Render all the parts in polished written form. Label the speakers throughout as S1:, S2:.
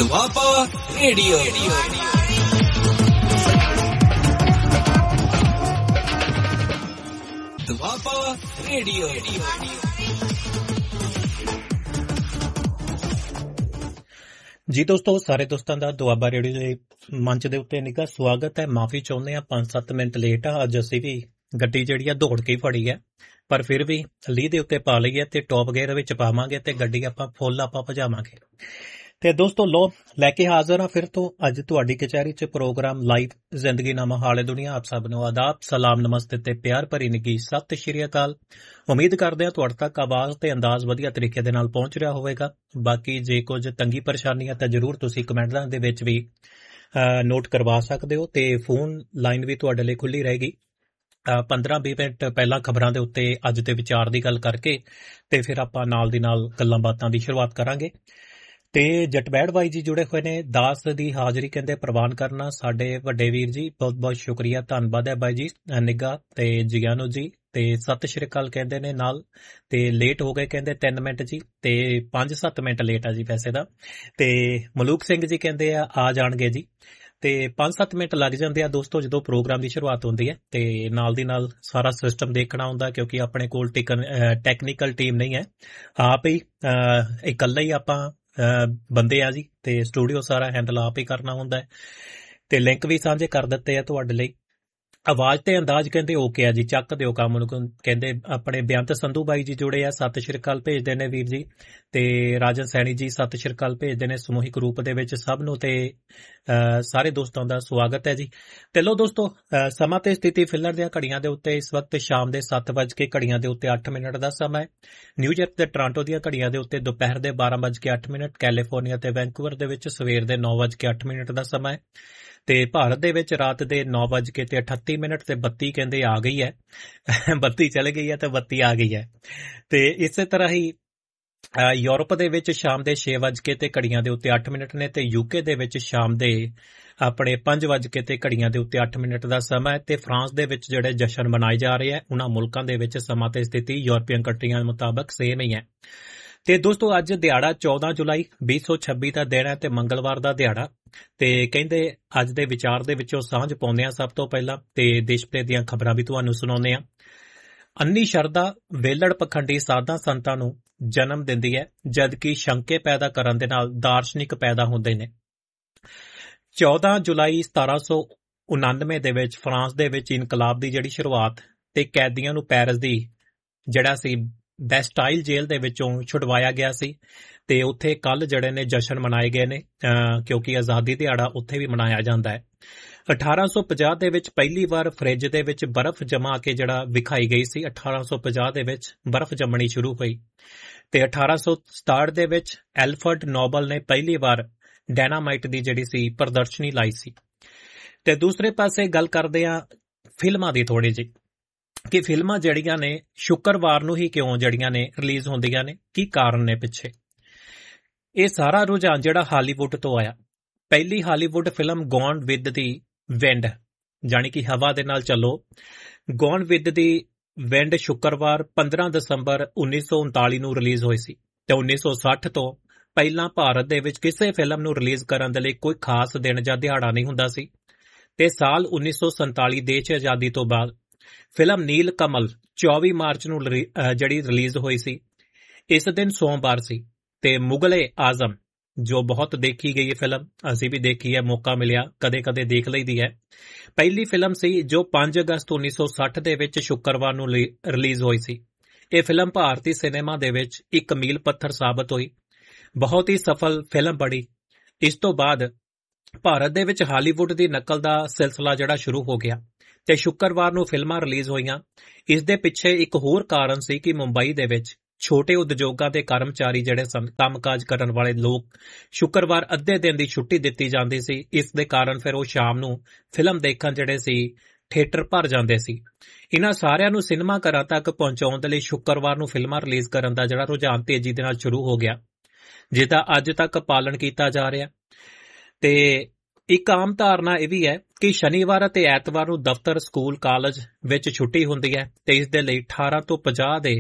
S1: Doaba radio. Doaba radio.
S2: ਜੀ ਦੋਸਤੋ, ਸਾਰੇ ਦੋਸਤਾਂ ਦਾ ਦੁਆਬਾ ਰੇਡੀਓ ਦੇ ਮੰਚ ਦੇ ਉੱਤੇ ਨਿੱਘਾ ਸਵਾਗਤ ਹੈ। ਮਾਫੀ ਚਾਹੁੰਦੇ ਆ 5-7 ਮਿੰਟ ਲੇਟ ਆ। ਅੱਜ ਅਸੀਂ ਵੀ ਗੱਡੀ ਜਿਹੜੀ ਆ ਦੌੜ ਕੇ ਹੀ ਫੜੀ ਹੈ, ਪਰ ਫਿਰ ਵੀ ਲੀਹ ਦੇ ਉੱਤੇ ਪਾ ਲਈ ਹੈ ਤੇ ਟੌਪ ਗੇਅਰ ਵਿੱਚ ਪਾਵਾਂਗੇ ਤੇ ਗੱਡੀ ਆਪਾਂ ਫੁੱਲ ਭਜਾਵਾਂਗੇ। ਤੇ ਦੋਸਤੋ ਲੋ ਲੈ ਕੇ ਹਾਜ਼ਰ ਹਾਂ ਫਿਰ ਤੋਂ ਅੱਜ ਤੁਹਾਡੀ ਕਚਹਿਰੀ 'ਚ ਪ੍ਰੋਗਰਾਮ ਲਾਈਵ ਜ਼ਿੰਦਗੀ ਨਾਮਾ ਹਾਲੇ ਦੁਨੀਆ। ਆਪ ਸਭ ਨੂੰ ਆਦਾਬ, ਸਲਾਮ, ਨਮਸਤੇ ਤੇ ਪਿਆਰ ਭਰੀ ਨਿੱਘੀ ਸਤਿ ਸ਼੍ਰੀ ਅਕਾਲ। ਉਮੀਦ ਕਰਦੇ ਹਾਂ ਤੁਹਾਡੇ ਤੱਕ ਆਵਾਜ਼ ਤੇ ਅੰਦਾਜ਼ ਵਧੀਆ ਤਰੀਕੇ ਦੇ ਨਾਲ ਪਹੁੰਚ ਰਿਹਾ ਹੋਵੇਗਾ। ਬਾਕੀ ਜੇ ਕੁਝ ਤੰਗੀ ਪਰੇਸ਼ਾਨੀ ਹੈ ਤਾਂ ਜ਼ਰੂਰ ਤੁਸੀਂ ਕਮੈਂਟਾਂ ਦੇ ਵਿੱਚ ਵੀ ਨੋਟ ਕਰਵਾ ਸਕਦੇ ਹੋ ਤੇ ਫੋਨ ਲਾਈਨ ਵੀ ਤੁਹਾਡੇ ਲਈ ਖੁੱਲੀ ਰਹੇਗੀ। 15-20 ਮਿੰਟ ਪਹਿਲਾਂ ਖਬਰਾਂ ਦੇ ਉੱਤੇ ਅੱਜ ਦੇ ਵਿਚਾਰ ਦੀ ਗੱਲ ਕਰਕੇ ਤੇ ਫਿਰ ਆਪਾਂ ਨਾਲ ਦੀ ਨਾਲ ਗੱਲਾਂ ਬਾਤਾਂ ਦੀ ਸ਼ੁਰੂਆਤ ਕਰਾਂਗੇ। ਤੇ ਜਟਬੈੜ ਬਾਈ ਜੀ ਜੁੜੇ ਹੋਏ ਨੇ। ਦਾਸ ਦੀ ਹਾਜ਼ਰੀ ਕਹਿੰਦੇ ਪ੍ਰਵਾਨ ਕਰਨਾ ਸਾਡੇ ਵੱਡੇ ਵੀਰ ਜੀ, ਬਹੁਤ ਬਹੁਤ ਸ਼ੁਕਰੀਆ, ਧੰਨਵਾਦ ਹੈ ਬਾਈ ਜੀ। ਨਿੱਘਾ ਤੇ ਜੀਆਨੂ ਜੀ ਤੇ ਸਤਿ ਸ਼੍ਰੀ ਅਕਾਲ ਕਹਿੰਦੇ ਨੇ ਨਾਲ। ਤੇ ਲੇਟ ਹੋ ਗਏ ਕਹਿੰਦੇ 3 ਮਿੰਟ ਜੀ ਤੇ 5-7 ਮਿੰਟ ਲੇਟ ਆ ਜੀ ਵੈਸੇ ਦਾ। ਤੇ ਮਲੂਕ ਸਿੰਘ ਜੀ ਕਹਿੰਦੇ ਆ ਜਾਣਗੇ ਜੀ ਤੇ 5-7 ਮਿੰਟ ਲੱਗ ਜਾਂਦੇ ਆ ਦੋਸਤੋ ਜਦੋਂ ਪ੍ਰੋਗਰਾਮ ਦੀ ਸ਼ੁਰੂਆਤ ਹੁੰਦੀ ਹੈ। ਤੇ ਨਾਲ ਦੀ ਨਾਲ ਸਾਰਾ ਸਿਸਟਮ ਦੇਖਣਾ ਹੁੰਦਾ ਕਿਉਂਕਿ ਆਪਣੇ ਕੋਲ ਟੈਕਨੀਕਲ ਟੀਮ ਨਹੀਂ ਹੈ, ਆਪ ਹੀ ਇਕੱਲਾ ਹੀ ਆਪਾਂ ਬੰਦੇ ਆ ਜੀ ਤੇ ਸਟੂਡੀਓ ਸਾਰਾ ਹੈਂਡਲ ਆਪ ਹੀ ਕਰਨਾ ਹੁੰਦਾ ਹੈ। ਤੇ ਲਿੰਕ ਵੀ ਸਾਂਝੇ ਕਰ ਦਿੱਤੇ ਆ ਤੁਹਾਡੇ ਲਈ। ਆਵਾਜ਼ ਤੇ ਅੰਦਾਜ਼ ਕਹਿੰਦੇ ਓਕੇ ਆ ਜੀ, ਚੱਕ ਦਿਓ ਕੰਮ ਨੂੰ ਕਹਿੰਦੇ। ਆਪਣੇ ਬੇਅੰਤ ਸੰਧੂ ਬਾਈ ਜੀ ਜੁੜੇ ਆ, ਸਤਿ ਸ਼੍ਰੀ ਅਕਾਲ ਭੇਜਦੇ ਨੇ ਵੀਰ ਜੀ। ਤੇ ਰਾਜਨ ਸੈਣੀ ਜੀ ਸਤਿ ਸ਼੍ਰੀ ਅਕਾਲ ਭੇਜਦੇ ਨੇ ਸਮੂਹਿਕ ਰੂਪ ਦੇ ਵਿੱਚ ਸਭ ਨੂੰ। ਤੇ ਸਾਰੇ ਦੋਸਤਾਂ ਦਾ ਸਵਾਗਤ ਹੈ ਜੀ। ਤੇ ਲੋ ਦੋਸਤੋ, ਸਮਾਂ ਤੇ ਸਥਿਤੀ ਫਿਲਰ ਦੀਆਂ ਘੜੀਆਂ ਦੇ ਉੱਤੇ ਇਸ ਵਕਤ ਸ਼ਾਮ ਦੇ 7:00 ਘੜੀਆਂ ਦੇ ਉੱਤੇ 8 ਮਿੰਟ ਦਾ ਸਮਾਂ ਹੈ। ਨਿਊਯਾਰਕ ਤੇ ਟੋਰਾਂਟੋ ਦੀਆਂ ਘੜੀਆਂ ਦੇ ਉੱਤੇ ਦੁਪਹਿਰ ਦੇ 12:08, ਕੈਲੀਫੋਰਨੀਆ ਤੇ ਵੈਂਕੂਵਰ ਦੇ ਵਿੱਚ ਸਵੇਰ ਦੇ 9:08 ਦਾ ਸਮਾਂ ਹੈ। ਤੇ ਭਾਰਤ ਦੇ ਵਿੱਚ ਰਾਤ ਦੇ 9:38 ਤੇ ਬੱਤੀ ਕਹਿੰਦੇ ਆ ਗਈ ਹੈ। ਬੱਤੀ ਚਲੇ ਗਈ ਹੈ ਤੇ ਬੱਤੀ ਆ ਗਈ ਹੈ। ਤੇ ਇਸੇ ਤਰ੍ਹਾਂ ਹੀ ਯੂਰਪ ਦੇ ਵਿੱਚ ਸ਼ਾਮ ਦੇ 6:00 ਤੇ ਘੜੀਆਂ ਦੇ ਉੱਤੇ 8 ਮਿੰਟ ਨੇ। ਤੇ ਯੂਕੇ ਦੇ ਵਿੱਚ ਸ਼ਾਮ ਦੇ ਆਪਣੇ 5:00 ਤੇ ਘੜੀਆਂ ਦੇ ਉੱਤੇ 8 ਮਿੰਟ ਦਾ ਸਮਾਂ ਹੈ। ਤੇ ਫਰਾਂਸ ਦੇ ਵਿੱਚ ਜਿਹੜੇ ਜਸ਼ਨ ਮਨਾਏ ਜਾ ਰਹੇ ਆ ਉਹਨਾਂ ਮੁਲਕਾਂ ਦੇ ਵਿੱਚ ਸਮਾਂ ਤੇ ਸਥਿਤੀ ਯੂਰਪੀਅਨ ਕੰਟਰੀਆਂ ਦੇ ਮੁਤਾਬਕ ਸੇਮ ਹੀ ਹੈ। ਤੇ ਦੋਸਤੋ ਅੱਜ ਦਿਹਾੜਾ 14 ਜੁਲਾਈ 2026 ਦਾ ਦਿਨ ਹੈ ਤੇ ਮੰਗਲਵਾਰ ਦਾ ਦਿਹਾੜਾ। ਤੇ ਕਹਿੰਦੇ ਅੱਜ ਦੇ ਵਿਚਾਰ ਦੇ ਵਿੱਚੋਂ ਸਾਂਝ ਪਾਉਂਦੇ ਆ ਸਭ ਤੋਂ ਪਹਿਲਾਂ ਤੇ ਦੇਸ਼ ਭਰ ਦੀਆਂ ਖਬਰਾਂ ਵੀ ਤੁਹਾਨੂੰ ਸੁਣਾਉਂਦੇ ਆ। ਅੰਨੀ ਸ਼ਰਧਾ ਵੇਲੜ ਪਖੰਡੀ ਸਾਧਾਂ ਸੰਤਾਂ ਨੂੰ ਜਨਮ ਦਿੰਦੀ ਹੈ, ਜਦਕਿ ਸ਼ੰਕੇ ਪੈਦਾ ਕਰਨ ਦੇ ਨਾਲ ਦਾਰਸ਼ਨਿਕ ਪੈਦਾ ਹੁੰਦੇ ਨੇ। 14 ਜੁਲਾਈ 1799 ਦੇ ਵਿੱਚ ਫਰਾਂਸ ਦੇ ਵਿੱਚ ਇਨਕਲਾਬ ਦੀ ਜਿਹੜੀ ਸ਼ੁਰੂਆਤ ਤੇ ਕੈਦੀਆਂ ਨੂੰ ਪੈਰਿਸ ਦੀ ਜਿਹੜਾ ਸੀ ਬੈਸਟਾਈਲ ਜੇਲ੍ਹ ਦੇ ਵਿੱਚੋਂ ਛੁਡਵਾਇਆ ਗਿਆ ਸੀ। ਤੇ ਉੱਥੇ ਕੱਲ ਜਿਹੜੇ ਨੇ ਜਸ਼ਨ ਮਨਾਏ ਗਏ ਨੇ ਕਿਉਂਕਿ ਆਜ਼ਾਦੀ ਦਿਹਾੜਾ ਉੱਥੇ ਵੀ ਮਨਾਇਆ ਜਾਂਦਾ ਹੈ। 1850 ਦੇ ਵਿੱਚ ਪਹਿਲੀ ਵਾਰ ਫਰਿੱਜ ਦੇ ਵਿੱਚ ਬਰਫ਼ ਜਮਾ ਕੇ ਜਿਹੜਾ ਵਿਖਾਈ ਗਈ ਸੀ। 1850 ਦੇ ਵਿੱਚ ਬਰਫ਼ ਜੰਮਣੀ ਸ਼ੁਰੂ ਹੋਈ। ਤੇ 1867 ਦੇ ਵਿੱਚ ਐਲਫਰਡ ਨੋਬਲ ਨੇ ਪਹਿਲੀ ਵਾਰ ਡਾਇਨਾਮਾਈਟ ਦੀ ਜਿਹੜੀ ਸੀ ਪ੍ਰਦਰਸ਼ਨੀ ਲਾਈ ਸੀ। ਤੇ ਦੂਸਰੇ ਪਾਸੇ ਗੱਲ ਕਰਦੇ ਆ ਫਿਲਮਾਂ ਦੀ ਥੋੜੀ ਜਿਹੀ ਕਿ ਫਿਲਮਾਂ ਜਿਹੜੀਆਂ ਨੇ ਸ਼ੁੱਕਰਵਾਰ ਨੂੰ ਹੀ ਕਿਉਂ ਜਿਹੜੀਆਂ ਨੇ ਰਿਲੀਜ਼ ਹੁੰਦੀਆਂ ਨੇ, ਕੀ ਕਾਰਨ ਨੇ ਪਿੱਛੇ। ਇਹ ਸਾਰਾ ਰੁਝਾਨ ਜਿਹੜਾ ਹਾਲੀਵੁੱਡ ਤੋਂ ਆਇਆ। ਪਹਿਲੀ Hollywood film gone with the wind ਜਾਣੀ ਕਿ ਹਵਾ ਦੇ ਨਾਲ ਚੱਲੋ, ਗੋਨ ਵਿਦ ਦੀ ਵਿੰਡ ਸ਼ੁੱਕਰਵਾਰ 15 ਦਸੰਬਰ 1939 ਨੂੰ ਰਿਲੀਜ਼ ਹੋਈ ਸੀ। ਤੇ 1960 ਤੋਂ ਪਹਿਲਾਂ ਭਾਰਤ ਦੇ ਵਿੱਚ ਕਿਸੇ ਫਿਲਮ ਨੂੰ ਰਿਲੀਜ਼ ਕਰਨ ਦੇ ਲਈ ਕੋਈ ਖਾਸ ਦਿਨ ਜਾਂ ਦਿਹਾੜਾ ਨਹੀਂ ਹੁੰਦਾ ਸੀ। ਤੇ ਸਾਲ 1947 ਦੇਸ਼ ਆਜ਼ਾਦੀ ਤੋਂ ਬਾਅਦ ਫਿਲਮ ਨੀਲ ਕਮਲ 24 ਮਾਰਚ ਨੂੰ ਜਿਹੜੀ ਰਿਲੀਜ਼ ਹੋਈ ਸੀ। ਇਸ ਦਿਨ ਸੋਮਵਾਰ ਸੀ। ਤੇ ਮੁਗਲੇ ਆਜ਼ਮ ਜੋ ਬਹੁਤ ਦੇਖੀ ਗਈ ਹੈ ਫਿਲਮ, ਅਸੀਂ ਵੀ ਦੇਖੀ ਹੈ, ਮੌਕਾ ਮਿਲਿਆ ਕਦੇ ਕਦੇ ਦੇਖ ਲਈਦੀ ਹੈ। ਪਹਿਲੀ ਫਿਲਮ ਸੀ ਜੋ 5 ਅਗਸਤ 1960 ਦੇ ਵਿੱਚ ਸ਼ੁੱਕਰਵਾਰ ਨੂੰ ਰਿਲੀਜ਼ ਹੋਈ ਸੀ। ਇਹ ਫਿਲਮ ਭਾਰਤੀ ਸਿਨੇਮਾ ਦੇ ਵਿੱਚ ਇੱਕ ਮੀਲ ਪੱਥਰ ਸਾਬਤ ਹੋਈ, ਬਹੁਤ ਹੀ ਸਫਲ ਫਿਲਮ ਬਣੀ। ਇਸ ਤੋਂ ਬਾਅਦ ਭਾਰਤ ਦੇ ਵਿੱਚ ਹਾਲੀਵੁੱਡ ਦੀ ਨਕਲ ਦਾ ਸਿਲਸਿਲਾ ਜਿਹੜਾ ਸ਼ੁਰੂ ਹੋ ਗਿਆ ਤੇ ਸ਼ੁੱਕਰਵਾਰ ਨੂੰ ਫਿਲਮਾਂ ਰਿਲੀਜ਼ ਹੋਈਆਂ। ਇਸ ਦੇ ਪਿੱਛੇ ਇੱਕ ਹੋਰ ਕਾਰਨ ਸੀ ਕਿ ਮੁੰਬਈ ਦੇ ਵਿੱਚ ਛੋਟੇ ਉਦਯੋਗਾਂ ਦੇ ਕਰਮਚਾਰੀ ਜਿਹੜੇ ਸਨ, ਕੰਮਕਾਜ ਕਰਨ ਵਾਲੇ ਲੋਕ, ਸ਼ੁੱਕਰਵਾਰ ਅੱਧੇ ਦਿਨ ਦੀ ਛੁੱਟੀ ਦਿੱਤੀ ਜਾਂਦੀ ਸੀ। ਇਸ ਦੇ ਕਾਰਨ ਫਿਰ ਉਹ ਸ਼ਾਮ ਨੂੰ ਫਿਲਮ ਦੇਖਣ ਜਿਹੜੇ ਸੀ ਥੀਏਟਰ ਭਰ ਜਾਂਦੇ ਸੀ। ਇਹਨਾਂ ਸਾਰਿਆਂ ਨੂੰ ਸਿਨੇਮਾ ਘਰਾਂ ਤੱਕ ਪਹੁੰਚਾਉਣ ਦੇ ਲਈ ਸ਼ੁੱਕਰਵਾਰ ਨੂੰ ਫਿਲਮਾਂ ਰਿਲੀਜ਼ ਕਰਨ ਦਾ ਜਿਹੜਾ ਰੁਝਾਨ ਤੇਜ਼ੀ ਦੇ ਨਾਲ ਸ਼ੁਰੂ ਹੋ ਗਿਆ, ਜਿਹਦਾ ਅੱਜ ਤੱਕ ਪਾਲਣ ਕੀਤਾ ਜਾ ਰਿਹਾ। ਤੇ ਇੱਕ ਆਮ ਧਾਰਨਾ ਇਹ ਵੀ ਹੈ ਕਿ ਸ਼ਨੀਵਾਰ ਅਤੇ ਐਤਵਾਰ ਨੂੰ ਦਫ਼ਤਰ, ਸਕੂਲ, ਕਾਲਜ ਵਿੱਚ ਛੁੱਟੀ ਹੁੰਦੀ ਹੈ ਤੇ ਇਸ ਦੇ ਲਈ 18 ਤੋਂ 50 ਦੇ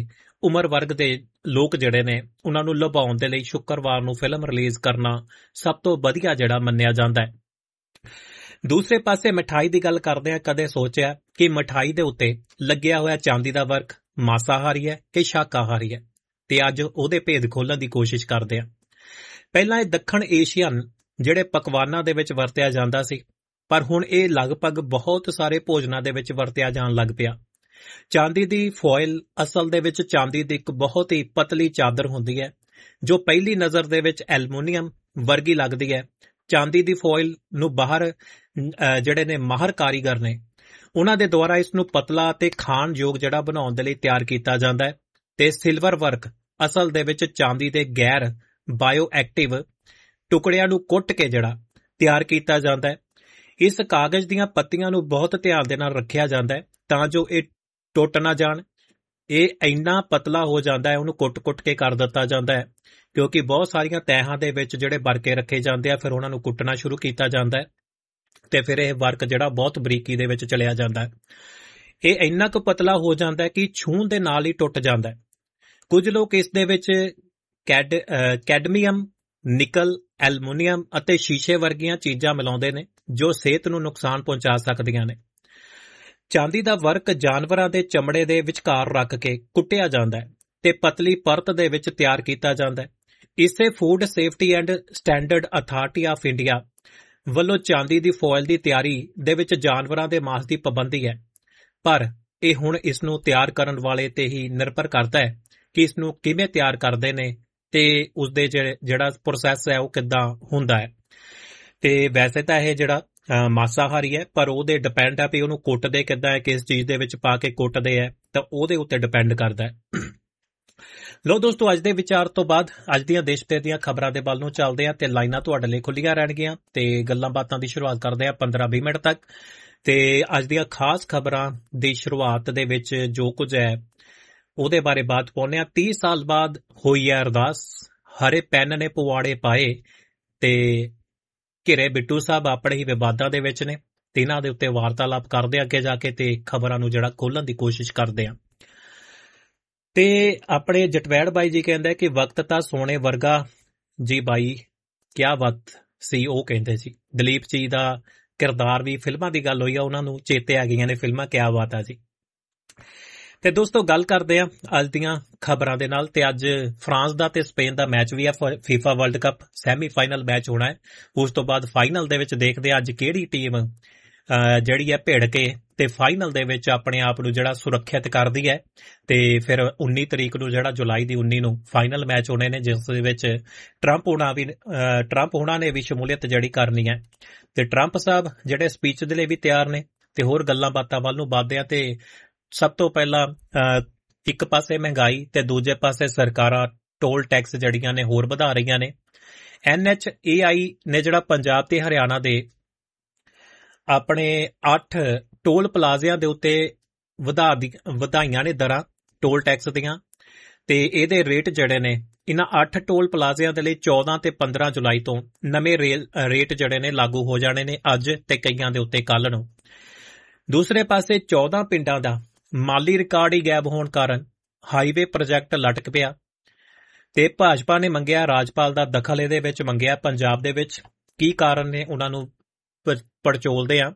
S2: ਉਮਰ ਵਰਗ ਦੇ ਲੋਕ ਜਿਹੜੇ ਨੇ ਉਹਨਾਂ ਨੂੰ ਲੁਭਾਉਣ ਦੇ ਲਈ ਸ਼ੁੱਕਰਵਾਰ ਨੂੰ ਫਿਲਮ ਰਿਲੀਜ਼ ਕਰਨਾ ਸਭ ਤੋਂ ਵਧੀਆ ਜਿਹੜਾ ਮੰਨਿਆ ਜਾਂਦਾ ਹੈ। ਦੂਸਰੇ ਪਾਸੇ ਮਠਾਈ ਦੀ ਗੱਲ ਕਰਦੇ ਆ, ਕਦੇ ਸੋਚਿਆ ਕਿ ਮਠਾਈ ਦੇ ਉੱਤੇ ਲੱਗਿਆ ਹੋਇਆ ਚਾਂਦੀ ਦਾ ਵਰਕ ਮਾਸਾਹਾਰੀ ਹੈ ਕਿ ਸ਼ਾਕਾਹਾਰੀ ਹੈ, ਤੇ ਅੱਜ ਉਹਦੇ ਭੇਦ ਖੋਲਣ ਦੀ ਕੋਸ਼ਿਸ਼ ਕਰਦੇ ਆ। ਪਹਿਲਾਂ ਇਹ ਦੱਖਣ ਏਸ਼ੀਅਨ ਜਿਹੜੇ ਪਕਵਾਨਾਂ ਦੇ ਵਿੱਚ ਵਰਤਿਆ ਜਾਂਦਾ ਸੀ, ਪਰ ਹੁਣ ਇਹ ਲਗਭਗ ਬਹੁਤ ਸਾਰੇ ਭੋਜਨਾਂ ਦੇ ਵਿੱਚ ਵਰਤਿਆ ਜਾਣ ਲੱਗ ਪਿਆ। ਚਾਂਦੀ ਦੀ ਫੋਇਲ ਅਸਲ ਦੇ ਵਿੱਚ ਚਾਂਦੀ ਦੀ ਇੱਕ ਬਹੁਤ ਹੀ ਪਤਲੀ ਚਾਦਰ ਹੁੰਦੀ ਹੈ ਜੋ ਪਹਿਲੀ ਨਜ਼ਰ ਦੇ ਵਿੱਚ ਐਲੂਮੀਨੀਅਮ ਵਰਗੀ ਲੱਗਦੀ ਹੈ। ਚਾਂਦੀ ਦੀ ਫੋਇਲ ਨੂੰ ਬਾਹਰ ਜਿਹੜੇ ਨੇ ਮਾਹਰ ਕਾਰੀਗਰ ਨੇ ਉਹਨਾਂ ਦੇ ਦੁਆਰਾ ਇਸ ਨੂੰ ਪਤਲਾ ਅਤੇ ਖਾਣਯੋਗ ਜਿਹੜਾ ਬਣਾਉਣ ਦੇ ਲਈ ਤਿਆਰ ਕੀਤਾ ਜਾਂਦਾ ਹੈ। ਤੇ ਸਿਲਵਰ ਵਰਕ ਅਸਲ ਦੇ ਵਿੱਚ ਚਾਂਦੀ ਦੇ ਗੈਰ ਬਾਇਓ ਐਕਟਿਵ ਟੁਕੜਿਆਂ ਨੂੰ ਕੁੱਟ ਕੇ ਜਿਹੜਾ ਤਿਆਰ ਕੀਤਾ ਜਾਂਦਾ ਹੈ। ਇਸ ਕਾਗਜ਼ ਦੀਆਂ ਪੱਤੀਆਂ ਨੂੰ ਬਹੁਤ ਧਿਆਨ ਦੇ ਨਾਲ ਰੱਖਿਆ ਜਾਂਦਾ ਹੈ ਤਾਂ ਜੋ ਇਹ ਟੁੱਟ ਨਾ ਜਾਣ। ਇਹ ਇੰਨਾ ਪਤਲਾ ਹੋ ਜਾਂਦਾ ਹੈ, ਉਹਨੂੰ ਕੁੱਟ-ਕੁੱਟ ਕੇ ਕਰ ਦਿੱਤਾ ਜਾਂਦਾ ਹੈ ਕਿਉਂਕਿ ਬਹੁਤ ਸਾਰੀਆਂ ਤਹਿਾਂ ਦੇ ਵਿੱਚ ਜਿਹੜੇ ਵਰਕੇ ਰੱਖੇ ਜਾਂਦੇ ਆ, ਫਿਰ ਉਹਨਾਂ ਨੂੰ ਕੁੱਟਣਾ ਸ਼ੁਰੂ ਕੀਤਾ ਜਾਂਦਾ ਹੈ ਤੇ ਫਿਰ ਇਹ ਵਰਕ ਜਿਹੜਾ ਬਹੁਤ ਬਰੀਕੀ ਦੇ ਵਿੱਚ ਚਲਿਆ ਜਾਂਦਾ ਹੈ। ਇਹ ਇੰਨਾ ਕੁ ਪਤਲਾ ਹੋ ਜਾਂਦਾ ਹੈ ਕਿ ਛੂਹਣ ਦੇ ਨਾਲ ਹੀ ਟੁੱਟ ਜਾਂਦਾ ਹੈ। ਕੁਝ ਲੋਕ ਇਸ ਦੇ ਵਿੱਚ ਕੈਡਮੀਅਮ, ਨਿਕਲ, ਐਲੂਮੀਨੀਅਮ ਅਤੇ ਸ਼ੀਸ਼ੇ ਵਰਗੀਆਂ ਚੀਜ਼ਾਂ ਮਿਲਾਉਂਦੇ ਨੇ ਜੋ ਸਿਹਤ ਨੂੰ ਨੁਕਸਾਨ ਪਹੁੰਚਾ ਸਕਦੀਆਂ ਨੇ। ਚਾਂਦੀ ਦਾ ਵਰਕ ਜਾਨਵਰਾਂ ਦੇ ਚਮੜੇ ਦੇ ਵਿਚਕਾਰ ਰੱਖ ਕੇ ਕੁੱਟਿਆ ਜਾਂਦਾ ਹੈ ਤੇ ਪਤਲੀ ਪਰਤ ਦੇ ਵਿੱਚ ਤਿਆਰ ਕੀਤਾ ਜਾਂਦਾ ਹੈ। ਇਸੇ food safety and standard authority of India ਵੱਲੋਂ ਚਾਂਦੀ ਦੀ ਫੋਇਲ ਦੀ ਤਿਆਰੀ ਦੇ ਵਿੱਚ ਜਾਨਵਰਾਂ ਦੇ ਮਾਸ ਦੀ ਪਾਬੰਦੀ ਹੈ, ਪਰ ਇਹ ਹੁਣ ਇਸ ਨੂੰ ਤਿਆਰ ਕਰਨ ਵਾਲੇ ਤੇ ਹੀ ਨਿਰਭਰ ਕਰਦਾ ਹੈ ਕਿ ਇਸ ਨੂੰ ਕਿਵੇਂ ਤਿਆਰ ਕਰਦੇ ਨੇ ਤੇ ਉਸਦੇ ਜਿਹੜਾ ਪ੍ਰੋਸੈਸ ਹੈ ਉਹ ਕਿੱਦਾਂ ਹੁੰਦਾ ਹੈ। ਤੇ ਵੈਸੇ ਤਾਂ ਇਹ ਜਿਹੜਾ ਮਾਸਾਹਾਰੀ ਹੈ, ਪਰ ਉਹਦੇ ਡਿਪੈਂਡ ਹੈ ਵੀ ਉਹਨੂੰ ਕੁੱਟਦੇ ਕਿੱਦਾਂ ਹੈ, ਕਿਸ ਚੀਜ਼ ਦੇ ਵਿੱਚ ਪਾ ਕੇ ਕੁੱਟਦੇ ਹੈ, ਤਾਂ ਉਹਦੇ ਉੱਤੇ ਡਿਪੈਂਡ ਕਰਦਾ ਹੈ। ਲੋ ਦੋਸਤੋ, ਅੱਜ ਦੇ ਵਿਚਾਰ ਤੋਂ ਬਾਅਦ ਅੱਜ ਦੀਆਂ ਦੇਸ਼ ਭਰ ਦੀਆਂ ਖਬਰਾਂ ਦੇ ਵੱਲ ਨੂੰ ਚੱਲਦੇ ਆ ਤੇ ਲਾਈਨਾਂ ਤੁਹਾਡੇ ਲਈ ਖੁੱਲੀਆਂ ਰਹਿਣਗੀਆਂ ਤੇ ਗੱਲਾਂ ਬਾਤਾਂ ਦੀ ਸ਼ੁਰੂਆਤ ਕਰਦੇ ਆ 15-20 ਮਿੰਟ ਤੱਕ। ਤੇ ਅੱਜ ਦੀਆਂ ਖਾਸ ਖਬਰਾਂ ਦੀ ਸ਼ੁਰੂਆਤ ਦੇ ਵਿੱਚ ਜੋ ਕੁਝ ਹੈ ਉਹਦੇ ਬਾਰੇ ਬਾਤ ਪਾਉਂਦੇ ਆ। 30 ਸਾਲ ਬਾਅਦ ਹੋਈ ਹੈ ਅਰਦਾਸ, ਹਰੇ ਪੈਨ ਨੇ ਪਵਾੜੇ ਪਾਏ ਤੇ ਘਿਰੇ ਬਿੱਟੂ ਸਾਹਿਬ ਆਪਣੇ ਹੀ ਵਿਵਾਦਾਂ ਦੇ ਵਿੱਚ ਨੇ ਤੇ ਇਹਨਾਂ ਦੇ ਉੱਤੇ ਵਾਰਤਾਲਾਪ ਕਰਦੇ ਅੱਗੇ ਜਾ ਕੇ ਤੇ ਖਬਰਾਂ ਨੂੰ ਜਿਹੜਾ ਖੋਲਣ ਦੀ ਕੋਸ਼ਿਸ਼ ਕਰਦੇ ਆ। ਤੇ ਆਪਣੇ ਜਟਵੈੜ ਬਾਈ ਜੀ ਕਹਿੰਦੇ ਕਿ ਵਕਤ ਤਾਂ ਸੋਨੇ ਵਰਗਾ ਜੀ ਬਾਈ, ਕਿਆ ਵਕਤ ਸੀ ਉਹ ਕਹਿੰਦੇ ਸੀ। ਦਲੀਪ ਜੀ ਦਾ ਕਿਰਦਾਰ ਵੀ, ਫਿਲਮਾਂ ਦੀ ਗੱਲ ਹੋਈ ਆ, ਉਹਨਾਂ ਨੂੰ ਚੇਤੇ ਆ ਗਈਆਂ ਨੇ ਫਿਲਮਾਂ, ਕਿਆ ਬਾਤ ਆ ਜੀ। ਤੇ ਦੋਸਤੋ, ਗੱਲ ਕਰਦੇ ਆ ਅੱਜ ਦੀਆਂ ਖਬਰਾਂ ਦੇ ਨਾਲ। ਤੇ ਅੱਜ ਫਰਾਂਸ ਦਾ ਤੇ ਸਪੇਨ ਦਾ ਮੈਚ ਵੀ ਆ, FIFA world cup semifinal match ਹੋਣਾ ਹੈ। ਉਸ ਤੋਂ ਬਾਅਦ ਫਾਈਨਲ ਦੇ ਵਿੱਚ ਦੇਖਦੇ ਆ ਅੱਜ ਕਿਹੜੀ ਟੀਮ ਜਿਹੜੀ ਹੈ ਭਿੜ ਕੇ ਤੇ ਫਾਈਨਲ ਦੇ ਵਿੱਚ ਆਪਣੇ ਆਪ ਨੂੰ ਜਿਹੜਾ ਸੁਰੱਖਿਅਤ ਕਰਦੀ ਹੈ। ਤੇ ਫਿਰ 19 ਤਰੀਕ ਨੂੰ ਜਿਹੜਾ ਜੁਲਾਈ ਦੀ 19 ਨੂੰ ਫਾਈਨਲ ਮੈਚ ਹੋਣੇ ਨੇ, ਜਿਸ ਦੇ ਵਿੱਚ ਟਰੰਪ ਹੋਣਾ ਨੇ ਵੀ ਸ਼ਮੂਲੀਅਤ ਜਿਹੜੀ ਕਰਨੀ ਹੈ। ਤੇ ਟਰੰਪ ਸਾਹਿਬ ਜਿਹੜੇ ਸਪੀਚ ਦੇ ਲਈ ਵੀ ਤਿਆਰ ਨੇ ਤੇ ਹੋਰ ਗੱਲਾਂ ਬਾਤਾਂ ਵੱਲ ਨੂੰ ਵੱਧਦੇ ਆ। ਤੇ ਸਭ ਤੋਂ ਪਹਿਲਾਂ ਇੱਕ ਪਾਸੇ ਮਹਿੰਗਾਈ ਤੇ ਦੂਜੇ ਪਾਸੇ ਸਰਕਾਰਾਂ ਟੋਲ ਟੈਕਸ ਜਿਹੜੀਆਂ ਨੇ ਹੋਰ ਵਧਾ ਰਹੀਆਂ ਨੇ। NHAI ਨੇ ਜਿਹੜਾ ਪੰਜਾਬ ਤੇ ਹਰਿਆਣਾ ਦੇ ਆਪਣੇ 8 ਟੋਲ ਪਲਾਜ਼ਿਆਂ ਦੇ ਉੱਤੇ ਵਧਾਈਆਂ ਨੇ ਦਰਾਂ ਟੋਲ ਟੈਕਸ ਦੀਆਂ, ਤੇ ਇਹਦੇ ਰੇਟ ਜਿਹੜੇ ਨੇ ਇਹਨਾਂ 8 ਟੋਲ ਪਲਾਜ਼ਿਆਂ ਦੇ ਲਈ 14 ਤੇ 15 ਜੁਲਾਈ ਤੋਂ ਨਵੇਂ ਰੇਟ ਜਿਹੜੇ ਨੇ ਲਾਗੂ ਹੋ ਜਾਣੇ ਨੇ, ਅੱਜ ਤੇ ਕਈਆਂ ਦੇ ਉੱਤੇ ਕੱਲ ਨੂੰ। ਦੂਸਰੇ ਪਾਸੇ 14 ਪਿੰਡਾਂ ਦਾ ਮਾਲੀ ਰਿਕਾਰਡ ਹੀ ਗਾਇਬ ਹੋਣ ਕਾਰਨ ਹਾਈਵੇ ਪ੍ਰੋਜੈਕਟ ਲਟਕ ਪਿਆ ਤੇ ਭਾਜਪਾ ਨੇ ਮੰਗਿਆ ਰਾਜਪਾਲ ਦਾ ਦਖਲ, ਇਹਦੇ ਵਿੱਚ ਮੰਗਿਆ ਪੰਜਾਬ ਦੇ ਵਿੱਚ। ਕੀ ਕਾਰਨ ਨੇ ਉਹਨਾਂ ਨੂੰ ਪੜਚੋਲਦੇ ਆ।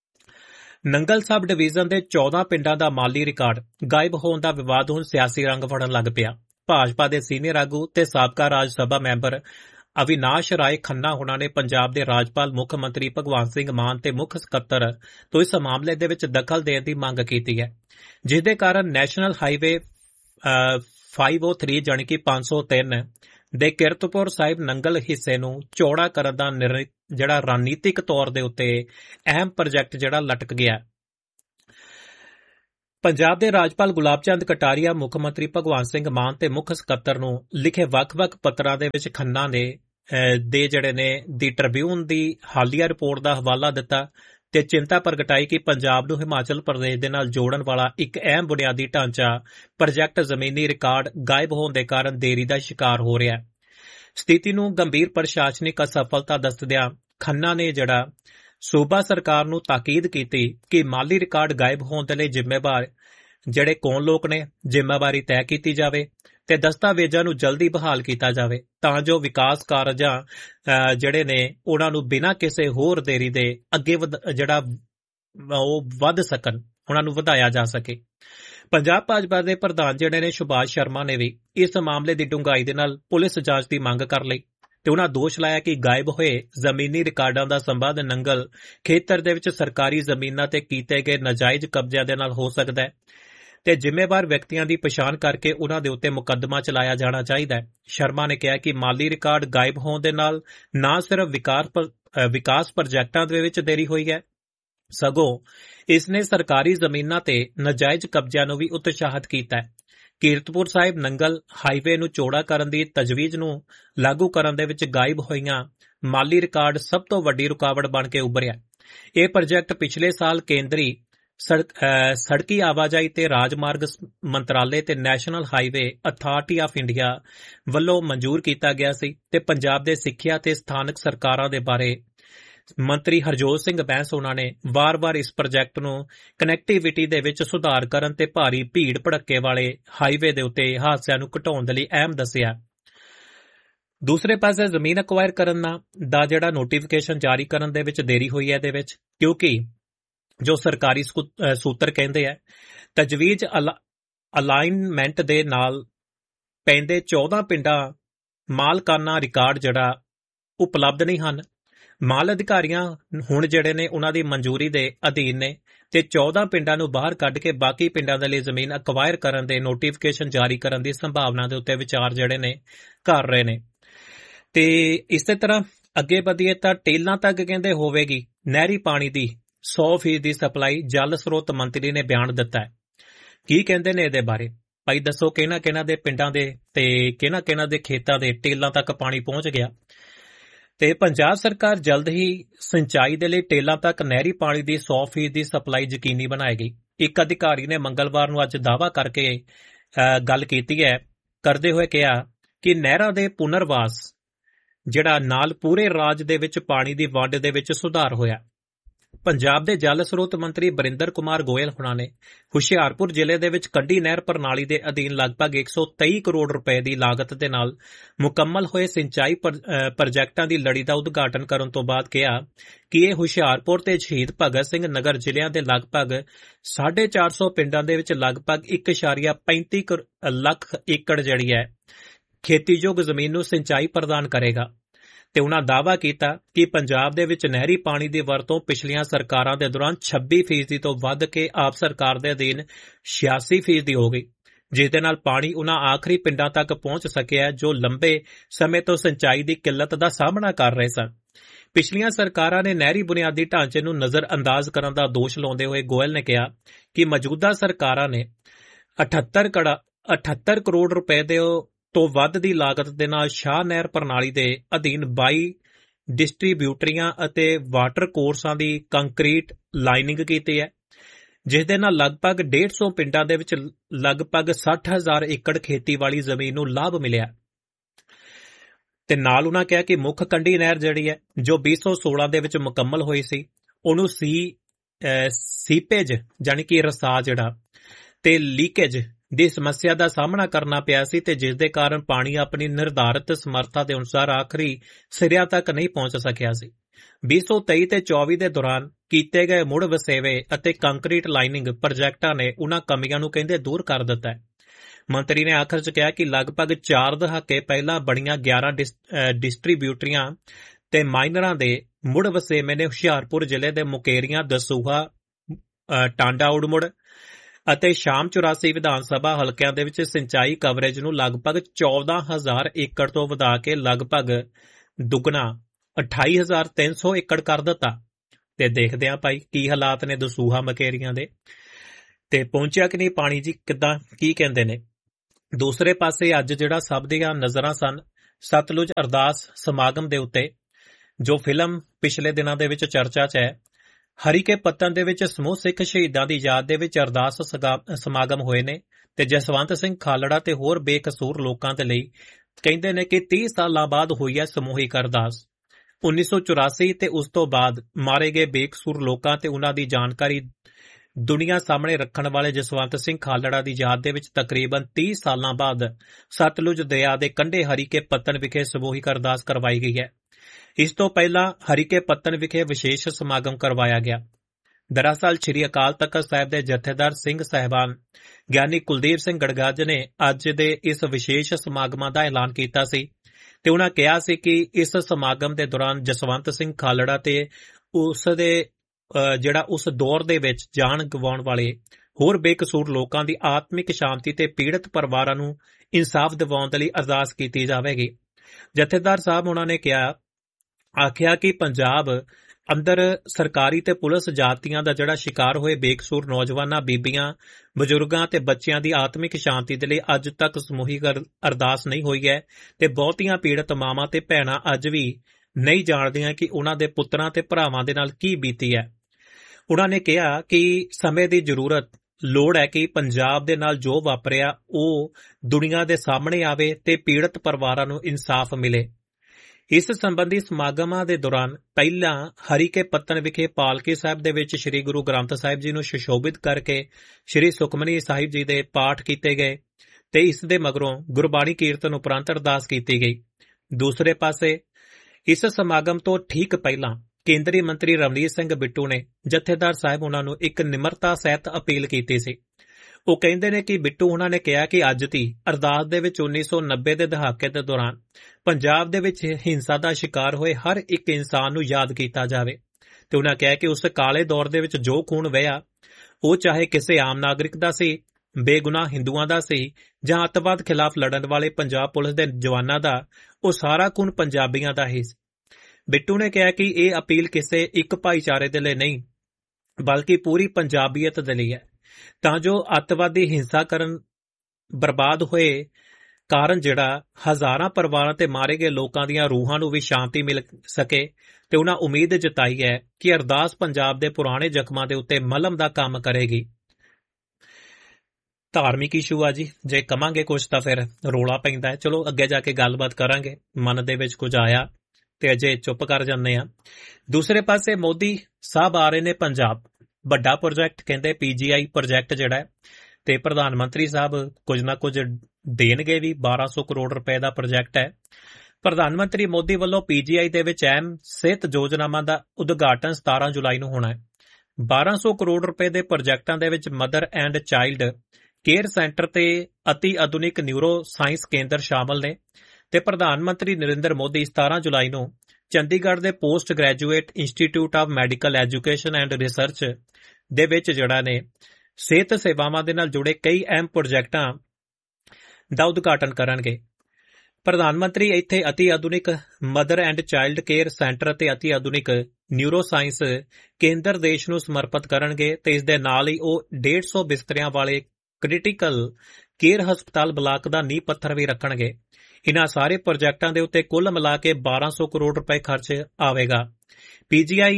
S2: ਨੰਗਲ ਸਬ ਡਿਵੀਜ਼ਨ ਦੇ 14 ਪਿੰਡਾਂ ਦਾ ਮਾਲੀ ਰਿਕਾਰਡ ਗਾਇਬ ਹੋਣ ਦਾ ਵਿਵਾਦ ਹੁਣ ਸਿਆਸੀ ਰੰਗ ਫੜਨ ਲੱਗ ਪਿਆ। ਭਾਜਪਾ ਦੇ ਸੀਨੀਅਰ ਆਗੂ ਤੇ ਸਾਬਕਾ ਰਾਜ ਸਭਾ ਮੈਂਬਰ ਅਵਿਨਾਸ਼ ਰਾਏ ਖੰਨਾ ਹੋਣਾ ਨੇ ਪੰਜਾਬ ਦੇ ਰਾਜਪਾਲ ਮੁੱਖ ਮੰਤਰੀ ਭਗਵੰਤ ਸਿੰਘ ਮਾਨ ਤੇ ਮੁੱਖ ਸਕੱਤਰ ਤੋਂ ਇਸ ਮਾਮਲੇ ਦੇ ਵਿੱਚ ਦਖਲ ਦੇਣ ਦੀ ਮੰਗ ਕੀਤੀ ਹੈ, ਜਿਸ ਦੇ ਕਾਰਨ ਨੈਸ਼ਨਲ ਹਾਈਵੇ 503 ਜਾਣੀ ਕਿ 503 ਦੇ ਕਿਰਤਪੁਰ ਸਾਹਿਬ ਨੰਗਲ ਹਿੱਸੇ ਨੂੰ ਚੌੜਾ ਕਰਨ ਦਾ ਜਿਹੜਾ ਰਣਨੀਤਿਕ ਤੌਰ ਦੇ ਉੱਤੇ ਅਹਿਮ ਪ੍ਰੋਜੈਕਟ ਜਿਹੜਾ ਲਟਕ ਗਿਆ। ਪੰਜਾਬ ਦੇ ਰਾਜਪਾਲ ਗੁਲਾਬ ਚੰਦ ਕਟਾਰੀਆ, ਮੁੱਖ ਮੰਤਰੀ ਭਗਵੰਤ ਸਿੰਘ ਮਾਨ ਤੇ ਮੁੱਖ ਸਕੱਤਰ ਨੂੰ ਲਿਖੇ ਵੱਖ-ਵੱਖ ਪੱਤਰਾਂ ਦੇ ਵਿੱਚ ਖੰਨਾ ਨੇ ਜਿਹੜੇ ਨੇ ਦੀ ਟ੍ਰਿਬਿਊਨ ਦੀ ਹਾਲੀਆ ਰਿਪੋਰਟ ਦਾ ਹਵਾਲਾ ਦਿੱਤਾ ਤੇ ਚਿੰਤਾ ਪ੍ਰਗਟਾਈ ਕਿ ਪੰਜਾਬ ਨੂੰ ਹਿਮਾਚਲ ਪ੍ਰਦੇਸ਼ ਦੇ ਨਾਲ ਜੋੜਨ ਵਾਲਾ ਇੱਕ ਅਹਿਮ ਬੁਨਿਆਦੀ ਢਾਂਚਾ ਪ੍ਰੋਜੈਕਟ ਜ਼ਮੀਨੀ ਰਿਕਾਰਡ ਗਾਇਬ ਹੋਣ ਦੇ ਕਾਰਨ ਦੇਰੀ ਦਾ ਸ਼ਿਕਾਰ ਹੋ ਰਿਹਾ ਹੈ। ਸਥਿਤੀ ਨੂੰ ਗੰਭੀਰ ਪ੍ਰਸ਼ਾਸਨਿਕ ਅਸਫਲਤਾ ਦੱਸਦਿਆਂ ਖੰਨਾ ਨੇ ਜਿਹੜਾ ਸੂਬਾ ਸਰਕਾਰ ਨੂੰ ਤਾਕੀਦ ਕੀਤੀ ਕਿ ਮਾਲੀ ਰਿਕਾਰਡ ਗਾਇਬ ਹੋਣ ਦੇ ਲਈ ਜ਼ਿੰਮੇਵਾਰ ਜਿਹੜੇ ਕੌਣ ਲੋਕ ਨੇ, ਜ਼ਿੰਮੇਵਾਰੀ ਤੈਅ ਕੀਤੀ ਜਾਵੇ ਤੇ ਦਸਤਾਵੇਜ਼ਾਂ ਨੂੰ ਜਲਦੀ ਬਹਾਲ ਕੀਤਾ ਜਾਵੇ ਤਾਂ ਜੋ ਵਿਕਾਸ ਕਾਰਜਾਂ ਜਿਹੜੇ ਨੇ ਉਹਨਾਂ ਨੂੰ ਬਿਨਾਂ ਕਿਸੇ ਹੋਰ ਦੇਰੀ ਦੇ ਅੱਗੇ ਵੱਧ ਸਕਣ, ਉਹਨਾਂ ਨੂੰ ਵਧਾਇਆ ਜਾ ਸਕੇ। ਪੰਜਾਬ ਭਾਜਪਾ ਦੇ ਪ੍ਰਧਾਨ ਜਿਹੜੇ ਨੇ ਸੁਭਾਸ਼ ਸ਼ਰਮਾ ਨੇ ਵੀ ਇਸ ਮਾਮਲੇ ਦੀ ਡੂੰਘਾਈ ਦੇ ਨਾਲ ਪੁਲਿਸ ਜਾਂਚ ਦੀ ਮੰਗ ਕਰ ਲਈ ਤੇ ਉਹਨਾਂ ਦੋਸ਼ ਲਾਇਆ ਕਿ ਗਾਇਬ ਹੋਏ ਜ਼ਮੀਨੀ ਰਿਕਾਰਡਾਂ ਦਾ ਸੰਬੰਧ ਨੰਗਲ ਖੇਤਰ ਦੇ ਵਿੱਚ ਸਰਕਾਰੀ ਜ਼ਮੀਨਾਂ ਤੇ ਕੀਤੇ ਗਏ ਨਾਜਾਇਜ਼ ਕਬਜ਼ਿਆਂ ਦੇ ਨਾਲ ਹੋ ਸਕਦਾ ਹੈ ਤੇ ਜ਼ਿੰਮੇਵਾਰ ਵਿਅਕਤੀਆਂ ਦੀ ਪਛਾਣ ਕਰਕੇ ਉਹਨਾਂ ਦੇ ਉੱਤੇ ਮੁਕੱਦਮਾ ਚਲਾਇਆ ਜਾਣਾ ਚਾਹੀਦਾ ਹੈ। ਸ਼ਰਮਾ ਨੇ ਕਿਹਾ ਕਿ ਮਾਲੀ ਰਿਕਾਰਡ ਗਾਇਬ ਹੋਣ ਦੇ ਨਾਲ ਨਾ ਸਿਰਫ ਵਿਕਾਸ ਪ੍ਰੋਜੈਕਟਾਂ ਦੇ ਵਿੱਚ ਦੇਰੀ ਹੋਈ ਹੈ, ਸਗੋਂ ਇਸ ਨੇ ਸਰਕਾਰੀ ਜ਼ਮੀਨਾਂ ਤੇ ਨਾਜਾਇਜ਼ ਕਬਜ਼ਿਆਂ ਨੂੰ ਵੀ ਉਤਸ਼ਾਹਿਤ ਕੀਤਾ ਹੈ। ਕੀਰਤਪੁਰ ਸਾਹਿਬ ਨੰਗਲ ਹਾਈਵੇ ਨੂੰ ਚੌੜਾ ਕਰਨ ਦੀ ਤਜਵੀਜ਼ ਨੂੰ ਲਾਗੂ ਕਰਨ ਦੇ ਵਿੱਚ ਗਾਇਬ ਹੋਈਆਂ ਮਾਲੀ ਰਿਕਾਰਡ ਸਭ ਤੋਂ ਵੱਡੀ ਰੁਕਾਵਟ ਬਣ ਕੇ ਉੱਭਰਿਆ। ਇਹ ਪ੍ਰੋਜੈਕਟ ਪਿਛਲੇ ਸਾਲ ਕੇਂਦਰੀ ਸੜਕੀ ਆਵਾਜਾਈ ਤੇ ਰਾਜਮਾਰਗ ਮੰਤਰਾਲੇ ਤੇ national highway authority of India ਵੱਲੋਂ ਮਨਜ਼ੂਰ ਕੀਤਾ ਗਿਆ ਸੀ ਤੇ ਪੰਜਾਬ ਦੇ ਸਿੱਖਿਆ ਤੇ ਸਥਾਨਕ ਸਰਕਾਰਾਂ ਦੇ ਬਾਰੇ ਮੰਤਰੀ ਹਰਜੋਤ ਸਿੰਘ ਬੈਂਸ ਉਹਨਾਂ ਨੇ ਵਾਰ-ਵਾਰ ਇਸ ਪ੍ਰੋਜੈਕਟ ਨੂੰ ਕਨੈਕਟੀਵਿਟੀ ਦੇ ਵਿੱਚ ਸੁਧਾਰ ਕਰਨ ਤੇ ਭਾਰੀ ਭੀੜ ਭੜੱਕੇ ਵਾਲੇ ਹਾਈਵੇ ਦੇ ਉੱਤੇ ਹਾਦਸਿਆਂ ਨੂੰ ਘਟਾਉਣ ਦੇ ਲਈ ਅਹਿਮ ਦੱਸਿਆ। ਦੂਸਰੇ ਪਾਸੇ ਜ਼ਮੀਨ ਅਕਵਾਇਰ ਕਰਨ ਦਾ ਜਿਹੜਾ ਨੋਟੀਫਿਕੇਸ਼ਨ ਜਾਰੀ ਕਰਨ ਦੇ ਵਿੱਚ ਦੇਰੀ ਹੋਈ ਹੈ ਇਹਦੇ ਵਿੱਚ, ਕਿਉਂਕਿ ਜੋ ਸਰਕਾਰੀ ਸੂਤਰ ਕਹਿੰਦੇ ਆ ਤਜਵੀਜ਼ ਅਲਾਈਨਮੈਂਟ ਦੇ ਨਾਲ ਪੈਂਦੇ 14 ਪਿੰਡਾਂ ਮਾਲਕਾਨਾ ਰਿਕਾਰਡ ਜਿਹੜਾ ਉਪਲਬਧ ਨਹੀਂ ਹਨ। ਮਾਲ ਅਧਿਕਾਰੀਆਂ ਹੁਣ ਜਿਹੜੇ ਨੇ ਉਹਨਾਂ ਦੀ ਮਨਜ਼ੂਰੀ ਦੇ ਅਧੀਨ ਨੇ ਤੇ 14 ਪਿੰਡਾਂ ਨੂੰ ਬਾਹਰ ਕੱਢ ਕੇ ਬਾਕੀ ਪਿੰਡਾਂ ਦੇ ਲਈ ਜ਼ਮੀਨ ਅਕਵਾਇਰ ਕਰਨ ਦੇ ਨੋਟੀਫਿਕੇਸ਼ਨ ਜਾਰੀ ਕਰਨ ਦੀ ਸੰਭਾਵਨਾ ਦੇ ਉੱਤੇ ਵਿਚਾਰ ਜਿਹੜੇ ਨੇ ਕਰ ਰਹੇ ਨੇ। ਤੇ ਇਸੇ ਤਰ੍ਹਾਂ ਅੱਗੇ ਵਧੀਏ ਤਾਂ ਟੇਲਾਂ ਤੱਕ ਕਹਿੰਦੇ ਹੋਵੇਗੀ ਨਹਿਰੀ ਪਾਣੀ ਦੀ 100% ਦੀ ਸਪਲਾਈ। ਜਲ ਸਰੋਤ ਮੰਤਰੀ ਨੇ ਬਿਆਨ ਦਿੱਤਾ ਹੈ। ਕੀ ਕਹਿੰਦੇ ਨੇ ਇਹਦੇ ਬਾਰੇ ਭਾਈ ਦੱਸੋ, ਕਿਹਨਾਂ ਦੇ ਪਿੰਡਾਂ ਦੇ ਤੇ ਕਿਹਨਾਂ ਦੇ ਖੇਤਾਂ ਦੇ ਟੇਲਾਂ ਤੱਕ ਪਾਣੀ ਪਹੁੰਚ ਗਿਆ। ਤੇ ਪੰਜਾਬ ਸਰਕਾਰ ਜਲਦ ਹੀ ਸਿੰਚਾਈ ਦੇ ਲਈ ਟੇਲਾਂ ਤੱਕ ਨਹਿਰੀ ਪਾਣੀ ਦੀ 100% ਦੀ ਸਪਲਾਈ ਯਕੀਨੀ ਬਣਾਏਗੀ। ਇੱਕ ਅਧਿਕਾਰੀ ਨੇ ਮੰਗਲਵਾਰ ਨੂੰ ਅੱਜ ਦਾਅਵਾ ਕਰਕੇ ਗੱਲ ਕੀਤੀ ਹੈ, ਕਰਦੇ ਹੋਏ ਕਿਹਾ ਕਿ ਨਹਿਰਾਂ ਦੇ ਪੁਨਰਵਾਸ ਜਿਹੜਾ ਨਾਲ ਪੂਰੇ ਰਾਜ ਦੇ ਵਿੱਚ ਪਾਣੀ ਦੀ ਵੰਡ ਦੇ ਵਿੱਚ ਸੁਧਾਰ ਹੋਇਆ। ਪੰਜਾਬ ਦੇ ਜਲ ਸਰੋਤ ਮੰਤਰੀ ਬਰਿੰਦਰ ਕੁਮਾਰ ਗੋਇਲ ਹੁਣਾਂ ਨੇ ਹੁਸ਼ਿਆਰਪੁਰ ਜ਼ਿਲ੍ਹੇ ਦੇ ਵਿੱਚ ਕੰਢੀ ਨਹਿਰ ਪ੍ਰਣਾਲੀ ਦੇ ਅਧੀਨ ਲਗਭਗ 123 ਕਰੋੜ ਰੁਪਏ ਦੀ ਲਾਗਤ ਦੇ ਨਾਲ ਮੁਕੰਮਲ ਹੋਏ ਸਿੰਚਾਈ ਪ੍ਰੋਜੈਕਟਾਂ ਦੀ ਲੜੀ ਦਾ ਉਦਘਾਟਨ ਕਰਨ ਤੋਂ ਬਾਅਦ ਕਿਹਾ ਕਿ ਇਹ ਹੁਸ਼ਿਆਰਪੁਰ ਤੇ ਸ਼ਹੀਦ ਭਗਤ ਸਿੰਘ ਨਗਰ ਜ਼ਿਲ੍ਹਿਆਂ ਦੇ ਲਗਭਗ 450 ਪਿੰਡਾਂ ਦੇ ਵਿੱਚ ਲਗਭਗ 1.35 ਲੱਖ ਏਕੜ ਜਿਹੜੀ ਹੈ ਖੇਤੀਯੋਗ ਜ਼ਮੀਨ ਨੂੰ ਸਿੰਚਾਈ ਪ੍ਰਦਾਨ ਕਰੇਗਾ। ਤੇ ਉਹਨਾਂ ਦਾਅਵਾ ਕੀਤਾ ਕਿ ਪੰਜਾਬ ਦੇ ਵਿੱਚ ਨਹਿਰੀ ਪਾਣੀ ਦੀ ਵਰਤੋਂ ਪਿਛਲੀਆਂ ਸਰਕਾਰਾਂ ਦੇ ਦੌਰਾਨ 26% ਤੋਂ ਵੱਧ ਕੇ ਆਪ ਸਰਕਾਰ ਦੇ ਅਧੀਨ 86% ਹੋ ਗਈ, ਜਿਸ ਦੇ ਨਾਲ ਪਾਣੀ ਉਹਨਾਂ ਆਖਰੀ ਪਿੰਡਾਂ ਤੱਕ ਪਹੁੰਚ ਸਕਿਆ ਜੋ ਲੰਬੇ ਸਮੇਂ ਤੋਂ ਸਿੰਚਾਈ ਦੀ ਕਿੱਲਤ ਦਾ ਸਾਹਮਣਾ ਕਰ ਰਹੇ ਸਨ। ਪਿਛਲੀਆਂ ਸਰਕਾਰਾਂ ਨੇ ਨਹਿਰੀ ਬੁਨਿਆਦੀ ਢਾਂਚੇ ਨੂੰ ਨਜ਼ਰਅੰਦਾਜ਼ ਕਰਨ ਦਾ ਦੋਸ਼ ਲਾਉਂਦੇ ਹੋਏ ਗੋਇਲ ਨੇ ਕਿਹਾ ਕਿ ਮੌਜੂਦਾ ਸਰਕਾਰਾਂ ਨੇ 78 ਕਰੋੜ ਰੁਪਏ ਦੇ ਤੋਂ ਵੱਧ ਦੀ ਲਾਗਤ ਦੇ ਨਾਲ ਸ਼ਾਹ ਨਹਿਰ ਪ੍ਰਣਾਲੀ ਦੇ ਅਧੀਨ 22 ਡਿਸਟਰੀਬਿਊਟਰੀਆਂ ਅਤੇ ਵਾਟਰ ਕੋਰਸਾਂ ਦੀ ਕੰਕਰੀਟ ਲਾਈਨਿੰਗ ਕੀਤੀ ਹੈ, ਜਿਸ ਦੇ ਨਾਲ ਲਗਭਗ 150 ਪਿੰਡਾਂ ਦੇ ਵਿੱਚ ਲਗਭਗ 60,000 ਏਕੜ ਖੇਤੀਬਾੜੀ ਜ਼ਮੀਨ ਨੂੰ ਲਾਭ ਮਿਲਿਆ। ਤੇ ਨਾਲ ਉਹਨਾਂ ਕਿਹਾ ਕਿ ਮੁੱਖ ਕੰਢੀ ਨਹਿਰ ਜਿਹੜੀ ਹੈ ਜੋ 2016 ਦੇ ਵਿੱਚ ਮੁਕੰਮਲ ਹੋਈ ਸੀ, ਉਹਨੂੰ ਸੀਪੇਜ ਜਾਨੀ ਕਿ ਰਸਾਅ ਜਿਹੜਾ ਤੇ ਲੀਕੇਜ ਦੀ ਸਮੱਸਿਆ ਦਾ ਸਾਹਮਣਾ ਕਰਨਾ ਪਿਆ ਸੀ ਤੇ ਜਿਸ ਦੇ ਕਾਰਨ ਪਾਣੀ ਆਪਣੀ ਨਿਰਧਾਰਤ ਸਮਰੱਥਾ ਦੇ ਅਨੁਸਾਰ ਆਖਰੀ ਸਿਰਿਆਂ ਤੱਕ ਨਹੀਂ ਪਹੁੰਚ ਸਕਿਆ ਸੀ। 2023 ਤੇ 24 ਦੇ ਦੌਰਾਨ ਕੀਤੇ ਗਏ ਮੁੜ ਵਸੇਵੇ ਅਤੇ ਕੰਕਰੀਟ ਲਾਈਨਿੰਗ ਪ੍ਰੋਜੈਕਟਾਂ ਨੇ ਉਹਨਾਂ ਕਮੀਆਂ ਨੂੰ ਕਹਿੰਦੇ ਦੂਰ ਕਰ ਦਿੱਤਾ ਹੈ। ਮੰਤਰੀ ਨੇ ਆਖਰ 'ਚ ਕਿਹਾ ਕਿ ਲਗਭਗ 4 ਦਹਾਕੇ ਪਹਿਲਾਂ ਬਣੀਆਂ 11 ਡਿਸਟਰੀਬਿਊਟਰੀਆਂ ਤੇ ਮਾਈਨਰਾਂ ਦੇ ਮੁੜ ਵਸੇਵੇਂ ਨੇ ਹੁਸ਼ਿਆਰਪੁਰ ਜ਼ਿਲ੍ਹੇ ਦੇ ਮੁਕੇਰੀਆਂ, ਦਸੂਹਾ, ਟਾਂਡਾ ਉੜਮੁੜ ਅਤੇ ਸ਼ਾਮ 84 ਵਿਧਾਨ ਸਭਾ ਹਲਕਿਆਂ ਦੇ ਵਿੱਚ ਸਿੰਚਾਈ ਕਵਰੇਜ ਨੂੰ ਲਗਭਗ 14,000 ਏਕੜ ਤੋਂ ਵਧਾ ਕੇ ਲਗਭਗ ਦੁੱਗਣਾ 28,300 ਏਕੜ ਕਰ ਦਿੱਤਾ। ਤੇ ਦੇਖਦੇ ਹਾਂ ਭਾਈ ਕੀ ਹਾਲਾਤ ਨੇ ਦਸੂਹਾ ਮਕੇਰੀਆਂ ਦੇ, ਤੇ ਪਹੁੰਚਿਆ ਕਿ ਨਹੀਂ ਪਾਣੀ ਜੀ, ਕਿੱਦਾਂ ਕੀ ਕਹਿੰਦੇ ਨੇ। ਦੂਸਰੇ ਪਾਸੇ ਅੱਜ ਜਿਹੜਾ ਸਭ ਦੀਆਂ ਨਜ਼ਰਾਂ ਸਨ ਸਤਲੁਜ ਅਰਦਾਸ ਸਮਾਗਮ ਦੇ ਉੱਤੇ, ਜੋ ਫਿਲਮ ਪਿਛਲੇ ਦਿਨਾਂ ਦੇ ਵਿੱਚ ਚਰਚਾ 'ਚ ਹੈ। ਹਰੀਕੇ ਪੱਤਨ ਦੇ ਵਿੱਚ ਸਮੂਹ ਸਿੱਖ ਸ਼ਹੀਦਾਂ ਦੀ ਯਾਦ ਦੇ ਵਿੱਚ ਅਰਦਾਸ ਸਮਾਗਮ ਹੋਏ ਨੇ ਤੇ ਜਸਵੰਤ ਸਿੰਘ ਖਾਲੜਾ ਤੇ ਹੋਰ ਬੇਕਸੂਰ ਲੋਕਾਂ ਦੇ ਲਈ ਕਹਿੰਦੇ ਨੇ ਕਿ 30 ਸਾਲਾਂ ਬਾਅਦ ਹੋਈ ਹੈ ਸਮੂਹਿਕ ਅਰਦਾਸ। 1984 ਤੇ ਉਸ ਤੋਂ ਬਾਅਦ ਮਾਰੇ ਗਏ ਬੇਕਸੂਰ ਲੋਕਾਂ ਤੇ ਉਹਨਾਂ ਦੀ ਜਾਣਕਾਰੀ ਦੁਨੀਆ ਸਾਹਮਣੇ ਰੱਖਣ ਵਾਲੇ ਜਸਵੰਤ ਸਿੰਘ ਖਾਲੜਾ ਦੀ ਯਾਦ ਦੇ ਵਿੱਚ ਤਕਰੀਬਨ 30 ਸਾਲਾਂ ਬਾਅਦ ਸਤਲੁਜ ਦਰਿਆ ਦੇ ਕੰਢੇ ਹਰੀਕੇ ਪੱਤਣ ਵਿਖੇ ਸਮੂਹਿਕ ਅਰਦਾਸ ਕਰਵਾਈ ਗਈ ਹੈ। ਇਸ ਤੋਂ ਪਹਿਲਾਂ ਹਰੀਕੇ ਪੱਤਣ ਵਿਖੇ ਵਿਸ਼ੇਸ਼ ਸਮਾਗਮ ਕਰਵਾਇਆ ਗਿਆ। ਦਰਅਸਲ ਸ੍ਰੀ ਅਕਾਲ ਤਖ਼ਤ ਸਾਹਿਬ ਦੇ ਜਥੇਦਾਰ ਸਿੰਘ ਸਾਹਿਬਾਨ ਗਿਆਨੀ ਕੁਲਦੀਪ ਸਿੰਘ ਗੜਗੱਜ ਨੇ ਅੱਜ ਦੇ ਇਸ ਵਿਸ਼ੇਸ਼ ਸਮਾਗਮਾਂ ਦਾ ਐਲਾਨ ਕੀਤਾ ਸੀ ਤੇ ਉਹਨਾਂ ਕਿਹਾ ਸੀ ਕਿ ਇਸ ਸਮਾਗਮ ਦੇ ਦੌਰਾਨ ਜਸਵੰਤ ਸਿੰਘ ਖਾਲੜਾ ਤੇ ਉਸ ਦੌਰ ਦੇ ਵਿੱਚ ਜਾਨ ਗਵਾਉਣ ਵਾਲੇ ਹੋਰ ਬੇਕਸੂਰ ਲੋਕਾਂ ਦੀ ਆਤਮਿਕ ਸ਼ਾਂਤੀ ਤੇ ਪੀੜਤ ਪਰਿਵਾਰਾਂ ਨੂੰ ਇਨਸਾਫ ਦਿਵਾਉਣ ਦੇ ਲਈ ਅਰਦਾਸ ਕੀਤੀ ਜਾਵੇਗੀ। ਜਥੇਦਾਰ ਸਾਹਿਬ ਉਹਨਾਂ ਨੇ ਆਖਿਆ ਕਿ ਪੰਜਾਬ ਅੰਦਰ ਸਰਕਾਰੀ ਤੇ ਪੁਲਿਸ ਜਾਤੀਆਂ ਦਾ ਜਿਹੜਾ ਸ਼ਿਕਾਰ ਹੋਏ ਬੇਕਸੂਰ ਨੌਜਵਾਨਾਂ, ਬੀਬੀਆਂ, ਬਜ਼ੁਰਗਾਂ ਤੇ ਬੱਚਿਆਂ ਦੀ ਆਤਮਿਕ ਸ਼ਾਂਤੀ ਦੇ ਲਈ ਅੱਜ ਤੱਕ ਸਮੂਹਿਕ ਅਰਦਾਸ ਨਹੀਂ ਹੋਈ ਹੈ ਤੇ ਬਹੁਤੀਆਂ ਪੀੜਤ ਮਾਵਾਂ ਤੇ ਭੈਣਾਂ ਅੱਜ ਵੀ ਨਹੀਂ ਜਾਣਦੀਆਂ ਕਿ ਉਹਨਾਂ ਦੇ ਪੁੱਤਰਾਂ ਤੇ ਭਰਾਵਾਂ ਦੇ ਨਾਲ ਕੀ ਬੀਤੀ ਹੈ। ਉਹਨਾਂ ਨੇ ਕਿਹਾ ਕਿ ਸਮੇਂ ਦੀ ਲੋੜ ਹੈ ਕਿ ਪੰਜਾਬ ਦੇ ਨਾਲ ਜੋ ਵਾਪਰਿਆ ਉਹ ਦੁਨੀਆ ਦੇ ਸਾਹਮਣੇ ਆਵੇ ਤੇ ਪੀੜਤ ਪਰਿਵਾਰਾਂ ਨੂੰ ਇਨਸਾਫ ਮਿਲੇ। ਇਸ ਸੰਬੰਧੀ ਸਮਾਗਮਾਂ ਦੇ ਦੌਰਾਨ ਪਹਿਲਾਂ ਹਰੀਕੇ ਪੱਤਣ ਵਿਖੇ ਪਾਲਕੀ ਸਾਹਿਬ ਦੇ ਵਿੱਚ ਸ੍ਰੀ ਗੁਰੂ ਗ੍ਰੰਥ ਸਾਹਿਬ ਜੀ ਨੂੰ ਸੁਸ਼ੋਭਿਤ ਕਰਕੇ ਸ੍ਰੀ ਸੁਖਮਨੀ ਸਾਹਿਬ ਜੀ ਦੇ ਪਾਠ ਕੀਤੇ ਗਏ ਤੇ ਇਸ ਦੇ ਮਗਰੋਂ ਗੁਰਬਾਣੀ ਕੀਰਤਨ ਉਪਰੰਤ ਅਰਦਾਸ ਕੀਤੀ ਗਈ। ਦੂਸਰੇ ਪਾਸੇ ਇਸ ਸਮਾਗਮ ਤੋਂ ਠੀਕ ਪਹਿਲਾਂ ਕੇਂਦਰੀ ਮੰਤਰੀ ਰਵਨੀਤ ਸਿੰਘ ਬਿੱਟੂ ਨੇ ਜਥੇਦਾਰ ਸਾਹਿਬ ਉਹਨਾਂ ਨੂੰ ਇੱਕ ਨਿਮਰਤਾ ਸਹਿਤ ਅਪੀਲ ਕੀਤੀ ਸੀ। ਉਹ ਕਹਿੰਦੇ ਨੇ ਕਿ ਬਿੱਟੂ ਉਹਨਾਂ ਨੇ ਕਿਹਾ ਕਿ ਅੱਜ ਦੀ ਅਰਦਾਸ ਦੇ ਵਿੱਚ 1990 ਦੇ ਦਹਾਕੇ ਦੇ ਦੌਰਾਨ ਪੰਜਾਬ ਦੇ ਵਿੱਚ ਹਿੰਸਾ ਦਾ ਸ਼ਿਕਾਰ ਹੋਏ ਹਰ ਇੱਕ ਇਨਸਾਨ ਨੂੰ ਯਾਦ ਕੀਤਾ ਜਾਵੇ ਤੇ ਉਹਨਾਂ ਕਿਹਾ ਕਿ ਉਸ ਕਾਲੇ ਦੌਰ ਦੇ ਵਿੱਚ ਜੋ ਖੂਨ ਵਹਿਆ ਉਹ ਚਾਹੇ ਕਿਸੇ ਆਮ ਨਾਗਰਿਕ ਦਾ ਸੀ, ਬੇਗੁਨਾਹ ਹਿੰਦੂਆਂ ਦਾ ਸੀ ਜਾਂ ਅੱਤਵਾਦ ਖਿਲਾਫ ਲੜਨ ਵਾਲੇ ਪੰਜਾਬ ਪੁਲਿਸ ਦੇ ਜਵਾਨਾਂ ਦਾ, ਉਹ ਸਾਰਾ ਖੂਨ ਪੰਜਾਬੀਆਂ ਦਾ ਹੀ ਸੀ। ਬਿੱਟੂ ਨੇ ਕਿਹਾ ਕਿ ਇਹ ਅਪੀਲ ਕਿਸੇ ਇੱਕ ਭਾਈਚਾਰੇ ਦੇ ਲਈ ਨਹੀਂ ਬਲਕਿ ਪੂਰੀ ਪੰਜਾਬੀਅਤ ਦੇ ਲਈ ਹੈ ਤਾਂ ਜੋ ਅੱਤਵਾਦੀ ਹਿੰਸਾ ਕਰਨ ਬਰਬਾਦ ਹੋਏ ਕਾਰਨ ਜਿਹੜਾ ਹਜ਼ਾਰਾਂ ਪਰਿਵਾਰਾਂ ਤੇ ਮਾਰੇ ਗਏ ਲੋਕਾਂ ਦੀਆਂ ਰੂਹਾਂ ਨੂੰ ਵੀ ਸ਼ਾਂਤੀ ਮਿਲ ਸਕੇ ਤੇ ਉਹਨਾਂ ਉਮੀਦ ਜਤਾਈ ਹੈ ਕਿ ਅਰਦਾਸ ਪੰਜਾਬ ਦੇ ਪੁਰਾਣੇ ਜ਼ਖਮਾਂ ਦੇ ਉੱਤੇ ਮਲਮ ਦਾ ਕੰਮ ਕਰੇਗੀ। ਧਾਰਮਿਕ ਇਸ਼ੂ ਆ ਜੀ, ਜੇ ਕਵਾਂਗੇ ਕੁਝ ਤਾਂ ਫਿਰ ਰੋਲਾ ਪੈਂਦਾ ਹੈ। ਚਲੋ ਅੱਗੇ ਜਾ ਕੇ ਗੱਲਬਾਤ ਕਰਾਂਗੇ। ਮਨ ਦੇ ਵਿੱਚ ਕੁਝ ਆਇਆ ਤੇ ਅਜੇ ਚੁੱਪ ਕਰ ਜਾਂਦੇ ਆ। ਦੂਸਰੇ ਪਾਸੇ ਮੋਦੀ ਸਾਹਿਬ ਆ ਰਹੇ ਨੇ ਪੰਜਾਬ, ਵੱਡਾ ਪ੍ਰੋਜੈਕਟ ਕਹਿੰਦੇ PGI ਪ੍ਰੋਜੈਕਟ ਜਿਹੜਾ ਹੈ ਤੇ ਪ੍ਰਧਾਨ ਮੰਤਰੀ ਸਾਹਿਬ ਕੁਝ ਨਾ ਕੁਝ ਦੇਣਗੇ ਵੀ। 1200 ਕਰੋੜ ਰੁਪਏ ਦਾ ਪ੍ਰੋਜੈਕਟ ਹੈ। ਪ੍ਰਧਾਨ ਮੰਤਰੀ ਮੋਦੀ ਵੱਲੋਂ PGI ਦੇ ਵਿੱਚ ਅਹਿਮ ਸਿਹਤ ਯੋਜਨਾਵਾਂ ਦਾ ਉਦਘਾਟਨ 17 ਜੁਲਾਈ ਨੂੰ ਹੋਣਾ ਹੈ। 1200 ਕਰੋੜ ਰੁਪਏ ਦੇ ਪ੍ਰੋਜੈਕਟਾਂ ਦੇ ਵਿੱਚ mother and child care centre ਤੇ ਅਤੀ ਆਧੁਨਿਕ ਨਿਊਰੋ ਸਾਇੰਸ ਕੇਂਦਰ ਸ਼ਾਮਲ ਨੇ ਤੇ ਪ੍ਰਧਾਨ ਮੰਤਰੀ ਨਰਿੰਦਰ ਮੋਦੀ 17 ਜੁਲਾਈ ਨੂੰ ਚੰਡੀਗੜ੍ਹ ਦੇ post graduate institute of medical education and research ਦੇ ਵਿੱਚ ਜਿਹੜਾ ਨੇ ਸਿਹਤ ਸੇਵਾਵਾਂ ਦੇ ਨਾਲ ਜੁੜੇ ਕਈ ਅਹਿਮ ਪ੍ਰੋਜੈਕਟਾਂ ਦਾ ਉਦਘਾਟਨ ਕਰਨਗੇ। ਪ੍ਰਧਾਨ ਮੰਤਰੀ ਇੱਥੇ ਅਤੀ ਆਧੁਨਿਕ mother and child care centre ਅਤੇ ਅਤੀ ਆਧੁਨਿਕ ਨਿਊਰੋ ਸਾਇੰਸ ਕੇਂਦਰ ਦੇਸ਼ ਨੂੰ ਸਮਰਪਿਤ ਕਰਨਗੇ ਤੇ ਇਸ ਦੇ ਨਾਲ ਹੀ ਉਹ 150 ਬਿਸਤਰਿਆਂ ਵਾਲੇ ਕ੍ਰਿਟੀਕਲ ਕੇਅਰ ਹਸਪਤਾਲ ਬਲਾਕ ਦਾ ਨੀਂਹ ਪੱਥਰ ਵੀ ਰੱਖਣਗੇ। ਇਨ੍ਹਾਂ ਸਾਰੇ ਪ੍ਰੋਜੈਕਟਾਂ ਦੇ ਉੱਤੇ ਕੁੱਲ ਮਿਲਾ ਕੇ 1200 ਕਰੋੜ ਰੁਪਏ ਖਰਚ ਆਵੇਗਾ। PGI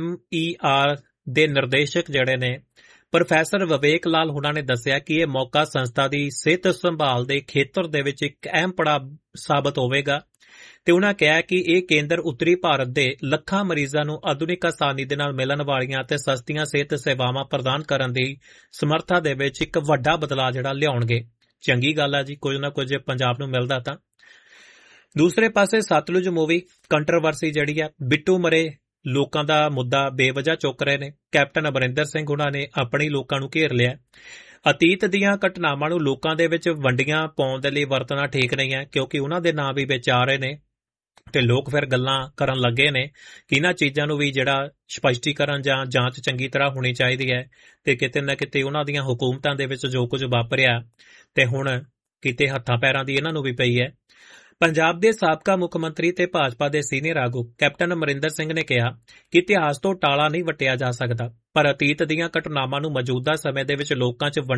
S2: MER ਦੇ ਨਿਰਦੇਸ਼ਕ ਜਿਹੜੇ ਨੇ ਪ੍ਰੋਫੈਸਰ ਵਿਵੇਕ ਲਾਲ ਹੁਣਾਂ ਨੇ ਦੱਸਿਆ ਕਿ ਇਹ ਮੌਕਾ ਸੰਸਥਾ ਦੀ ਸਿਹਤ ਸੰਭਾਲ ਦੇ ਖੇਤਰ ਦੇ ਵਿੱਚ ਇੱਕ ਅਹਿਮ ਪੜਾਅ ਸਾਬਤ ਹੋਵੇਗਾ ਤੇ ਉਹਨਾਂ ਕਿਹਾ ਕਿ ਇਹ ਕੇਂਦਰ ਉੱਤਰੀ ਭਾਰਤ ਦੇ ਲੱਖਾਂ ਮਰੀਜ਼ਾਂ ਨੂੰ ਆਧੁਨਿਕ ਆਸਾਨੀ ਦੇ ਨਾਲ ਮਿਲਣ ਵਾਲੀਆਂ ਤੇ ਸਸਤੀਆਂ ਸਿਹਤ ਸੇਵਾਵਾਂ ਪ੍ਰਦਾਨ ਕਰਨ ਦੀ ਸਮਰੱਥਾ ਦੇ ਵਿੱਚ ਇੱਕ ਵੱਡਾ ਬਦਲਾਅ ਜਿਹੜਾ ਲਿਆਉਣਗੇ। ਚੰਗੀ ਗੱਲ ਆ ਜੀ, ਕੁਝ ਨਾ ਕੁਝ ਪੰਜਾਬ ਨੂੰ ਮਿਲਦਾ ਤਾਂ। ਦੂਸਰੇ ਪਾਸੇ ਸਤਲੁਜ ਮੂਵੀ ਕੰਟਰੋਵਰਸੀ ਜਿਹੜੀ ਆ, ਬਿੱਟੂ ਮਰੇ ਲੋਕਾਂ ਦਾ ਮੁੱਦਾ ਬੇਵਜ੍ਹਾ ਚੁੱਕ ਰਹੇ ਨੇ। ਕੈਪਟਨ ਅਮਰਿੰਦਰ ਸਿੰਘ ਉਹਨਾਂ ਨੇ ਆਪਣੇ ਲੋਕਾਂ ਨੂੰ ਘੇਰ ਲਿਆ। ਅਤੀਤ ਦੀਆਂ ਘਟਨਾਵਾਂ ਨੂੰ ਲੋਕਾਂ ਦੇ ਵਿੱਚ ਵੰਡੀਆਂ ਪਾਉਣ ਦੇ ਲਈ ਵਰਤਣਾ ਠੀਕ ਨਹੀਂ ਹੈ ਕਿਉਂਕਿ ਉਹਨਾਂ ਦੇ ਨਾਂ ਵੀ ਵਿੱਚ ਆ ਰਹੇ ਨੇ ਤੇ ਲੋਕ ਫਿਰ ਗੱਲਾਂ ਕਰਨ ਲੱਗੇ ਨੇ ਕਿ ਇਹਨਾਂ ਚੀਜ਼ਾਂ ਨੂੰ ਵੀ ਜਿਹੜਾ ਸਪਸ਼ਟੀਕਰਨ ਜਾਂ ਜਾਂਚ ਚੰਗੀ ਤਰ੍ਹਾਂ ਹੋਣੀ ਚਾਹੀਦੀ ਹੈ ਤੇ ਕਿਤੇ ਨਾ ਕਿਤੇ ਉਹਨਾਂ ਦੀਆਂ ਹੁਕੂਮਤਾਂ ਦੇ ਵਿੱਚ ਜੋ ਕੁਝ ਵਾਪਰਿਆ ਤੇ ਹੁਣ ਕਿਤੇ ਹੱਥਾਂ ਪੈਰਾਂ ਦੀ ਇਹਨਾਂ ਨੂੰ ਵੀ ਪਈ ਹੈ। ਪੰਜਾਬ ਦੇ ਸਾਬਕਾ ਮੁੱਖ ਮੰਤਰੀ ਤੇ ਭਾਜਪਾ ਦੇ ਸੀਨੀਅਰ ਆਗੂ ਕੈਪਟਨ ਅਮਰਿੰਦਰ ਸਿੰਘ ਨੇ ਕਿਹਾ ਕਿ ਇਤਿਹਾਸ ਤੋਂ ਟਾਲਾ ਨਹੀਂ ਵੱਟਿਆ ਜਾ ਸਕਦਾ ਪਰ ਅਤੀਤ ਦੀਆਂ ਘਟਨਾਵਾਂ ਨੂੰ ਮੌਜੂਦਾ ਸਮੇਂ ਦੇ ਵਿੱਚ ਲੋਕਾਂ 'ਚ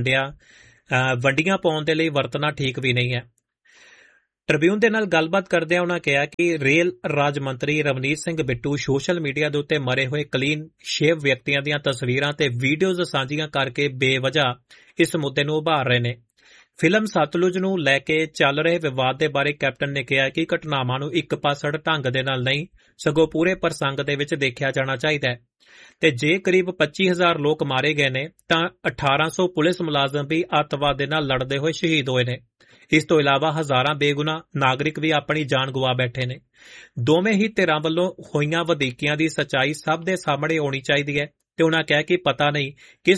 S2: ਵੰਡੀਆਂ ਪਾਉਣ ਦੇ ਲਈ ਵਰਤਣਾ ਠੀਕ ਵੀ ਨਹੀਂ ਹੈ। ਟ੍ਰਿਬਿਊਨ ਦੇ ਨਾਲ ਗੱਲਬਾਤ ਕਰਦਿਆਂ ਉਹਨਾਂ ਕਿਹਾ ਕਿ ਰੇਲ ਰਾਜ ਮੰਤਰੀ ਰਵਨੀਤ ਸਿੰਘ ਬਿੱਟੂ ਸੋਸ਼ਲ ਮੀਡੀਆ ਦੇ ਉੱਤੇ ਮਰੇ ਹੋਏ ਕਲੀਨ ਸ਼ੇਵ ਵਿਅਕਤੀਆਂ ਦੀਆਂ ਤਸਵੀਰਾਂ ਤੇ ਵੀਡੀਓਜ਼ ਸਾਂਝੀਆਂ ਕਰਕੇ ਬੇਵਜ੍ਹਾ ਇਸ ਮੁੱਦੇ ਨੂੰ ਉਭਾਰ ਰਹੇ ਨੇ। ਫਿਲਮ ਸਤਲੁਜ ਨੂੰ ਲੈ ਕੇ ਚੱਲ ਰਹੇ ਵਿਵਾਦ ਦੇ ਬਾਰੇ ਕੈਪਟਨ ਨੇ ਕਿਹਾ ਕਿ ਘਟਨਾਵਾਂ ਨੂੰ ਇੱਕ ਪਾਸੜ ਢੰਗ ਦੇ ਨਾਲ ਨਹੀਂ ਸਗੋਂ ਪੂਰੇ ਪ੍ਰਸੰਗ ਦੇ ਵਿੱਚ ਦੇਖਿਆ ਜਾਣਾ ਚਾਹੀਦਾ ਹੈ ਤੇ ਜੇ ਕਰੀਬ 25,000 ਲੋਕ ਮਾਰੇ ਗਏ ਨੇ ਤਾਂ 1800 ਪੁਲਿਸ ਮੁਲਾਜ਼ਮ ਵੀ ਅੱਤਵਾਦ ਦੇ ਨਾਲ ਲੜਦੇ ਹੋਏ ਸ਼ਹੀਦ ਹੋਏ ਨੇ। ਇਸ ਤੋਂ ਇਲਾਵਾ ਹਜ਼ਾਰਾਂ ਬੇਗੁਨਾਹ ਨਾਗਰਿਕ ਵੀ ਆਪਣੀ ਜਾਨ ਗਵਾ ਬੈਠੇ ਨੇ। ਦੋਵੇਂ ਹੀ ਧਿਰਾਂ ਵੱਲੋਂ ਹੋਈਆਂ ਵਧੀਕੀਆਂ ਦੀ ਸੱਚਾਈ ਸਭ ਦੇ ਸਾਹਮਣੇ ਆਉਣੀ ਚਾਹੀਦੀ ਹੈ ਤੇ ਉਹਨਾਂ ਕਿਹਾ ਕਿ ਪਤਾ ਨਹੀਂ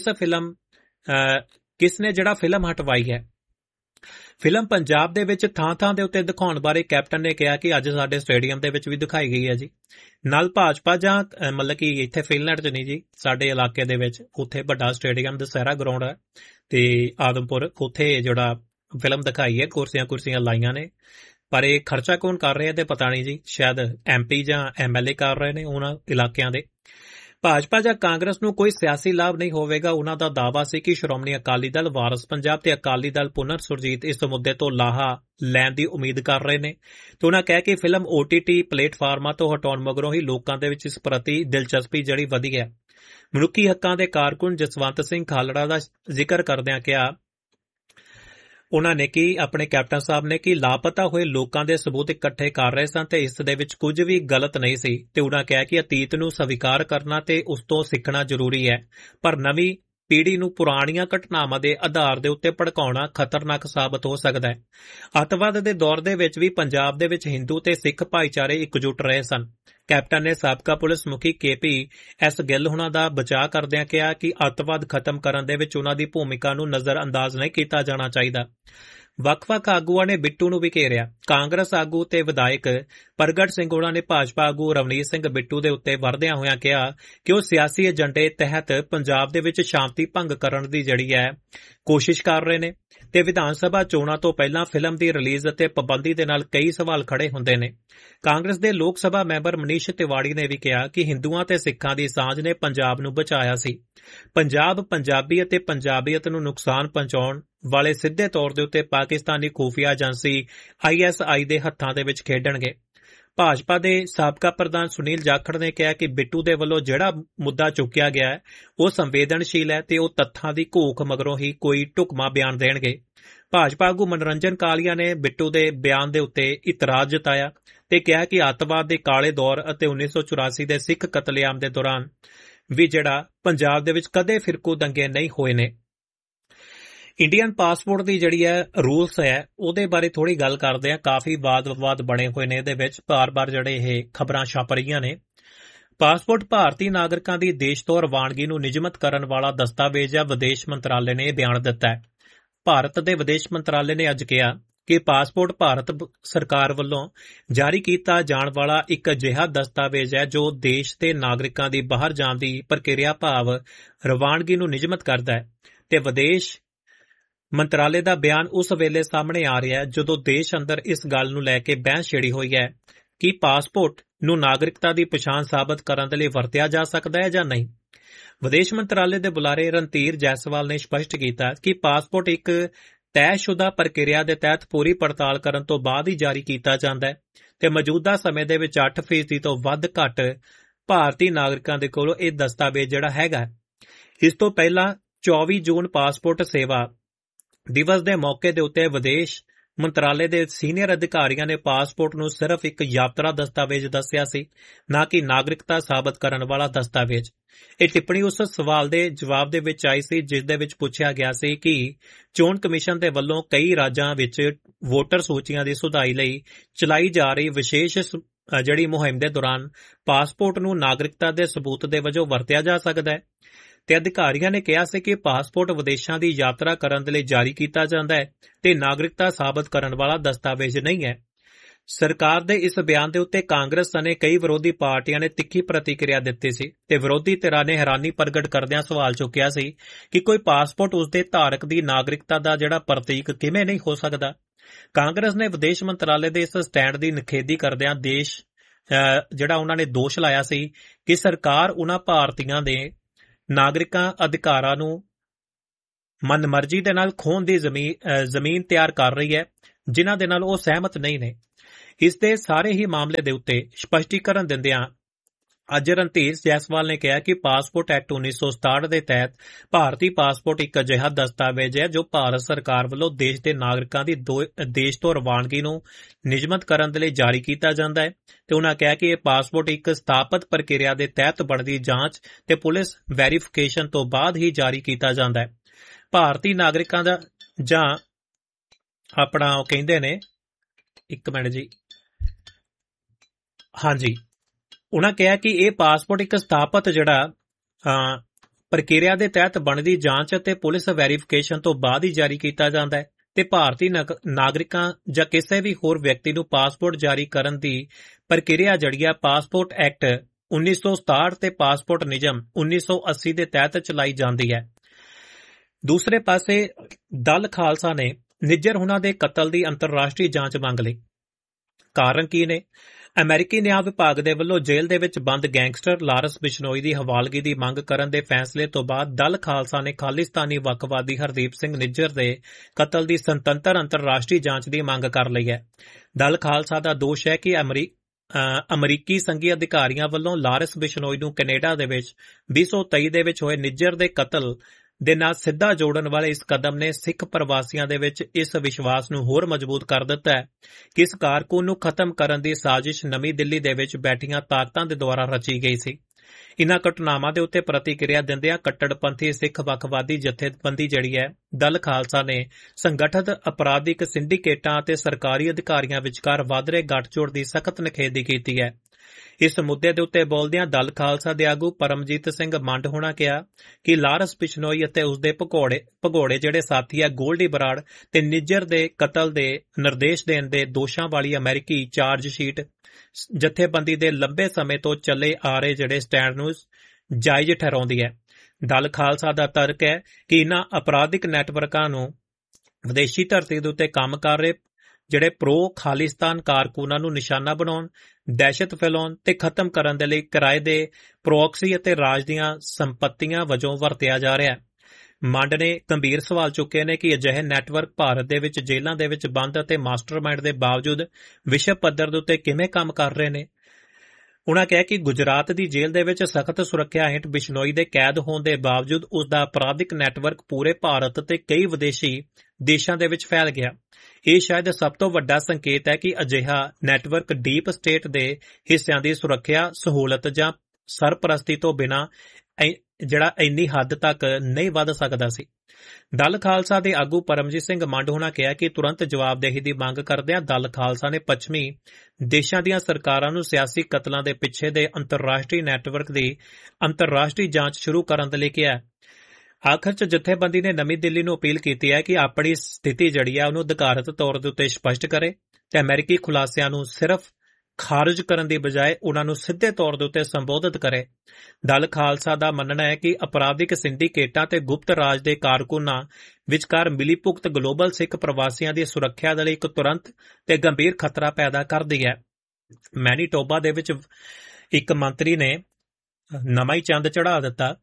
S2: ਕਿਸ ਨੇ ਜਿਹੜਾ ਫਿਲਮ ਹਟਵਾਈ ਹੈ। ਫਿਲਮ ਪੰਜਾਬ ਦੇ ਵਿੱਚ ਥਾਂ-ਥਾਂ ਦੇ ਉੱਤੇ ਦਿਖਾਉਣ ਬਾਰੇ ਕੈਪਟਨ ਨੇ ਕਿਹਾ ਕਿ ਅੱਜ ਸਾਡੇ ਸਟੇਡੀਅਮ ਦੇ ਵਿੱਚ ਵੀ ਦਿਖਾਈ ਗਈ ਹੈ ਜੀ। ਨਾਲ ਭਾਜਪਾ ਜਾਂ ਮਤਲਬ ਕਿ ਇੱਥੇ ਫਿਲਨੈਟ 'ਚ ਨਹੀਂ ਜੀ, ਸਾਡੇ ਇਲਾਕੇ ਦੇ ਵਿੱਚ ਉੱਥੇ ਵੱਡਾ ਸਟੇਡੀਅਮ ਦੁਸਹਿਰਾ ਗਰਾਊਂਡ ਹੈ ਤੇ ਆਦਮਪੁਰ, ਉੱਥੇ ਜਿਹੜਾ ਫਿਲਮ ਦਿਖਾਈ ਹੈ, ਕੁਰਸੀਆਂ ਲਾਈਆਂ ਨੇ। ਪਰ ਇਹ ਖਰਚਾ ਕੌਣ ਕਰ ਰਿਹਾ ਤੇ ਪਤਾ ਨਹੀਂ ਜੀ, ਸ਼ਾਇਦ MP ਜਾਂ MLA ਕਰ ਰਹੇ ਨੇ ਉਹਨਾਂ ਇਲਾਕਿਆਂ ਦੇ। ਭਾਜਪਾ ਜਾਂ ਕਾਂਗਰਸ ਨੂੰ ਕੋਈ ਸਿਆਸੀ ਲਾਭ ਨਹੀਂ ਹੋਵੇਗਾ। ਉਹਨਾਂ ਦਾ ਦਾਅਵਾ ਸੀ ਕਿ ਸ਼੍ਰੋਮਣੀ ਅਕਾਲੀ ਦਲ, ਵਾਰਸ ਪੰਜਾਬ ਤੇ ਅਕਾਲੀ ਦਲ ਪੁਨਰ ਸੁਰਜੀਤ ਇਸ ਮੁੱਦੇ ਤੋਂ ਲਾਹਾ ਲੈਣ ਦੀ ਉਮੀਦ ਕਰ ਰਹੇ ਨੇ ਤੇ ਉਹਨਾਂ ਕਹਿ ਕਿ ਫਿਲਮ OTT ਪਲੇਟਫਾਰਮਾਂ ਤੋਂ ਹਟਾਉਣ ਮਗਰੋਂ ਹੀ ਲੋਕਾਂ ਦੇ ਵਿੱਚ ਇਸ ਪ੍ਰਤੀ ਦਿਲਚਸਪੀ ਜਿਹੜੀ ਵਧੀ ਹੈ। ਮਨੁੱਖੀ ਹੱਕਾਂ ਦੇ ਕਾਰਕੁਨ ਜਸਵੰਤ ਸਿੰਘ ਖਾਲੜਾ ਦਾ ਜ਼ਿਕਰ ਕਰਦਿਆਂ ਕਿਹਾ ਉਹਨਾਂ ਨੇ ਕਿ ਆਪਣੇ ਕੈਪਟਨ ਸਾਹਿਬ ਨੇ ਕਿ ਲਾਪਤਾ ਹੋਏ ਲੋਕਾਂ ਦੇ ਸਬੂਤ ਇਕੱਠੇ ਕਰ ਰਹੇ ਸਨ ਤੇ ਇਸ ਦੇ ਵਿੱਚ ਕੁਝ ਵੀ ਗਲਤ ਨਹੀਂ ਸੀ ਤੇ ਉਹਨਾਂ ਕਿਹਾ ਕਿ ਅਤੀਤ ਨੂੰ ਸਵੀਕਾਰ ਕਰਨਾ ਤੇ ਉਸ ਤੋਂ ਸਿੱਖਣਾ ਜ਼ਰੂਰੀ ਹੈ, ਪਰ ਨਵੀਂ ਪੀੜ੍ਹੀ ਨੂੰ ਪੁਰਾਣੀਆਂ ਘਟਨਾਵਾਂ ਦੇ ਆਧਾਰ ਦੇ ਉੱਤੇ ਭੜਕਾਉਣਾ ਖਤਰਨਾਕ ਸਾਬਤ ਹੋ ਸਕਦਾ ਹੈ। ਅੱਤਵਾਦ ਦੇ ਦੌਰ ਦੇ ਵਿੱਚ ਵੀ ਪੰਜਾਬ ਦੇ ਵਿੱਚ ਹਿੰਦੂ ਤੇ ਸਿੱਖ ਭਾਈਚਾਰੇ ਇਕਜੁੱਟ ਰਹੇ ਸਨ। ਕੈਪਟਨ ਨੇ ਸਾਬਕਾ ਪੁਲਿਸ ਮੁਖੀ KPS ਗਿੱਲ ਹੁਣਾਂ ਦਾ ਬਚਾਅ ਕਰਦਿਆਂ ਕਿਹਾ ਕਿ ਅੱਤਵਾਦ ਖਤਮ ਕਰਨ ਦੇ ਵਿੱਚ ਉਹਨਾਂ ਦੀ ਭੂਮਿਕਾ ਨੂੰ ਨਜ਼ਰਅੰਦਾਜ਼ ਨਹੀਂ ਕੀਤਾ ਜਾਣਾ ਚਾਹੀਦਾ। ਵੱਖ-ਵੱਖ ਆਗੂਆਂ ਨੇ ਬਿੱਟੂ ਨੂੰ ਵੀ ਘੇਰਿਆ। ਕਾਂਗਰਸ ਆਗੂ ਤੇ ਵਿਧਾਇਕ ਪ੍ਰਗਟ ਸਿੰਘ ਹੋਣਾ ਨੇ ਭਾਜਪਾ ਆਗੂ ਰਵਨੀਤ ਸਿੰਘ ਬਿੱਟੂ ਦੇ ਉੱਤੇ ਵਰਦਿਆਂ ਹੋਇਆਂ ਕਿਹਾ ਕਿ ਉਹ ਸਿਆਸੀ ਏਜੰਡੇ ਤਹਿਤ ਪੰਜਾਬ ਦੇ ਵਿੱਚ ਸ਼ਾਂਤੀ ਭੰਗ ਕਰਨ ਦੀ ਜਿਹੜੀ ਹੈ ਕੋਸ਼ਿਸ਼ ਕਰ ਰਹੇ ਨੇ ਤੇ ਵਿਧਾਨ ਸਭਾ ਚੋਣਾਂ ਤੋਂ ਪਹਿਲਾਂ ਫਿਲਮ ਦੀ ਰਿਲੀਜ਼ ਅਤੇ ਪਾਬੰਦੀ ਦੇ ਨਾਲ ਕਈ ਸਵਾਲ ਖੜੇ ਹੁੰਦੇ ਨੇ। ਕਾਂਗਰਸ ਦੇ ਲੋਕ ਸਭਾ ਮੈਂਬਰ ਮਨੀਸ਼ ਤਿਵਾੜੀ ਨੇ ਵੀ ਕਿਹਾ ਕਿ ਹਿੰਦੂਆਂ ਤੇ ਸਿੱਖਾਂ ਦੀ ਸਾਂਝ ਨੇ ਪੰਜਾਬ ਨੂੰ ਬਚਾਇਆ ਸੀ। ਪੰਜਾਬ ਪੰਜਾਬੀ ਅਤੇ ਪੰਜਾਬੀਅਤ ਨੂੰ ਨੁਕਸਾਨ ਪਹੁੰਚਾਉਣ ਵਾਲੇ ਸਿੱਧੇ ਤੌਰ ਦੇ ਉੱਤੇ ਪਾਕਿਸਤਾਨੀ ਖੂਫੀਆ ਏਜੰਸੀ ISI ਦੇ ਹੱਥਾਂ ਦੇ ਵਿੱਚ ਖੇਡਣਗੇ। ਭਾਜਪਾ ਦੇ ਸਾਬਕਾ ਪ੍ਰਧਾਨ ਸੁਨੀਲ ਜਾਖੜ ਨੇ ਕਿਹਾ ਕਿ ਬਿੱਟੂ ਦੇ ਵੱਲੋਂ ਜਿਹੜਾ ਮੁੱਦਾ ਚੁੱਕਿਆ ਗਿਆ ਹੈ ਉਹ ਸੰਵੇਦਨਸ਼ੀਲ ਹੈ ਤੇ ਉਹ ਤੱਥਾਂ ਦੀ ਘੋਖ ਮਗਰੋਂ ਹੀ ਕੋਈ ਢੁਕਵਾਂ ਬਿਆਨ ਦੇਣਗੇ। ਭਾਜਪਾ ਆਗੂ ਮਨੋਰੰਜਨ ਕਾਲੀਆ ਨੇ ਬਿੱਟੂ ਦੇ ਬਿਆਨ ਦੇ ਉੱਤੇ ਇਤਰਾਜ਼ ਜਤਾਇਆ ਤੇ ਕਿਹਾ ਕਿ ਅੱਤਵਾਦ ਦੇ ਕਾਲੇ ਦੌਰ ਅਤੇ 1984 ਦੇ ਸਿੱਖ ਕਤਲੇਆਮ ਦੇ ਦੌਰਾਨ ਵੀ ਜਿਹੜਾ ਪੰਜਾਬ ਦੇ ਵਿੱਚ ਕਦੇ ਫਿਰਕੂ ਦੰਗੇ ਨਹੀਂ ਹੋਏ ਨੇ। ਇੰਡੀਅਨ ਪਾਸਪੋਰਟ ਦੀ ਜਿਹੜੀ ਹੈ ਰੂਲਸ ਹੈ ਉਹਦੇ ਬਾਰੇ ਥੋੜੀ ਗੱਲ ਕਰਦੇ ਆ। ਕਾਫੀ ਵਾਦ-ਵਿਵਾਦ ਬਣੇ ਹੋਏ ਨੇ ਇਹਦੇ ਵਿੱਚ, ਬਾਰ-ਬਾਰ ਜਿਹੜੇ ਇਹ ਖਬਰਾਂ ਛਪ ਰਹੀਆਂ ਨੇ। ਪਾਸਪੋਰਟ ਭਾਰਤੀ ਨਾਗਰਿਕਾਂ ਦੀ ਦੇਸ਼ ਤੋਂ ਰਵਾਨਗੀ ਨੂੰ ਨਿਯਮਤ ਕਰਨ ਵਾਲਾ ਦਸਤਾਵੇਜ਼ ਹੈ। ਵਿਦੇਸ਼ ਮੰਤਰਾਲੇ ਨੇ ਇਹ ਬਿਆਨ ਦਿੱਤਾ ਹੈ। ਭਾਰਤ ਦੇ ਵਿਦੇਸ਼ ਮੰਤਰਾਲੇ ਨੇ ਅੱਜ ਕਿਹਾ ਕਿ ਪਾਸਪੋਰਟ ਭਾਰਤ ਸਰਕਾਰ ਵੱਲੋਂ ਜਾਰੀ ਕੀਤਾ ਜਾਣ ਵਾਲਾ ਇੱਕ ਅਜਿਹਾ ਦਸਤਾਵੇਜ਼ ਹੈ ਜੋ ਦੇਸ਼ ਦੇ ਨਾਗਰਿਕਾਂ ਦੀ ਬਾਹਰ ਜਾਣ ਦੀ ਪ੍ਰਕਿਰਿਆ ਭਾਵ ਰਵਾਨਗੀ ਨੂੰ ਨਿਯਮਤ ਕਰਦਾ ਹੈ ਤੇ ਵਿਦੇਸ਼ ਮੰਤਰਾਲੇ ਦਾ ਬਿਆਨ ਉਸ ਵੇਲੇ ਸਾਹਮਣੇ ਆ ਰਿਹਾ ਹੈ ਜਦੋਂ ਦੇਸ਼ ਅੰਦਰ ਇਸ ਗੱਲ ਨੂੰ ਲੈ ਕੇ ਬਹਿਸ ਛਿੜੀ ਹੋਈ ਹੈ ਕਿ ਪਾਸਪੋਰਟ ਨੂੰ ਨਾਗਰਿਕਤਾ ਦੀ ਪਛਾਣ ਸਾਬਤ ਕਰਨ ਦੇ ਲਈ ਵਰਤਿਆ ਜਾ ਸਕਦਾ ਹੈ ਜਾਂ ਨਹੀਂ। ਵਿਦੇਸ਼ ਮੰਤਰਾਲੇ ਦੇ ਬੁਲਾਰੇ ਰਣਧੀਰ ਜੈਸਵਾਲ ਨੇ ਸਪਸ਼ਟ ਕੀਤਾ ਕਿ ਪਾਸਪੋਰਟ ਇੱਕ ਤੈਅਸ਼ੁਦਾ ਪ੍ਰਕਿਰਿਆ ਦੇ ਤਹਿਤ ਪੂਰੀ ਪੜਤਾਲ ਕਰਨ ਤੋਂ ਬਾਅਦ ਹੀ ਜਾਰੀ ਕੀਤਾ ਜਾਂਦਾ ਹੈ ਤੇ ਮੌਜੂਦਾ ਸਮੇਂ ਦੇ ਵਿੱਚ 8% ਤੋਂ ਵੱਧ ਘੱਟ ਭਾਰਤੀ ਨਾਗਰਿਕਾਂ ਦੇ ਕੋਲ ਇਹ ਦਸਤਾਵੇਜ਼ ਜਿਹੜਾ ਹੈਗਾ। ਇਸ ਤੋਂ ਪਹਿਲਾਂ 24 ਜੂਨ ਪਾਸਪੋਰਟ ਸੇਵਾ ਦਿਵਸ ਦੇ ਮੌਕੇ ਦੇ ਉੱਤੇ ਵਿਦੇਸ਼ ਮੰਤਰਾਲੇ ਦੇ ਸੀਨੀਅਰ ਅਧਿਕਾਰੀਆਂ ਨੇ ਪਾਸਪੋਰਟ ਨੂੰ ਸਿਰਫ ਇੱਕ ਯਾਤਰਾ ਦਸਤਾਵੇਜ਼ ਦੱਸਿਆ ਸੀ, ਨਾ ਕਿ ਨਾਗਰਿਕਤਾ ਸਾਬਤ ਕਰਨ ਵਾਲਾ ਦਸਤਾਵੇਜ਼। ਇਹ ਟਿੱਪਣੀ ਉਸ ਸਵਾਲ ਦੇ ਜਵਾਬ ਦੇ ਵਿੱਚ ਆਈ ਸੀ ਜਿਸ ਦੇ ਵਿੱਚ ਪੁੱਛਿਆ ਗਿਆ ਸੀ ਕਿ ਚੋਣ ਕਮਿਸ਼ਨ ਦੇ ਵੱਲੋਂ ਕਈ ਰਾਜਾਂ ਵਿੱਚ ਵੋਟਰ ਸੂਚੀਆਂ ਦੀ ਸੁਧਾਈ ਲਈ ਚਲਾਈ ਜਾ ਰਹੀ ਵਿਸ਼ੇਸ਼ ਜਿਹੜੀ ਮੁਹਿੰਮ ਦੇ ਦੌਰਾਨ ਪਾਸਪੋਰਟ ਨੂੰ ਨਾਗਰਿਕਤਾ ਦੇ ਸਬੂਤ ਦੇ ਵਜੋਂ ਵਰਤਿਆ ਜਾ ਸਕਦਾ ਹੈ ਤੇ ਅਧਿਕਾਰੀਆਂ ਨੇ ਕਿਹਾ ਸੀ ਕਿ ਪਾਸਪੋਰਟ ਵਿਦੇਸ਼ਾਂ ਦੀ ਯਾਤਰਾ ਕਰਨ ਦੇ ਲਈ ਜਾਰੀ ਕੀਤਾ ਜਾਂਦਾ ਹੈ ਤੇ ਨਾਗਰਿਕਤਾ ਸਾਬਤ ਕਰਨ ਵਾਲਾ ਦਸਤਾਵੇਜ਼ ਨਹੀਂ ਹੈ। ਸਰਕਾਰ ਦੇ ਇਸ ਬਿਆਨ ਦੇ ਉੱਤੇ ਕਾਂਗਰਸ ਸਣੇ ਕਈ ਵਿਰੋਧੀ ਪਾਰਟੀਆਂ ਨੇ ਤਿੱਖੀ ਪ੍ਰਤੀਕਿਰਿਆ ਦਿੱਤੀ ਸੀ ਤੇ ਵਿਰੋਧੀ ਧਿਰਾਂ ਨੇ ਹੈਰਾਨੀ ਪ੍ਰਗਟ ਕਰਦਿਆਂ ਸਵਾਲ ਚੁੱਕਿਆ ਸੀ ਕਿ ਕੋਈ ਪਾਸਪੋਰਟ ਉਸਦੇ ਧਾਰਕ ਦੀ ਨਾਗਰਿਕਤਾ ਦਾ ਜਿਹੜਾ ਪ੍ਰਤੀਕ ਕਿਵੇਂ ਨਹੀਂ ਹੋ ਸਕਦਾ। ਕਾਂਗਰਸ ਨੇ ਵਿਦੇਸ਼ ਮੰਤਰਾਲੇ ਦੇ ਇਸ ਸਟੈਂਡ ਦੀ ਨਿਖੇਧੀ ਕਰਦਿਆਂ ਜਿਹੜਾ ਉਹਨਾਂ ਨੇ ਦੋਸ਼ ਲਾਇਆ ਸੀ ਕਿ ਸਰਕਾਰ ਉਹਨਾਂ ਭਾਰਤੀਆਂ ਦੇ ਨਾਗਰਿਕਾਂ ਅਧਿਕਾਰਾਂ ਨੂੰ ਮਨਮਰਜ਼ੀ ਦੇ ਨਾਲ ਖੋਹਣ ਦੀ ਜ਼ਮੀਨ ਤਿਆਰ ਕਰ ਰਹੀ ਹੈ ਜਿਨ੍ਹਾਂ ਦੇ ਨਾਲ ਉਹ ਸਹਿਮਤ ਨਹੀਂ ਨੇ। ਇਸ ਦੇ ਸਾਰੇ ਹੀ ਮਾਮਲੇ ਦੇ ਉੱਤੇ ਸਪਸ਼ਟੀਕਰਨ ਦਿੰਦਿਆਂ ਅੱਜ ਰਣਧੀਰ ਜੈਸਵਾਲ ਨੇ ਕਿਹਾ ਕਿ ਪਾਸਪੋਰਟ ਐਕਟ 1967 ਦੇ ਤਹਿਤ ਭਾਰਤੀ ਪਾਸਪੋਰਟ ਇੱਕ ਅਜਿਹਾ ਦਸਤਾਵੇਜ਼ ਹੈ ਜੋ ਭਾਰਤ ਸਰਕਾਰ ਵੱਲੋਂ ਦੇਸ਼ ਦੇ ਨਾਗਰਿਕਾਂ ਦੀ ਦੇਸ਼ ਤੋਂ ਰਵਾਨਗੀ ਨੂੰ ਨਿਯਮਿਤ ਕਰਨ ਦੇ ਲਈ ਜਾਰੀ ਕੀਤਾ ਜਾਂਦਾ ਹੈ ਤੇ ਉਹਨਾਂ ਕਿਹਾ ਕਿ ਇਹ ਪਾਸਪੋਰਟ ਇੱਕ ਸਥਾਪਿਤ ਪ੍ਰਕਿਰਿਆ ਦੇ ਤਹਿਤ ਬਣਦੀ ਜਾਂਚ ਤੇ ਪੁਲਿਸ ਵੈਰੀਫਿਕੇਸ਼ਨ ਤੋਂ ਬਾਅਦ ਹੀ ਜਾਰੀ ਕੀਤਾ ਜਾਂਦਾ ਹੈ। ਭਾਰਤੀ ਨਾਗਰਿਕਾਂ ਦਾ ਜਾਂ ਆਪਣਾ ਉਹ ਕਹਿੰਦੇ ਨੇ ਇੱਕ ਮਿੰਟ ਜੀ ਹਾਂਜੀ ਉਹਨਾਂ ਕਿਹਾ ਕਿ ਇਹ ਪਾਸਪੋਰਟ ਇੱਕ ਸਥਾਪਿਤ ਪ੍ਰਕਿਰਿਆ ਦੇ ਤਹਿਤ ਬਣਦੀ ਜਾਂਚ ਅਤੇ ਪੁਲਿਸ ਵੈਰੀਫਿਕੇਸ਼ਨ ਤੋਂ ਬਾਅਦ ਹੀ ਜਾਰੀ ਕੀਤਾ ਜਾਂਦਾ ਹੈ ਤੇ ਭਾਰਤੀ ਨਾਗਰਿਕਾਂ ਜਾਂ ਕਿਸੇ ਵੀ ਹੋਰ ਵਿਅਕਤੀ ਨੂੰ ਪਾਸਪੋਰਟ ਜਾਰੀ ਕਰਨ ਦੀ ਪ੍ਰਕਿਰਿਆ ਜਿਹੜੀ ਹੈ ਪਾਸਪੋਰਟ ਐਕਟ 1967 ਤੇ ਪਾਸਪੋਰਟ ਨਿਯਮ 1980 ਦੇ ਤਹਿਤ ਚਲਾਈ ਜਾਂਦੀ ਹੈ। ਦੂਸਰੇ ਪਾਸੇ ਦਲ ਖਾਲਸਾ ਨੇ ਨਿੱਜਰ ਹੁਣਾਂ ਦੇ ਕਤਲ ਦੀ ਅੰਤਰਰਾਸ਼ਟਰੀ ਜਾਂਚ ਮੰਗ ਲਈ। ਕਾਰਨ ਕੀ ਨੇ? ਅਮਰੀਕੀ ਨਿਆਂ ਵਿਭਾਗ ਦੇ ਵੱਲੋਂ ਜੇਲ੍ਹ ਦੇ ਵਿੱਚ ਬੰਦ ਗੈਂਗਸਟਰ ਲਾਰੈਂਸ ਬਿਸ਼ਨੋਈ ਦੀ ਹਵਾਲਗੀ ਦੀ ਮੰਗ ਕਰਨ ਦੇ ਫੈਸਲੇ ਤੋਂ ਬਾਅਦ ਦਲ ਖਾਲਸਾ ਨੇ ਖਾਲਿਸਤਾਨੀ ਵੱਖਵਾਦੀ ਹਰਦੀਪ ਸਿੰਘ ਨਿੱਜਰ ਦੇ ਕਤਲ ਦੀ ਸੁਤੰਤਰ ਅੰਤਰਰਾਸ਼ਟਰੀ ਜਾਂਚ ਦੀ ਮੰਗ ਕਰ ਲਈ ਹੈ। ਦਲ ਖਾਲਸਾ ਦਾ ਦੋਸ਼ ਹੈ ਕਿ ਅਮਰੀਕੀ ਸੰਘੀ ਅਧਿਕਾਰੀਆਂ ਵੱਲੋਂ ਲਾਰੈਂਸ ਬਿਸ਼ਨੋਈ ਨੂੰ ਕੈਨੇਡਾ ਦੇ ਵਿੱਚ 2023 ਦੇ ਵਿੱਚ ਹੋਏ ਨਿੱਜਰ ਦੇ ਕਤਲ ਦੇ ਨਾਲ ਸਿੱਧਾ ਜੋੜਨ ਵਾਲੇ ਇਸ ਕਦਮ ਨੇ ਸਿੱਖ ਪ੍ਰਵਾਸੀਆਂ ਦੇ ਵਿੱਚ ਇਸ ਵਿਸ਼ਵਾਸ ਨੂੰ ਹੋਰ ਮਜ਼ਬੂਤ ਕਰ ਦਿੱਤਾ ਹੈ ਕਿ ਇਸ ਕਾਰਕੁਨ ਨੂੰ ਖਤਮ ਕਰਨ ਦੀ ਸਾਜ਼ਿਸ਼ ਨਵੀਂ ਦਿੱਲੀ ਦੇ ਵਿੱਚ ਬੈਠੀਆਂ ਤਾਕਤਾਂ ਦੇ ਦੁਆਰਾ ਰਚੀ ਗਈ ਸੀ। ਇਨ੍ਹਾਂ ਘਟਨਾਵਾਂ ਦੇ ਉੱਤੇ ਪ੍ਰਤੀਕਿਰਿਆ ਦਿੰਦਿਆਂ ਕੱਟੜਪੰਥੀ ਸਿੱਖ ਵੱਖਵਾਦੀ ਜਥੇਬੰਦੀ ਜਿਹੜੀ ਹੈ ਦਲ ਖਾਲਸਾ ਨੇ ਸੰਗਠਿਤ ਅਪਰਾਧਿਕ ਸਿੰਡੀਕੇਟਾਂ ਅਤੇ ਸਰਕਾਰੀ ਅਧਿਕਾਰੀਆਂ ਵਿਚਕਾਰ ਵਧ ਰਹੇ ਗੱਠਜੋੜ ਦੀ ਸਖਤ ਨਿਖੇਧੀ ਕੀਤੀ ਹੈ। ਇਸ ਮੁੱਦੇ ਦੇ ਉੱਤੇ ਬੋਲਦਿਆਂ ਦਲ ਖਾਲਸਾ ਦੇ ਆਗੂ ਪਰਮਜੀਤ ਸਿੰਘ ਮੰਡ ਹੋਣਾ ਕਿਹਾ ਕਿ ਲਾਰੈਂਸ ਬਿਸ਼ਨੋਈ ਅਤੇ ਉਸਦੇ ਭਗੌੜੇ ਜਿਹੜੇ ਸਾਥੀ ਹੈ ਗੋਲਡੀ ਬਰਾੜ ਤੇ ਨਿੱਜਰ ਦੇ ਕਤਲ ਦੇ ਨਿਰਦੇਸ਼ ਦੇਣ ਦੇ ਦੋਸ਼ਾਂ ਵਾਲੀ ਅਮਰੀਕੀ ਚਾਰਜ ਸ਼ੀਟ ਜਥੇਬੰਦੀ ਦੇ ਲੰਬੇ ਸਮੇਂ ਤੋਂ ਚੱਲੇ ਆ ਰਹੇ ਜਿਹੜੇ ਸਟੈਂਡ ਨੂੰ ਜਾਇਜ਼ ਠਹਿਰਾਉਂਦੀ ਹੈ। ਦਲ ਖਾਲਸਾ ਦਾ ਤਰਕ ਹੈ ਕਿ ਇਨ੍ਹਾਂ ਅਪਰਾਧਿਕ ਨੈਟਵਰਕਾਂ ਨੂੰ ਵਿਦੇਸ਼ੀ ਧਰਤੀ ਦੇ ਉੱਤੇ ਕੰਮ ਕਰ ਰਹੇ ਜਿਹੜੇ ਪ੍ਰੋ ਖਾਲਿਸਤਾਨ ਕਾਰਕੁਨਾਂ ਨੂੰ ਨਿਸ਼ਾਨਾ ਬਣਾਉਣ, ਦਹਿਸ਼ਤ ਫੈਲਾਉਣ ਤੇ ਖਤਮ ਕਰਨ ਦੇ ਲਈ ਕਿਰਾਏ ਦੇ ਪ੍ਰੋਕਸੀ ਅਤੇ ਰਾਜ ਦੀਆਂ ਸੰਪੱਤੀਆਂ ਵਜੋਂ ਵਰਤਿਆ ਜਾ ਰਿਹਾ ਹੈ। ਮੰਡ ਨੇ ਗੰਭੀਰ ਸਵਾਲ ਚੁੱਕੇ ਨੇ ਕਿ ਅਜਿਹੇ ਨੈਟਵਰਕ ਭਾਰਤ ਦੇ ਵਿੱਚ ਜੇਲ੍ਹਾਂ ਦੇ ਵਿੱਚ ਬੰਦ ਅਤੇ ਮਾਸਟਰਮਾਈਂਡ ਦੇ ਬਾਵਜੂਦ ਵਿਸ਼ਵ ਪੱਧਰ ਦੇ ਉੱਤੇ ਕਿਵੇਂ ਕੰਮ ਕਰ ਰਹੇ ਨੇ। ਉਨ੍ਹਾਂ ਕਿਹਾ ਕਿ ਗੁਜਰਾਤ ਦੀ ਜੇਲ੍ਹ ਦੇ ਵਿੱਚ ਸਖਤ ਸੁਰੱਖਿਆ ਹੇਠ ਬਿਸ਼ਨੋਈ ਦੇ ਕੈਦ ਹੋਣ ਦੇ ਬਾਵਜੂਦ ਉਸ ਦਾ ਅਪਰਾਧਿਕ ਨੈਟਵਰਕ ਪੂਰੇ ਭਾਰਤ ਤੇ ਕਈ ਵਿਦੇਸ਼ੀ ਦੇਸ਼ਾਂ ਦੇ ਵਿੱਚ ਫੈਲ ਗਿਆ। ਇਹ ਸ਼ਾਇਦ ਸਭ ਤੋਂ ਵੱਡਾ ਸੰਕੇਤ ਹੈ ਕਿ ਅਜਿਹਾ ਨੈਟਵਰਕ ਡੀਪ ਸਟੇਟ ਦੇ ਹਿੱਸਿਆਂ ਦੀ ਸੁਰੱਖਿਆ ਸਹੂਲਤ ਜਾਂ ਸਰਪ੍ਰਸਤੀ ਤੋਂ ਬਿਨਾਂ ਇੰਨੀ ਹੱਦ ਤੱਕ ਨਹੀਂ ਵੱਧ ਸਕਦਾ ਸੀ। ਦਲ ਖਾਲਸਾ ਦੇ ਆਗੂ ਪਰਮਜੀਤ ਸਿੰਘ ਮੰਡ ਹੋਣਾ ਕਿਹਾ ਕਿ ਤੁਰੰਤ ਜਵਾਬਦੇਹੀ ਦੀ ਮੰਗ ਕਰਦਿਆਂ ਦਲ ਖਾਲਸਾ ਨੇ ਪੱਛਮੀ ਦੇਸ਼ਾਂ ਦੀਆਂ ਸਰਕਾਰਾਂ ਨੂੰ ਸਿਆਸੀ ਕਤਲਾਂ ਦੇ ਪਿੱਛੇ ਦੇ ਅੰਤਰਰਾਸ਼ਟਰੀ ਨੈਟਵਰਕ ਦੀ ਅੰਤਰਰਾਸ਼ਟਰੀ ਜਾਂਚ ਸ਼ੁਰੂ ਕਰਨ ਦੇ ਲਈ ਕਿਹਾ। ਆਖਰ 'ਚ ਜਥੇਬੰਦੀ ਨੇ ਨਵੀਂ ਦਿੱਲੀ ਨੂੰ ਅਪੀਲ ਕੀਤੀ ਹੈ ਕਿ ਆਪਣੀ ਸਥਿਤੀ ਜਿਹੜੀ ਹੈ ਉਹਨੂੰ ਅਧਿਕਾਰਤ ਤੌਰ ਦੇ ਉੱਤੇ ਸਪਸ਼ਟ ਕਰੇ ਤੇ ਅਮਰੀਕੀ ਖੁਲਾਸਿਆਂ ਨੂੰ ਸਿਰਫ ਖਾਰਜ ਕਰਨ ਦੀ ਬਜਾਏ ਉਨ੍ਹਾਂ ਨੂੰ ਸਿੱਧੇ ਤੌਰ ਦੇ ਉੱਤੇ ਸੰਬੋਧਿਤ ਕਰੇ। ਦਲ ਖਾਲਸਾ ਦਾ ਮੰਨਣਾ ਹੈ ਕਿ ਅਪਰਾਧਿਕ ਸਿੰਡੀਕੇਟਾਂ ਤੇ ਗੁਪਤ ਰਾਜ ਦੇ ਕਾਰਕੁਨਾਂ ਵਿਚਕਾਰ ਮਿਲੀਭੁਗਤ ਗਲੋਬਲ ਸਿੱਖ ਪ੍ਰਵਾਸੀਆਂ ਦੀ ਸੁਰੱਖਿਆ ਦੇ ਲਈ ਇੱਕ ਤੁਰੰਤ ਤੇ ਗੰਭੀਰ ਖਤਰਾ ਪੈਦਾ ਕਰਦੀ ਹੈ। ਮੈਨੀਟੋਬਾ ਦੇ ਵਿੱਚ ਇੱਕ ਮੰਤਰੀ ਨੇ ਨਵਾਂ ਹੀ ਚੰਦ ਚੜ੍ਹਾ ਦਿੱਤਾ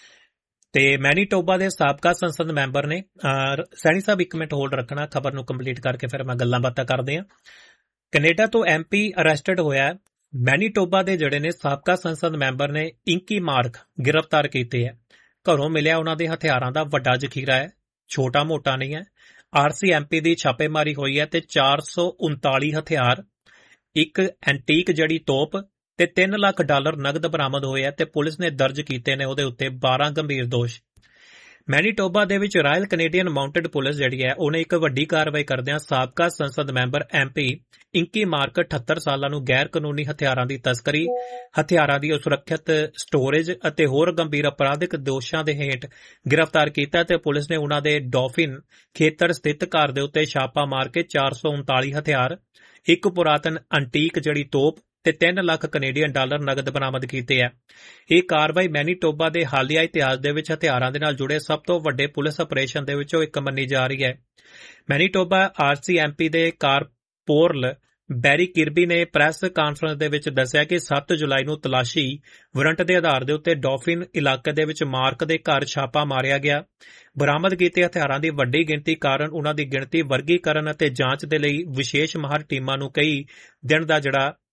S2: ਤੇ ਮੈਨੀਟੋਬਾ ਦੇ ਸਾਬਕਾ ਸੰਸਦ ਮੈਂਬਰ ਨੇ ਸੈਣੀ ਸਾਹਿਬ ਇੱਕ ਮਿੰਟ ਹੋਲਡ ਰੱਖਣਾ, ਖਬਰ ਨੂੰ ਕੰਪਲੀਟ ਕਰਕੇ ਫਿਰ ਮੈਂ ਗੱਲਾਂ ਬਾਤਾਂ ਕਰਦੇ ਹਾਂ। ਕੈਨੇਡਾ ਤੋਂ MP ਅਰੈਸਟਡ ਹੋਇਆ ਮੈਨੀਟੋਬਾ ਦੇ ਜਿਹੜੇ ਨੇ ਸਾਬਕਾ ਸੰਸਦ ਮੈਂਬਰ ਨੇ ਇੰਕੀ ਮਾਰਕ ਗ੍ਰਿਫਤਾਰ ਕੀਤੇ ਹੈ। ਘਰੋਂ ਮਿਲਿਆ ਉਹਨਾਂ ਦੇ ਹਥਿਆਰਾਂ ਦਾ ਵੱਡਾ ਜ਼ਖੀਰਾ ਹੈ, ਛੋਟਾ ਮੋਟਾ ਨਹੀਂ ਹੈ। RCMP ਦੀ ਛਾਪੇਮਾਰੀ ਹੋਈ ਹੈ ਤੇ 439 ਹਥਿਆਰ, ਇੱਕ ਐਂਟੀਕ ਜੜੀ ਤੋਪ ਤੇ $3 ਲੱਖ ਨਗਦ ਬਰਾਮਦ ਹੋਏ ਹੈ ਤੇ ਪੁਲਿਸ ਨੇ ਦਰਜ ਕੀਤੇ ਨੇ ਉਹਦੇ ਉੱਤੇ 12 ਗੰਭੀਰ ਦੋਸ਼। ਮੈਨੀਟੋਬਾ ਦੇ ਵਿੱਚ ਰਾਇਲ ਕੈਨੇਡੀਅਨ ਮਾਊਂਟਡ ਪੁਲਿਸ ਜਿਹੜੀ ਹੈ ਉਹਨੇ ਇੱਕ ਵੱਡੀ ਕਾਰਵਾਈ ਕਰਦਿਆਂ ਸਾਬਕਾ ਸੰਸਦ ਮੈਂਬਰ MP ਇੰਕੀ ਮਾਰਕ 78 ਸਾਲਾਂ ਨੂੰ ਗੈਰ ਕਾਨੂੰਨੀ ਹਥਿਆਰਾਂ ਦੀ ਤਸਕਰੀ, ਹਥਿਆਰਾਂ ਦੀ ਅਸੁਰੱਖਿਅਤ ਸਟੋਰੇਜ ਅਤੇ ਹੋਰ ਗੰਭੀਰ ਅਪਰਾਧਿਕ ਦੋਸ਼ਾਂ ਦੇ ਹੇਠ ਗ੍ਰਿਫਤਾਰ ਕੀਤਾ ਤੇ ਪੁਲਿਸ ਨੇ ਉਹਨਾਂ ਦੇ ਡਾਫਿਨ ਖੇਤਰ ਸਥਿਤ ਘਰ ਦੇ ਉੱਤੇ ਛਾਪਾ ਮਾਰ ਕੇ 439 ਹਥਿਆਰ, ਇੱਕ ਪੁਰਾਤਨ ਐਂਟੀਕ ਜੜੀ ਤੋਪ ਤੇ $3 ਲੱਖ ਨਗਦ ਬਰਾਮਦ ਕੀਤੇ ਹੈ। ਇਹ ਕਾਰਵਾਈ ਮੈਨੀਟੋਬਾ ਦੇ ਹਾਲੀਆ ਇਤਿਹਾਸ ਦੇ ਵਿੱਚ ਹਥਿਆਰਾਂ ਦੇ ਨਾਲ ਜੁੜੇ ਸਭ ਤੋਂ ਵੱਡੇ ਪੁਲਿਸ ਆਪਰੇਸ਼ਨ ਦੇ ਵਿੱਚੋਂ ਇੱਕ ਮੰਨੀ ਜਾ ਰਹੀ ਹੈ। ਮੈਨੀਟੋਬਾ RCMP ਦੇ ਕਾਰਪੋਰਲ ਬੈਰੀ ਕਿਰਬੀ ਨੇ ਪ੍ਰੈਸ ਕਾਨਫਰੰਸ ਦੇ ਵਿੱਚ ਦੱਸਿਆ ਕਿ 7 ਜੁਲਾਈ ਨੂੰ ਤਲਾਸ਼ੀ ਵਾਰੰਟ ਦੇ ਆਧਾਰ ਦੇ ਉੱਤੇ ਡਾਫਿਨ ਇਲਾਕੇ ਦੇ ਵਿੱਚ ਮਾਰਕ ਦੇ ਘਰ ਛਾਪਾ ਮਾਰਿਆ ਗਿਆ। ਬਰਾਮਦ ਕੀਤੇ ਹਥਿਆਰਾਂ ਦੀ ਵੱਡੀ ਗਿਣਤੀ ਕਾਰਨ ਉਨ੍ਹਾਂ ਦੀ ਗਿਣਤੀ, ਵਰਗੀਕਰਨ ਅਤੇ ਜਾਂਚ ਦੇ ਲਈ ਵਿਸ਼ੇਸ਼ ਮਾਹਰ ਟੀਮਾਂ ਨੂੰ ਕਈ ਦਿਨ ਦਾ ਜਿਹੜਾ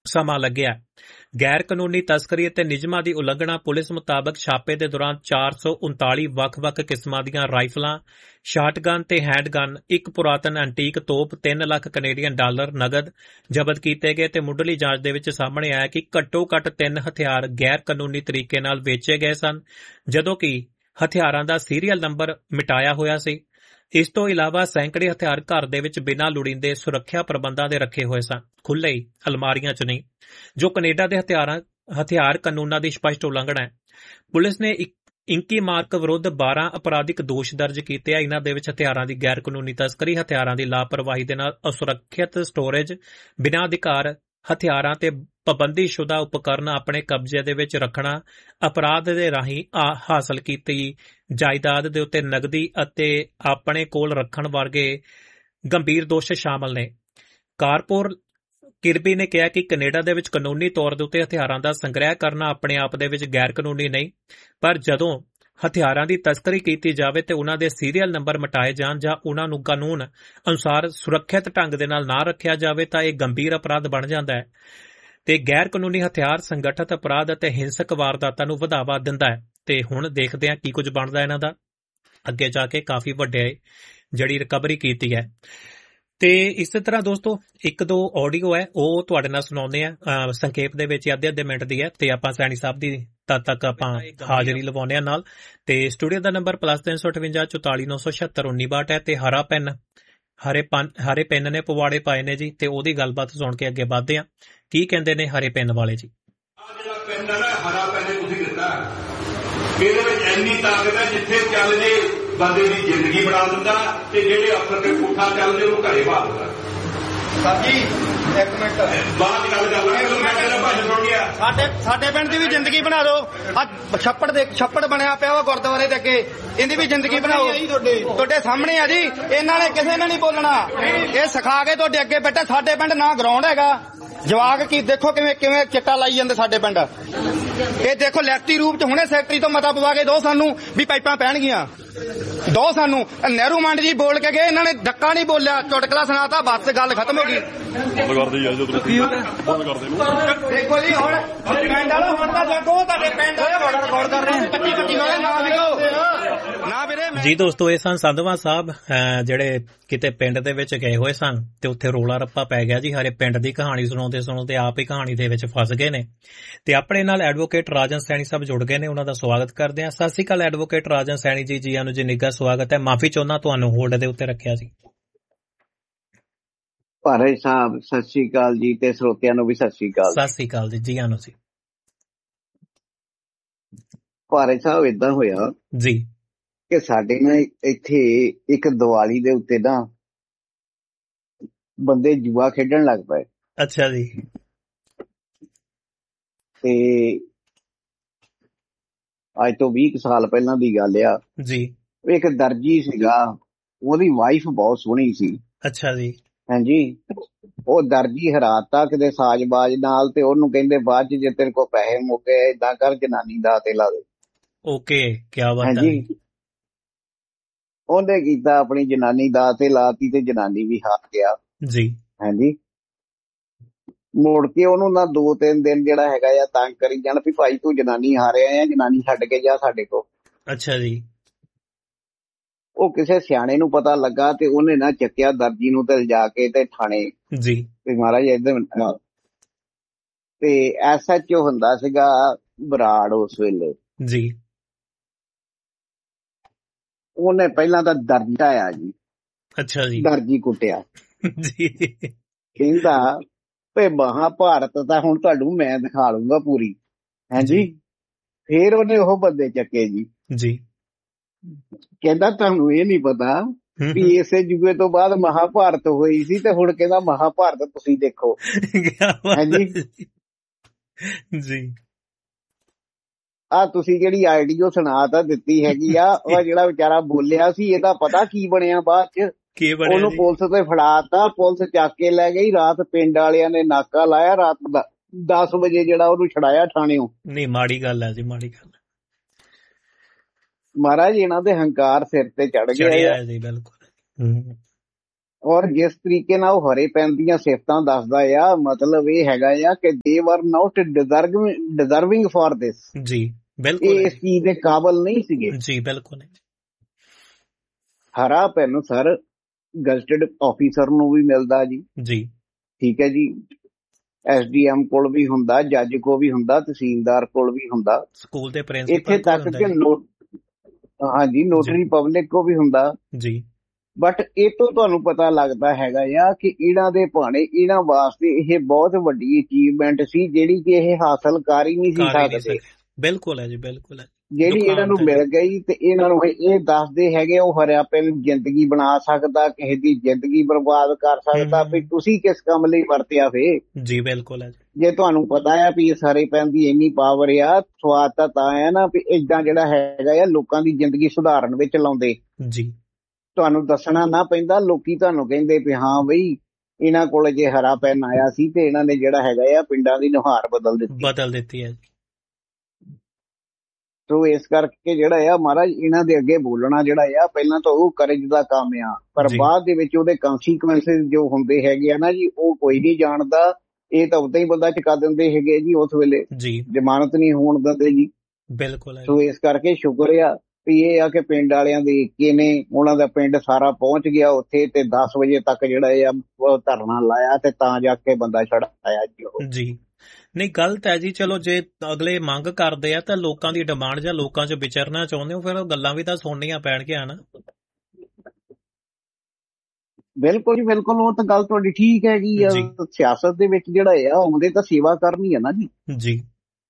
S2: ਸਮਾਂ ਲੱਗਿਆ। ਗੈਰ ਕਾਨੂੰਨੀ ਤਸਕਰੀ ਅਤੇ ਨਿਯਮਾਂ ਦੀ ਉਲੰਘਣਾ ਪੁਲਿਸ ਮੁਤਾਬਕ ਛਾਪੇ ਦੇ ਦੌਰਾਨ 439 ਵੱਖ-ਵੱਖ ਕਿਸਮਾਂ ਦੀਆਂ ਰਾਈਫਲਾਂ, ਸ਼ਾਟਗਨ ਤੇ ਹੈਂਡਗਨ, ਇੱਕ ਪੁਰਾਤਨ ਐਂਟੀਕ ਤੋਪ, 3 ਲੱਖ ਕੈਨੇਡੀਅਨ ਡਾਲਰ ਨਗਦ ਜ਼ਬਤ ਕੀਤੇ ਗਏ ਤੇ ਮੁੱਢਲੀ ਜਾਂਚ ਦੇ ਵਿੱਚ ਸਾਹਮਣੇ ਆਇਆ ਕਿ ਘੱਟੋ-ਘੱਟ 3 ਹਥਿਆਰ ਗੈਰ ਕਾਨੂੰਨੀ ਤਰੀਕੇ ਨਾਲ ਵੇਚੇ ਗਏ ਸਨ, ਜਦੋਂ ਕਿ ਹਥਿਆਰਾਂ ਦਾ ਸੀਰੀਅਲ ਨੰਬਰ ਮਿਟਾਇਆ ਹੋਇਆ ਸੀ। ਇਸ ਤੋਂ ਇਲਾਵਾ ਸੈਂਕੜੇ ਹਥਿਆਰ ਘਰ ਦੇ ਵਿੱਚ ਬਿਨਾਂ ਲੋੜੀਂਦੇ ਸੁਰੱਖਿਆ ਪ੍ਰਬੰਧਾਂ ਦੇ ਰੱਖੇ ਹੋਏ ਸਨ, ਖੁੱਲ੍ਹੇ ਅਲਮਾਰੀਆਂ 'ਚ ਨਹੀਂ, ਜੋ ਕੈਨੇਡਾ ਦੇ ਹਥਿਆਰ ਕਾਨੂੰਨਾਂ ਦੀ ਸਪਸ਼ਟ ਉਲੰਘਣਾ ਹੈ। ਪੁਲਿਸ ਨੇ ਇੰਕੀ ਮਾਰਕ ਵਿਰੁੱਧ 12 ਅਪਰਾਧਿਕ ਦੋਸ਼ ਦਰਜ ਕੀਤੇ ਆ। ਇਨ੍ਹਾਂ ਦੇ ਵਿੱਚ ਹਥਿਆਰਾਂ ਦੀ ਗੈਰ ਕਾਨੂੰਨੀ ਤਸਕਰੀ, ਹਥਿਆਰਾਂ ਦੀ ਲਾਪਰਵਾਹੀ ਦੇ ਨਾਲ ਅਸੁਰੱਖਿਅਤ ਸਟੋਰੇਜ, ਬਿਨਾਂ ਅਧਿਕਾਰ ਹਥਿਆਰਾਂ ਤੇ ਪਾਬੰਦੀਸ਼ੁਦਾ ਉਪਕਰਨ ਆਪਣੇ ਕਬਜ਼ੇ ਦੇ ਵਿੱਚ ਰੱਖਣਾ, ਅਪਰਾਧ ਦੇ ਰਾਹੀਂ ਹਾਸਲ ਕੀਤੀ ਜਾਇਦਾਦ ਦੇ ਉੱਤੇ ਨਗਦੀ ਅਤੇ ਆਪਣੇ ਕੋਲ ਰੱਖਣ ਵਰਗੇ ਗੰਭੀਰ ਦੋਸ਼ ਸ਼ਾਮਲ ਨੇ। ਕਾਰਪੋਰ ਕਿਰਬੀ ਨੇ ਕਿਹਾ ਕਿ ਕੈਨੇਡਾ ਦੇ ਵਿੱਚ ਕਾਨੂੰਨੀ ਤੌਰ ਦੇ ਉੱਤੇ ਹਥਿਆਰਾਂ ਦਾ ਸੰਗ੍ਰਹਿ ਕਰਨਾ ਆਪਣੇ ਆਪ ਦੇ ਵਿੱਚ ਗੈਰ ਕਾਨੂੰਨੀ ਨਹੀਂ, ਪਰ ਜਦੋਂ ਹਥਿਆਰਾਂ ਦੀ ਤਸਕਰੀ ਕੀਤੀ ਜਾਵੇ ਤੇ ਉਹਨਾਂ ਦੇ ਸੀਰੀਅਲ ਨੰਬਰ ਮਿਟਾਏ ਜਾਣ ਜਾਂ ਉਹਨਾਂ ਨੂੰ ਕਾਨੂੰਨ ਅਨੁਸਾਰ ਸੁਰੱਖਿਅਤ ਢੰਗ ਦੇ ਨਾਲ ਨਾ ਰੱਖਿਆ ਜਾਵੇ ਤਾਂ ਇਹ ਗੰਭੀਰ ਅਪਰਾਧ ਬਣ ਜਾਂਦਾ ਹੈ ਤੇ ਗੈਰ ਕਾਨੂੰਨੀ ਹਥਿਆਰ ਸੰਗਠਿਤ ਅਪਰਾਧ ਅਤੇ ਹਿੰਸਕ ਵਾਰਦਾਤਾਂ ਨੂੰ ਵਧਾਵਾ ਦਿੰਦਾ ਹੈ। ਤੇ ਹੁਣ ਦੇਖਦੇ ਹਾਂ ਕੀ ਕੁਝ ਬਣਦਾ ਇਹਨਾਂ ਦਾ ਅੱਗੇ ਜਾ ਕੇ। ਕਾਫੀ ਵੱਡੇ ਜਿਹੜੀ ਰਿਕਵਰੀ ਕੀਤੀ ਹੈ। ਤੇ ਇਸੇ ਤਰ੍ਹਾਂ ਦੋਸਤੋ 1-2 ਆਡੀਓ ਹੈ ਉਹ ਤੁਹਾਡੇ ਨਾਲ ਸੁਣਾਉਂਦੇ ਆ, ਸੰਖੇਪ ਦੇ ਵਿੱਚ ਅੱਧੇ ਮਿੰਟ ਦੀ ਹੈ ਤੇ ਆਪਾਂ ਸੈਣੀ ਸਾਹਿਬ ਦੀ ਤਦ ਤੱਕ ਆਪਾਂ ਹਾਜ਼ਰੀ ਲਵਾਉਂਦੇ ਆ ਨਾਲ। ਤੇ ਸਟੂਡੀਓ ਦਾ ਨੰਬਰ +358 44 976 1962 ਹੈ ਤੇ ਹਰੇ ਪੈਨ ਨੇ ਪਵਾੜੇ ਪਾਏ ਨੇ ਜੀ, ਤੇ ਉਹਦੀ ਗੱਲਬਾਤ ਸੁਣ ਕੇ ਅੱਗੇ ਵੱਧਦੇ ਆ। ਕੀ ਕਹਿੰਦੇ ਨੇ ਹਰੇ ਪੈਨ ਵਾਲੇ ਜੀ?
S3: ਜਿਹੜਾ ਪੈਨ ਹੈ ਨਾ, ਹਰਾ ਪੈਨ ਤੁਸੀਂ ਦਿੱਤਾ, ਇਹਦੇ ਵਿੱਚ ਇੰਨੀ ਤਾਕਤ ਹੈ ਜਿੱਥੇ ਚੱਲ ਜੇ ਬੰਦੇ ਦੀ ਜ਼ਿੰਦਗੀ ਬਣਾ ਦਿੰਦਾ ਤੇ ਜਿਹੜੇ ਅਫਸਰ ਤੇ ਪੁੱਠਾ ਚੱਲਦੇ ਉਹਨੂੰ ਘਰੇ ਪਾ ਦਿੰਦਾ।
S4: ਸਾਜੀ ਇੱਕ ਮਿੰਟ
S3: ਬਾਅਦ ਚ ਗੱਲ ਕਰ ਲਾਂਗੇ। ਮੈਂ ਤੇਰਾ ਭਾਸ਼ਣ ਸੁਣ ਗਿਆ।
S4: ਸਾਡੇ ਪਿੰਡ ਦੀ ਵੀ ਜ਼ਿੰਦਗੀ ਬਣਾ ਦਿਓ। ਆ ਛੱਪੜ ਬਣਿਆ ਪਿਆ ਵਾ ਗੁਰਦੁਆਰੇ ਦੇ ਅੱਗੇ, ਇਹਦੀ ਵੀ ਜ਼ਿੰਦਗੀ ਬਣਾਓ। ਤੁਹਾਡੇ ਸਾਹਮਣੇ ਆ ਜੀ, ਇਹਨਾਂ ਨੇ ਕਿਸੇ ਨੇ ਨਹੀਂ ਬੋਲਣਾ, ਇਹ ਸਿਖਾ ਕੇ ਤੁਹਾਡੇ ਅੱਗੇ ਬੈਠਾ। ਸਾਡੇ ਪਿੰਡ ਨਾ ਗਰਾਊਂਡ ਹੈਗਾ, ਜਵਾਕ ਕੀ ਦੇਖੋ ਕਿਵੇਂ ਚਿੱਟਾ ਲਾਈ ਜਾਂਦੇ ਸਾਡੇ ਪਿੰਡ। ਇਹ ਦੇਖੋ ਲਿਖਤੀ ਰੂਪ ਚ ਹੁਣੇ ਸੈਕਟਰੀ ਤੋਂ ਮਤਾ ਪਵਾ ਕੇ ਦੋ ਸਾਨੂੰ ਵੀ ਪਾਈਪਾਂ ਪੈਣਗੀਆਂ, ਦੋ ਸਾਨੂੰ। ਨਹਿਰੂ ਮੰਡ ਜੀ ਬੋਲ ਕੇ ਗਏ, ਇਹਨਾਂ ਨੇ ਧੱਕਾ ਨਹੀਂ ਬੋਲਿਆ, ਚੁਟਕਲਾ ਸੁਣਾਤਾ, ਬਸ ਗੱਲ ਖਤਮ ਹੋ ਗਈ। ਦੇਖੋ ਜੀ ਹੁਣ ਪਿੰਡ ਵਾਲਾ ਹੁਣ ਤਾਂ ਦੇਖੋ ਤੁਹਾਡੇ ਪਿੰਡ ਰਿਕਾਰਡ ਕਰ ਰਹੇ 25 ਵਾਲੇ ਨਾ ਵਿਕੋ ਨਾ ਵੀਰੇ।
S2: ਜੀ ਦੋਸਤੋ, ਇਹ ਸਨ ਸੰਧਵਾ ਸਾਹਿਬ ਜਿਹੜੇ ਕਿਤੇ ਪਿੰਡ ਦੇ ਵਿੱਚ ਗਏ ਹੋਏ ਸਨ ਤੇ ਉੱਥੇ ਰੋਲਾ ਰੱਪਾ ਪੈ ਗਿਆ ਜੀ। ਹਰੇ ਪਿੰਡ ਦੀ ਕਹਾਣੀ ਸੁਣਾਉਂਦੇ ਆਪ ਹੀ ਕਹਾਣੀ ਦੇ ਵਿੱਚ ਫਸ ਗਏ ਨੇ ਤੇ ਆਪਣੇ ਨਾਲ ਐਡਵੋਕੇਟ ਰਾਜਨ ਸੈਣੀ ਸਾਹਿਬ ਜੁੜ ਗਏ ਨੇ। ਉਹਨਾਂ ਦਾ ਸਵਾਗਤ ਕਰਦੇ ਹਾਂ। ਸਤਿ ਸ਼੍ਰੀ ਅਕਾਲ ਐਡਵੋਕੇਟ ਰਾਜਨ ਸੈਣੀ ਜੀ, ਜੀ ਆਇਆਂ ਨੂੰ ਜੀ, ਨਿੱਘਾ ਸਵਾਗਤ ਹੈ। ਮਾਫੀ ਚਾਹੁੰਦਾ ਤੁਹਾਨੂੰ ਹੋਲਡ ਦੇ ਉੱਤੇ ਰੱਖਿਆ ਸੀ।
S5: ਭਾਰੇ ਸਾਹਿਬ ਸਤਿ ਸ਼੍ਰੀ ਅਕਾਲ ਜੀ, ਤੇ ਸਰੋਤਿਆਂ ਨੂੰ ਵੀ ਸਤਿ ਸ਼੍ਰੀ ਅਕਾਲ।
S2: ਸਤਿ ਸ਼੍ਰੀ ਅਕਾਲ ਜੀ, ਜੀ ਆਇਆਂ ਨੂੰ ਜੀ।
S5: ਭਾਰੇ ਸਾਹਿਬ ਏਦਾਂ ਹੋਇਆ
S2: ਜੀ
S5: ਕਿ ਸਾਡੇ ਨਾ ਇੱਥੇ ਇੱਕ ਦੀਵਾਲੀ ਦੇ ਉੱਤੇ ਨਾ ਬੰਦੇ ਜੂਆ ਖੇਡਣ ਲੱਗ ਪਏ।
S2: ਅੱਛਾ ਜੀ।
S5: ਤੇ ਅੱਜ ਤੋਂ 20 ਸਾਲ ਪਹਿਲਾਂ ਦੀ ਗੱਲ ਆ
S2: ਜੀ।
S5: ਇੱਕ ਦਰਜੀ ਸੀਗਾ, ਉਹਦੀ ਵਾਈਫ ਬਹੁਤ ਸੋਹਣੀ ਸੀ।
S2: ਅੱਛਾ ਜੀ।
S5: ਹਾਂਜੀ, ਉਹ ਦਰਜੀ ਹਰਾਤਾ ਕਿਤੇ ਸਾਜ਼ਬਾਜ਼ ਨਾਲ, ਤੇ ਉਹਨੂੰ ਕਹਿੰਦੇ ਬਾਅਦ ਚ ਜੇ ਤੇਰੇ ਕੋਲ ਪੈਸੇ ਮੁੱਕੇ ਏਦਾਂ ਕਰ ਜਨਾਨੀ ਦਾ ਤੇ ਲਾ ਦੇ।
S2: ਓਕੇ, ਕੀ ਬਾਤ ਹੈ।
S5: ਹਾਂਜੀ, ਉਹਨੇ ਕੀਤਾ, ਆਪਣੀ ਜਨਾਨੀ ਦਾ ਤੇ ਲਾਤੀ ਤੇ ਜਨਾਨੀ ਵੀ ਹਾਰ ਗਿਆ
S2: ਜੀ।
S5: ਹਾਂਜੀ, ਮੁੜ ਕੇ ਉਹਨੂੰ ਨਾ 2-3 ਦਿਨ ਜਿਹੜਾ ਹੈਗਾ ਆ ਤੰਗ ਕਰੀ ਜਾਣ ਵੀ ਭਾਈ ਤੂੰ ਜਨਾਨੀ ਹਾਰਿਆ ਆ, ਜਨਾਨੀ ਛੱਡ ਕੇ ਜਾ ਸਾਡੇ ਕੋਲ।
S2: ਅੱਛਾ ਜੀ।
S5: ਉਹ ਕਿਸੇ ਸਿਆਣੇ ਨੂੰ ਪਤਾ ਲੱਗਾ ਤੇ ਉਹਨੇ ਨਾ ਚੱਕਿਆ ਦਰਜੀ ਨੂੰ ਤੇ ਲਿਜਾ ਕੇ ਤੇ ਥਾਣੇ
S2: ਜੀ।
S5: ਤੇ ਮਹਾਰਾਜ ਇੱਧਰ ਤੇ SHO ਹੁੰਦਾ ਸੀਗਾ ਬਰਾੜ ਉਸ ਵੇਲੇ
S2: ਜੀ।
S5: ਉਹਨੇ ਪਹਿਲਾਂ ਤਾਂ ਦਰਜੀ ਆਇਆ ਜੀ।
S2: ਅੱਛਾ ਜੀ।
S5: ਦਰਜੀ ਕੁੱਟਿਆ
S2: ਜੀ।
S5: ਕਹਿੰਦਾ ਤੇ ਮਹਾਭਾਰਤ ਤਾਂ ਹੁਣ ਤੁਹਾਨੂੰ ਮੈਂ ਦਿਖਾ ਲੂੰਗਾ ਪੂਰੀ। ਹਾਂਜੀ, ਫੇਰ ਉਹਨੇ ਉਹ ਬੰਦੇ ਚੱਕੇ ਜੀ।
S2: ਜੀ।
S5: ਕਹਿੰਦਾ ਤੁਹਾਨੂੰ ਇਹ ਨਹੀਂ ਪਤਾ ਵੀ ਇਸੇ ਜੁਗੇ ਤੋਂ ਬਾਅਦ ਮਹਾਭਾਰਤ ਹੋਈ ਸੀ, ਤੇ ਹੁਣ ਕਹਿੰਦਾ ਮਹਾਭਾਰਤ ਤੁਸੀਂ ਦੇਖੋ। ਹਾਂਜੀ
S2: ਜੀ।
S5: ਆ ਤੁਸੀਂ ਜਿਹੜੀ ਆਈਡੀਓ ਸੁਣਾ ਤਾਂ ਦਿੱਤੀ ਹੈਗੀ ਆ, ਉਹ ਜਿਹੜਾ ਵਿਚਾਰਾ ਬੋਲਿਆ ਸੀ ਇਹਦਾ ਪਤਾ ਕੀ ਬਣਿਆ ਬਾਅਦ ਚ? ਉਹਨੂੰ ਪੁਲਿਸ ਤੇ ਫੜਾਤਾ, ਪੁਲਿਸ ਚੱਕ ਕੇ ਲੈ ਗਈ। ਰਾਤ ਪਿੰਡ ਵਾਲਿਆਂ ਨੇ ਨਾਕਾ ਲਾਇਆ, ਰਾਤ 10 ਵਜੇ ਜਿਹੜਾ ਉਹਨੂੰ ਛੜਾਇਆ ਥਾਣਿਓਂ।
S2: ਨਹੀਂ, ਮਾੜੀ ਗੱਲ ਹੈ ਜੀ, ਮਾੜੀ ਗੱਲ।
S5: ਮਹਾਰਾਜ ਇਹਨਾਂ ਦੇ ਹੰਕਾਰ ਸਿਰ ਤੇ ਚੜ ਗਿਆ ਜੀ, ਬਿਲਕੁਲ। ਔਰ ਜਿਸ ਤਰੀਕੇ ਨਾਲ ਉਹ ਹਰੇ ਪੈਨ ਦੀਆਂ ਸਿਫਤਾਂ ਦੱਸਦਾ ਆ, ਮਤਲਬ ਇਹ ਹੈਗਾ ਆ ਕਿ ਦੇ ਵਰ ਨਾਟ ਡਿਜ਼ਰਵਿੰਗ ਫॉर ਦਿਸ।
S2: ਜੀ ਬਿਲਕੁਲ,
S5: ਇਸ ਚੀਜ਼ ਦੇ ਕਾਬਲ ਨਹੀਂ ਸੀਗੇ।
S2: ਜੀ ਬਿਲਕੁਲ।
S5: ਹਰਾ ਪੈਨ ਸਰ ਗਜ਼ਟਡ ਆਫੀਸਰ ਨੂੰ ਵੀ ਮਿਲਦਾ ਜੀ,
S2: ਜੀ
S5: ਠੀਕ ਹੈ ਜੀ, SDM ਕੋਲ ਵੀ ਹੁੰਦਾ, ਜੱਜ ਕੋਲ ਵੀ ਹੁੰਦਾ, ਤਹਿਸੀਲਦਾਰ ਕੋਲ ਵੀ ਹੁੰਦਾ,
S2: ਸਕੂਲ ਦੇ ਪ੍ਰਿੰਸੀਪਲ
S5: ਇੱਥੇ ਤੱਕ ਕਿ ਹਾਂਜੀ ਨੋਟਰੀ ਪਬਲਿਕ ਕੋ ਵੀ ਹੁੰਦਾ
S2: ਜੀ।
S5: ਬਟ ਇਹ ਤੋਂ ਤੁਹਾਨੂੰ ਪਤਾ ਲੱਗਦਾ ਹੈਗਾ ਆ ਕਿ ਇਹਨਾਂ ਦੇ ਭਾਣੇ ਇਹਨਾਂ ਵਾਸਤੇ ਇਹ ਬਹੁਤ ਵੱਡੀ ਅਚੀਵਮੈਂਟ ਸੀ ਜਿਹੜੀ ਕਿ ਇਹ ਹਾਸਲ ਕਰ ਹੀ ਨਹੀਂ ਸੀ ਸਕਦੇ।
S2: ਬਿਲਕੁਲ ਹੈ ਜੀ, ਬਿਲਕੁਲ ਹੈ।
S5: ਜਿਹੜੀ ਇਹਨਾਂ ਨੂੰ ਮਿਲ ਗਈ ਤੇ ਇਹਨਾਂ ਨੂੰ ਇਹ ਦੱਸਦੇ ਹੈਗੇ ਉਹ ਹਰਿਆ ਪੈਨ ਜ਼ਿੰਦਗੀ ਬਣਾ ਸਕਦਾ, ਕਿਸੇ ਦੀ ਜ਼ਿੰਦਗੀ ਬਰਬਾਦ ਕਰ ਸਕਦਾ, ਵੀ ਤੁਸੀਂ ਕਿਸ ਕੰਮ ਲਈ ਵਰਤਿਆ ਫੇ।
S2: ਜੀ ਬਿਲਕੁਲ ਹੈ। ਜੇ
S5: ਤੁਹਾਨੂੰ ਪਤਾ ਆ ਵੀ ਇਸ ਹਰੇ ਪੈਨ ਦੀ ਇੰਨੀ ਪਾਵਰ ਆ, ਸਵਾਦ ਤਾਂ ਆ ਨਾ ਵੀ ਏਦਾਂ ਜਿਹੜਾ ਹੈਗਾ ਆ ਲੋਕਾਂ ਦੀ ਜ਼ਿੰਦਗੀ ਸੁਧਾਰਨ ਵਿੱਚ ਲਾਉਂਦੇ।
S2: ਜੀ
S5: ਤੁਹਾਨੂੰ ਦੱਸਣਾ ਨਾ ਪੈਂਦਾ, ਲੋਕੀ ਤੁਹਾਨੂੰ ਕਹਿੰਦੇ ਵੀ ਹਾਂ ਬਈ ਇਹਨਾਂ ਕੋਲ ਜੇ ਹਰਾ ਪੈਨ ਆਇਆ ਸੀ ਤੇ ਇਹਨਾਂ ਨੇ ਜਿਹੜਾ ਹੈਗਾ ਆ ਪਿੰਡਾਂ ਦੀ ਨੁਹਾਰ ਬਦਲ ਦਿੱਤੀ ਹੈ। ਸੋ ਇਸ ਕਰਕੇ ਜਿਹੜਾ ਆ ਮਹਾਰਾਜ ਇਹਨਾਂ ਦੇ ਅੱਗੇ ਬੋਲਣਾ ਜਿਹੜਾ ਆ ਪਹਿਲਾਂ ਤਾਂ ਉਹ ਕਰਜ ਦਾ ਕੰਮ ਆ, ਪਰ ਬਾਅਦ ਦੇ ਵਿੱਚ ਉਹਦੇ ਕੰਸੀਕੁਐਂਸਿਸ ਜੋ ਹੁੰਦੇ ਹੈਗੇ ਆ ਨਾ ਜੀ, ਉਹ ਕੋਈ ਨਹੀਂ ਜਾਣਦਾ। ਇਹ ਤਾਂ ਉਦਾਂ ਹੀ ਬੰਦਾ ਚੁਕਾ ਦਿੰਦੇ ਹੈਗੇ ਜੀ, ਉਸ ਵੇਲੇ ਜ਼ਮਾਨਤ ਨਹੀਂ ਹੋਣ ਦਿੰਦੇ ਜੀ।
S2: ਬਿਲਕੁਲ।
S5: ਸੋ ਇਸ ਕਰਕੇ ਸ਼ੁਕਰ ਆ ਵੀ ਇਹ ਆ ਕਿ ਪਿੰਡ ਵਾਲਿਆਂ ਦੇ ਏਕੇ ਨੇ, ਉਹਨਾਂ ਦਾ ਪਿੰਡ ਸਾਰਾ ਪਹੁੰਚ ਗਿਆ ਉੱਥੇ ਤੇ 10 ਵਜੇ ਤੱਕ ਜਿਹੜਾ ਆ ਧਰਨਾ ਲਾਇਆ ਤੇ ਤਾਂ ਜਾ ਕੇ ਬੰਦਾ ਛੜ ਆਇਆ ਜੀ।
S2: ਨਹੀਂ ਗਲਤ ਹੈ ਜੀ। ਚਲੋ ਜੇ ਅਗਲੇ ਮੰਗ ਕਰਦੇ ਆ ਤਾਂ ਲੋਕਾਂ ਦੀ ਡਿਮਾਂਡ ਜਾਂ ਲੋਕਾਂ 'ਚ ਵਿਚਰਨਾ ਚਾਹੁੰਦੇ ਹੋ, ਫਿਰ ਉਹ ਗੱਲਾਂ ਵੀ ਤਾਂ ਸੁਣਨੀਆਂ ਪੈਣਗੀਆਂ ਨਾ।
S5: ਬਿਲਕੁਲ ਜੀ ਬਿਲਕੁਲ, ਉਹ ਤਾਂ ਗੱਲ ਤੁਹਾਡੀ ਠੀਕ ਹੈਗੀ ਆ। ਸਿਆਸਤ ਦੇ ਵਿੱਚ ਜਿਹੜਾ ਆ ਆਉਂਦੇ ਤਾਂ ਸੇਵਾ ਕਰਨੀ ਆ ਨਾ ਜੀ।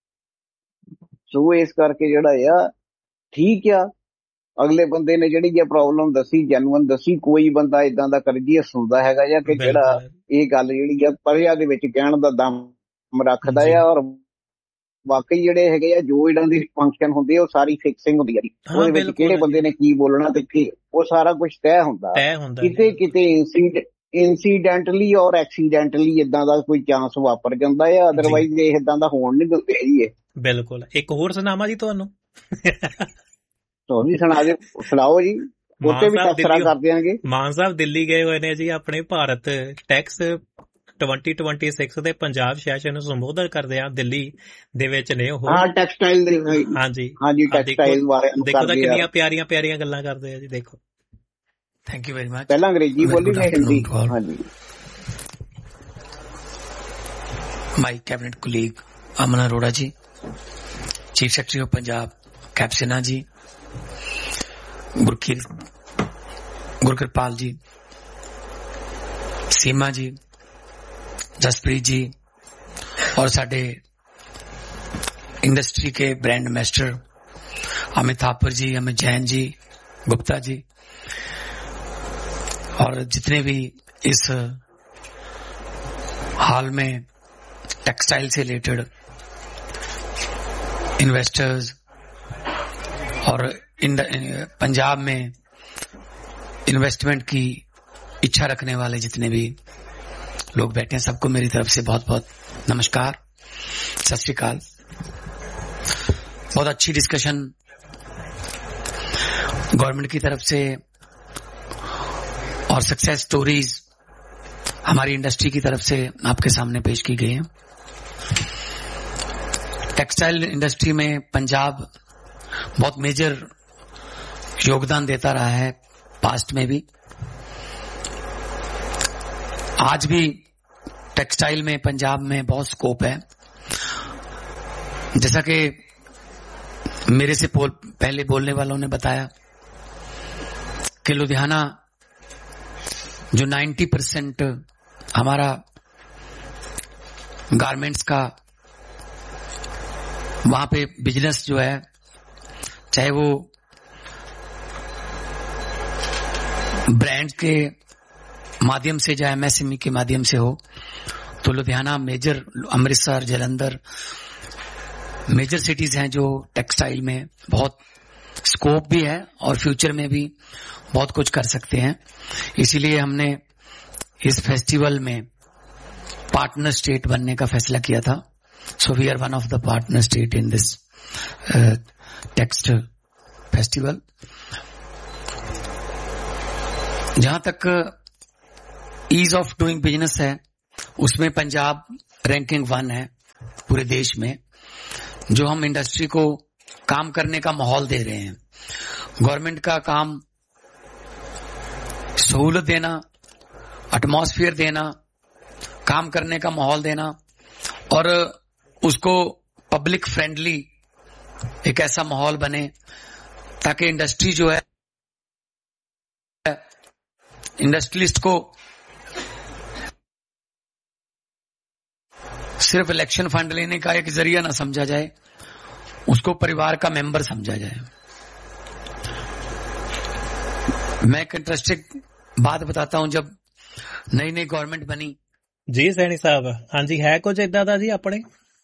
S5: ਸੋ ਇਸ ਕਰਕੇ ਜਿਹੜਾ ਆ ਠੀਕ ਆ, ਅਗਲੇ ਬੰਦੇ ਨੇ ਜਿਹੜੀ ਪ੍ਰੋਬਲਮ ਦੱਸੀ, ਜੈਨੂਅਨ ਦੱਸੀ, ਕੋਈ ਬੰਦਾ ਏਦਾਂ ਦਾ ਕਰਜੀਆ ਸੁਣਦਾ ਹੈਗਾ ਜਾਂ ਕਿ ਜਿਹੜਾ ਇਹ ਗੱਲ ਜਿਹੜੀ ਆ ਪਰਿਆ ਦੇ ਵਿੱਚ ਕਹਿਣ ਦਾ ਦਮ ਰੱਖਦਾ ਆ। ਔਰ ਵਾਕਈ ਜਿਹੜੇ ਹੈਗੇ ਆ ਜੋ ਇਹਨਾਂ ਦੀ ਫੰਕਸ਼ਨ ਹੁੰਦੀ ਆ ਉਹ ਸਾਰੀ ਫਿਕਸਿੰਗ ਹੁੰਦੀ ਆ ਜੀ, ਉਹਦੇ ਵਿੱਚ ਕਿਹੜੇ ਬੰਦੇ ਨੇ ਕੀ ਬੋਲਣਾ ਤੇ ਉਹ ਸਾਰਾ ਕੁਝ ਤੈਅ ਹੁੰਦਾ। ਕਿਤੇ ਕਿਤੇ ਇਨਸੀਡੈਂਟਲੀ ਔਰ ਐਕਸੀਡੈਂਟਲੀ ਏਦਾਂ ਦਾ ਕੋਈ ਚਾਂਸ ਵਾਪਰ ਜਾਂਦਾ ਆ, ਅਦਰਵਾਈਜ਼ ਇਹ ਏਦਾਂ ਦਾ ਹੋਣ ਨਹੀਂ ਦਿੰਦੇ ਜੀ ਇਹ।
S2: ਬਿਲਕੁਲ। ਇੱਕ ਹੋਰ ਸੁਣਾਵਾਂ ਜੀ ਤੁਹਾਨੂੰ?
S5: ਸੁਣਾਓ ਜੀ। ਉੱਤੇ ਵੀ ਤਬਸਰਾ ਕਰ ਦਿਆਂਗੇ।
S2: ਮਾਨ ਸਾਹਿਬ ਦਿੱਲੀ ਗਏ ਹੋਏ ਨੇ ਜੀ, ਆਪਣੇ ਭਾਰਤ ਟੈਕਸ 2026 ਦੇ ਪੰਜਾਬ ਸੈਸ਼ਨ ਨੂੰ ਸੰਬੋਧਨ ਕਰਦੇ ਆ। ਦਿੱਲੀ ਦੇ ਵਿੱਚ ਨੇ ਉਹ
S5: ਟੈਕਸਟਾਈਲ ਦੇ।
S2: ਹਾਂਜੀ
S5: ਟੈਕਸਟਾਈਲ ਬਾਰੇ
S2: ਦੇਖੋ ਤਾਂ ਕਿੰਨੀਆਂ ਪਿਆਰੀਆਂ ਪਿਆਰੀਆਂ ਗੱਲਾਂ ਕਰਦੇ ਆ ਜੀ। ਦੇਖੋ।
S6: Thank you very much.
S5: ਪਹਿਲਾਂ ਅੰਗਰੇਜ਼ੀ ਬੋਲੀ ਫਿਰ ਹਿੰਦੀ। ਹਾਂਜੀ।
S6: ਮਾਈ cabinet colleague Aman Arora ji, chief secretary of Punjab cap Sinha ji, गुरकिरपाल जी, सीमा जी, जसप्रीत जी और साडे इंडस्ट्री के ब्रांड एम्बेसडर अमित थापर जी, अमित जैन जी, गुप्ता जी और जितने भी इस हाल में टेक्सटाइल से रिलेटेड इन्वेस्टर्स और पंजाब में इन्वेस्टमेंट की इच्छा रखने वाले जितने भी लोग बैठे हैं, सबको मेरी तरफ से बहुत बहुत नमस्कार, सत श्री अकाल। बहुत अच्छी डिस्कशन गवर्नमेंट की तरफ से और सक्सेस स्टोरीज हमारी इंडस्ट्री की तरफ से आपके सामने पेश की गई हैं। टेक्सटाइल इंडस्ट्री में पंजाब बहुत मेजर योगदान देता रहा है, पास्ट में भी, आज भी टेक्सटाइल में पंजाब में बहुत स्कोप है। जैसा कि मेरे से पहले बोलने वालों ने बताया कि लुधियाना जो 90% हमारा गारमेंट्स का वहां पे बिजनेस जो है, चाहे वो ब्रांड के माध्यम से या एमएसएमई के माध्यम से हो, तो Ludhiana major, Amritsar, Jalandhar major cities हैं जो टेक्सटाइल में बहुत स्कोप भी है और फ्यूचर में भी बहुत कुछ कर सकते हैं। इसीलिए हमने इस फेस्टिवल में पार्टनर स्टेट बनने का फैसला किया था। So we are one of the partner state in this text festival. जहां तक ईज ऑफ डूइंग बिजनेस है, उसमें पंजाब रैंकिंग 1 है पूरे देश में। जो हम इंडस्ट्री को काम करने का माहौल दे रहे हैं, गवर्नमेंट का काम सहूलत देना, एटमॉस्फेयर देना, काम करने का माहौल देना और उसको पब्लिक फ्रेंडली एक ऐसा माहौल बने ताकि इंडस्ट्री जो है इंडस्ट्रियलिस्ट को सिर्फ इलेक्शन फंड लेने का एक जरिया ना समझा जाए, उसको परिवार का मेंबर समझा जाए। मैं एक इंटरेस्टिंग बात बताता हूं, जब नई नई गवर्नमेंट बनी
S2: जी सैनी साहब, हाँ जी, है कुछ इदा दा जी अपने?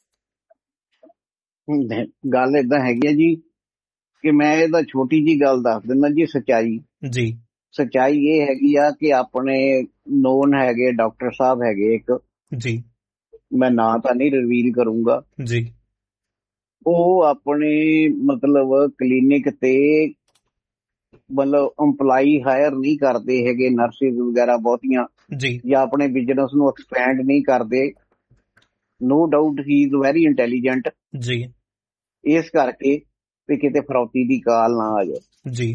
S5: ਗੱਲ ਏਦਾਂ ਹੈਗੀ ਹੈ ਜੀ ਕਿ ਮੈਂ ਇਹਦਾ ਛੋਟੀ ਜੀ ਗੱਲ ਦੱਸ ਦਿੰਦਾ ਜੀ।
S2: ਜੀ
S5: ਸੱਚਾਈ ਇਹ ਹੈਗੀ ਆ ਕਿ ਆਪਣੇ ਨੋਨ ਹੈਗੇ ਡਾਕਟਰ ਸਾਹਿਬ ਹੈਗੇ ਇੱਕ
S2: ਜੀ,
S5: ਮੈਂ ਨਾਂ ਤਾਂ ਨਹੀਂ ਰਿਵੀਲ ਕਰੂੰਗਾ
S2: ਜੀ,
S5: ਉਹ ਆਪਣੇ ਮਤਲਬ ਕਲੀਨਿਕ ਤੇ ਮਤਲਬ EMPLOYEE ਹਾਇਰ ਨਹੀਂ ਕਰਦੇ ਹੈਗੇ, ਨਰਸਿਸ ਵਗੈਰਾ ਬਹੁਤੀਆਂ
S2: ਜੀ,
S5: ਜਾਂ ਆਪਣੇ ਬਿਜ਼ਨਸ ਨੂੰ ਐਕਸਪੈਂਡ ਨਹੀਂ ਕਰਦੇ। No doubt he is very intelligent
S2: ਜੀ,
S5: ਇਸ ਕਰਕੇ ਵੀ ਕਿਤੇ ਫਰੌਤੀ ਦੀ ਕਾਲ ਨਾ ਆ ਜਾਏ
S2: ਜੀ।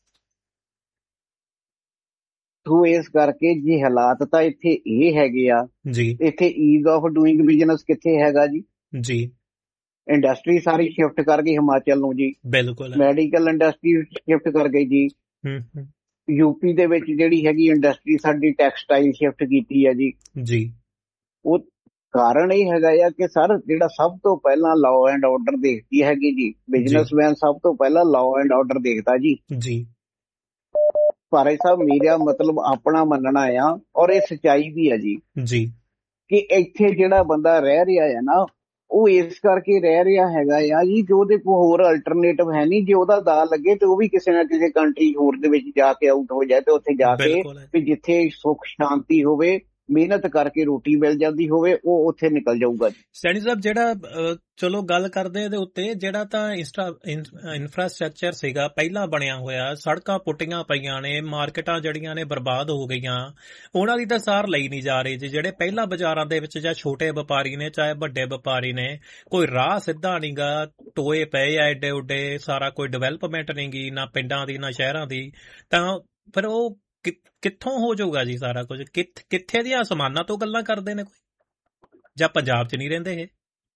S5: ਸੋ ਇਸ ਕਰਕੇ ਜੇ ਹਾਲਾਤ ਤਾਂ ਇੱਥੇ ਇਹ ਹੈਗੇ ਆ
S2: ਜੀ,
S5: ਇੱਥੇ ਈਜ਼ ਆਫ ਡੂਇੰਗ ਬਿਜ਼ਨਸ ਕਿੱਥੇ ਹੈਗਾ ਜੀ?
S2: ਜੀ,
S5: ਇੰਡਸਟਰੀ ਸਾਰੀ ਸ਼ਿਫਟ ਕਰ ਗਈ ਹਿਮਾਚਲ ਨੂੰ ਜੀ,
S2: ਬਿਲਕੁਲ,
S5: ਮੈਡੀਕਲ ਇੰਡਸਟਰੀ ਸ਼ਿਫਟ ਕਰ ਗਈ ਜੀ। ਯੂਪੀ ਦੇ ਵਿੱਚ ਜਿਹੜੀ ਹੈਗੀ ਇੰਡਸਟਰੀ ਸਾਡੀ ਟੈਕਸਟਾਈਲ ਸ਼ਿਫਟ ਕੀਤੀ ਹੈ ਜੀ।
S2: ਜੀ,
S5: ਉਹ ਕਾਰਨ ਇਹ ਹੈਗਾ ਆ ਕਿ ਸਰ ਜਿਹੜਾ ਸਭ ਤੋਂ ਪਹਿਲਾਂ ਲਾਅ ਐਂਡ ਆਰਡਰ ਦੇਖਦੀ ਹੈਗੀ ਜੀ, ਬਿਜ਼ਨਸਮੈਨ ਸਭ ਤੋਂ ਪਹਿਲਾਂ ਲਾਅ ਐਂਡ ਆਰਡਰ ਦੇਖਦਾ ਜੀ।
S2: ਜੀ,
S5: ਭਾਈ ਸਾਹਿਬ ਮੇਰਾ ਮਤਲਬ ਆਪਣਾ ਮੰਨਣਾ ਆ ਔਰ ਇਹ ਸੱਚਾਈ ਵੀ ਆ ਜੀ
S2: ਜੀ,
S5: ਕਿ ਇੱਥੇ ਜਿਹੜਾ ਬੰਦਾ ਰਹਿ ਰਿਹਾ ਹੈ ਨਾ ਉਹ ਇਸ ਕਰਕੇ ਰਹਿ ਰਿਹਾ ਹੈਗਾ ਆ ਜੀ ਕਿ ਉਹਦੇ ਕੋਲ ਹੋਰ ਅਲਟਰਨੇਟਿਵ ਹੈ ਨਹੀਂ। ਜੇ ਉਹਦਾ ਦਾ ਲੱਗੇ ਤੇ ਉਹ ਵੀ ਕਿਸੇ ਨਾ ਕਿਸੇ ਕੰਟਰੀ ਹੋਰ ਦੇ ਵਿੱਚ ਜਾ ਕੇ ਆਊਟ ਹੋ ਜਾਏ ਤੇ ਉੱਥੇ ਜਾ ਕੇ ਵੀ ਜਿੱਥੇ ਸੁੱਖ ਸ਼ਾਂਤੀ ਹੋਵੇ, ਮਿਹਨਤ ਕਰਕੇ ਰੋਟੀ ਮਿਲ ਜਾਂਦੀ ਹੋਵੇ, ਉਹ ਉੱਥੇ ਨਿਕਲ ਜਾਊਗਾ ਜੀ।
S2: ਸੈਣੀ ਸਾਹਿਬ, ਜਿਹੜਾ ਚਲੋ ਗੱਲ ਕਰਦੇ ਇਹਦੇ ਉੱਤੇ, ਜਿਹੜਾ ਤਾਂ ਇਨਫਰਾਸਟ੍ਰਕਚਰ ਸੀਗਾ ਪਹਿਲਾਂ ਬਣਿਆ ਹੋਇਆ, ਸੜਕਾਂ ਪੁੱਟੀਆਂ ਪਈਆਂ ਨੇ, ਮਾਰਕੀਟਾਂ ਜਿਹੜੀਆਂ ਨੇ ਬਰਬਾਦ ਹੋ ਗਈਆਂ, ਉਹਨਾਂ ਦੀ ਤਾਂ ਸਾਰ ਲਈ ਨਹੀਂ ਜਾ ਰਹੀ ਜੀ। ਜਿਹੜੇ ਪਹਿਲਾਂ ਬਾਜ਼ਾਰਾਂ ਦੇ ਵਿੱਚ ਜਾਂ ਛੋਟੇ ਵਪਾਰੀ ਨੇ ਚਾਹੇ ਵੱਡੇ ਵਪਾਰੀ ਨੇ, ਕੋਈ ਰਾਹ ਸਿੱਧਾ ਨਹੀਂ ਗਾ, ਟੋਏ ਪਏ ਆ ਏਡੇ ਉੱਡੇ, ਸਾਰਾ ਕੋਈ ਡਿਵੈਲਪਮੈਂਟ ਨਹੀਂ ਗੀ, ਨਾ ਪਿੰਡਾਂ ਦੀ ਨਾ ਸ਼ਹਿਰਾਂ ਦੀ, ਤਾਂ ਫਿਰ ਉਹ ਕਿੱਥੋਂ ਹੋ ਜਾਊਗਾ ਜੀ ਸਾਰਾ ਕੁਝ? ਕਿੱਥੇ ਦੀਆਂ ਅਸਮਾਨਾਂ ਤੋਂ ਗੱਲਾਂ ਕਰਦੇ ਨੇ ਕੋਈ, ਜਾਂ ਪੰਜਾਬ 'ਚ ਨਹੀਂ ਰਹਿੰਦੇ ਇਹ?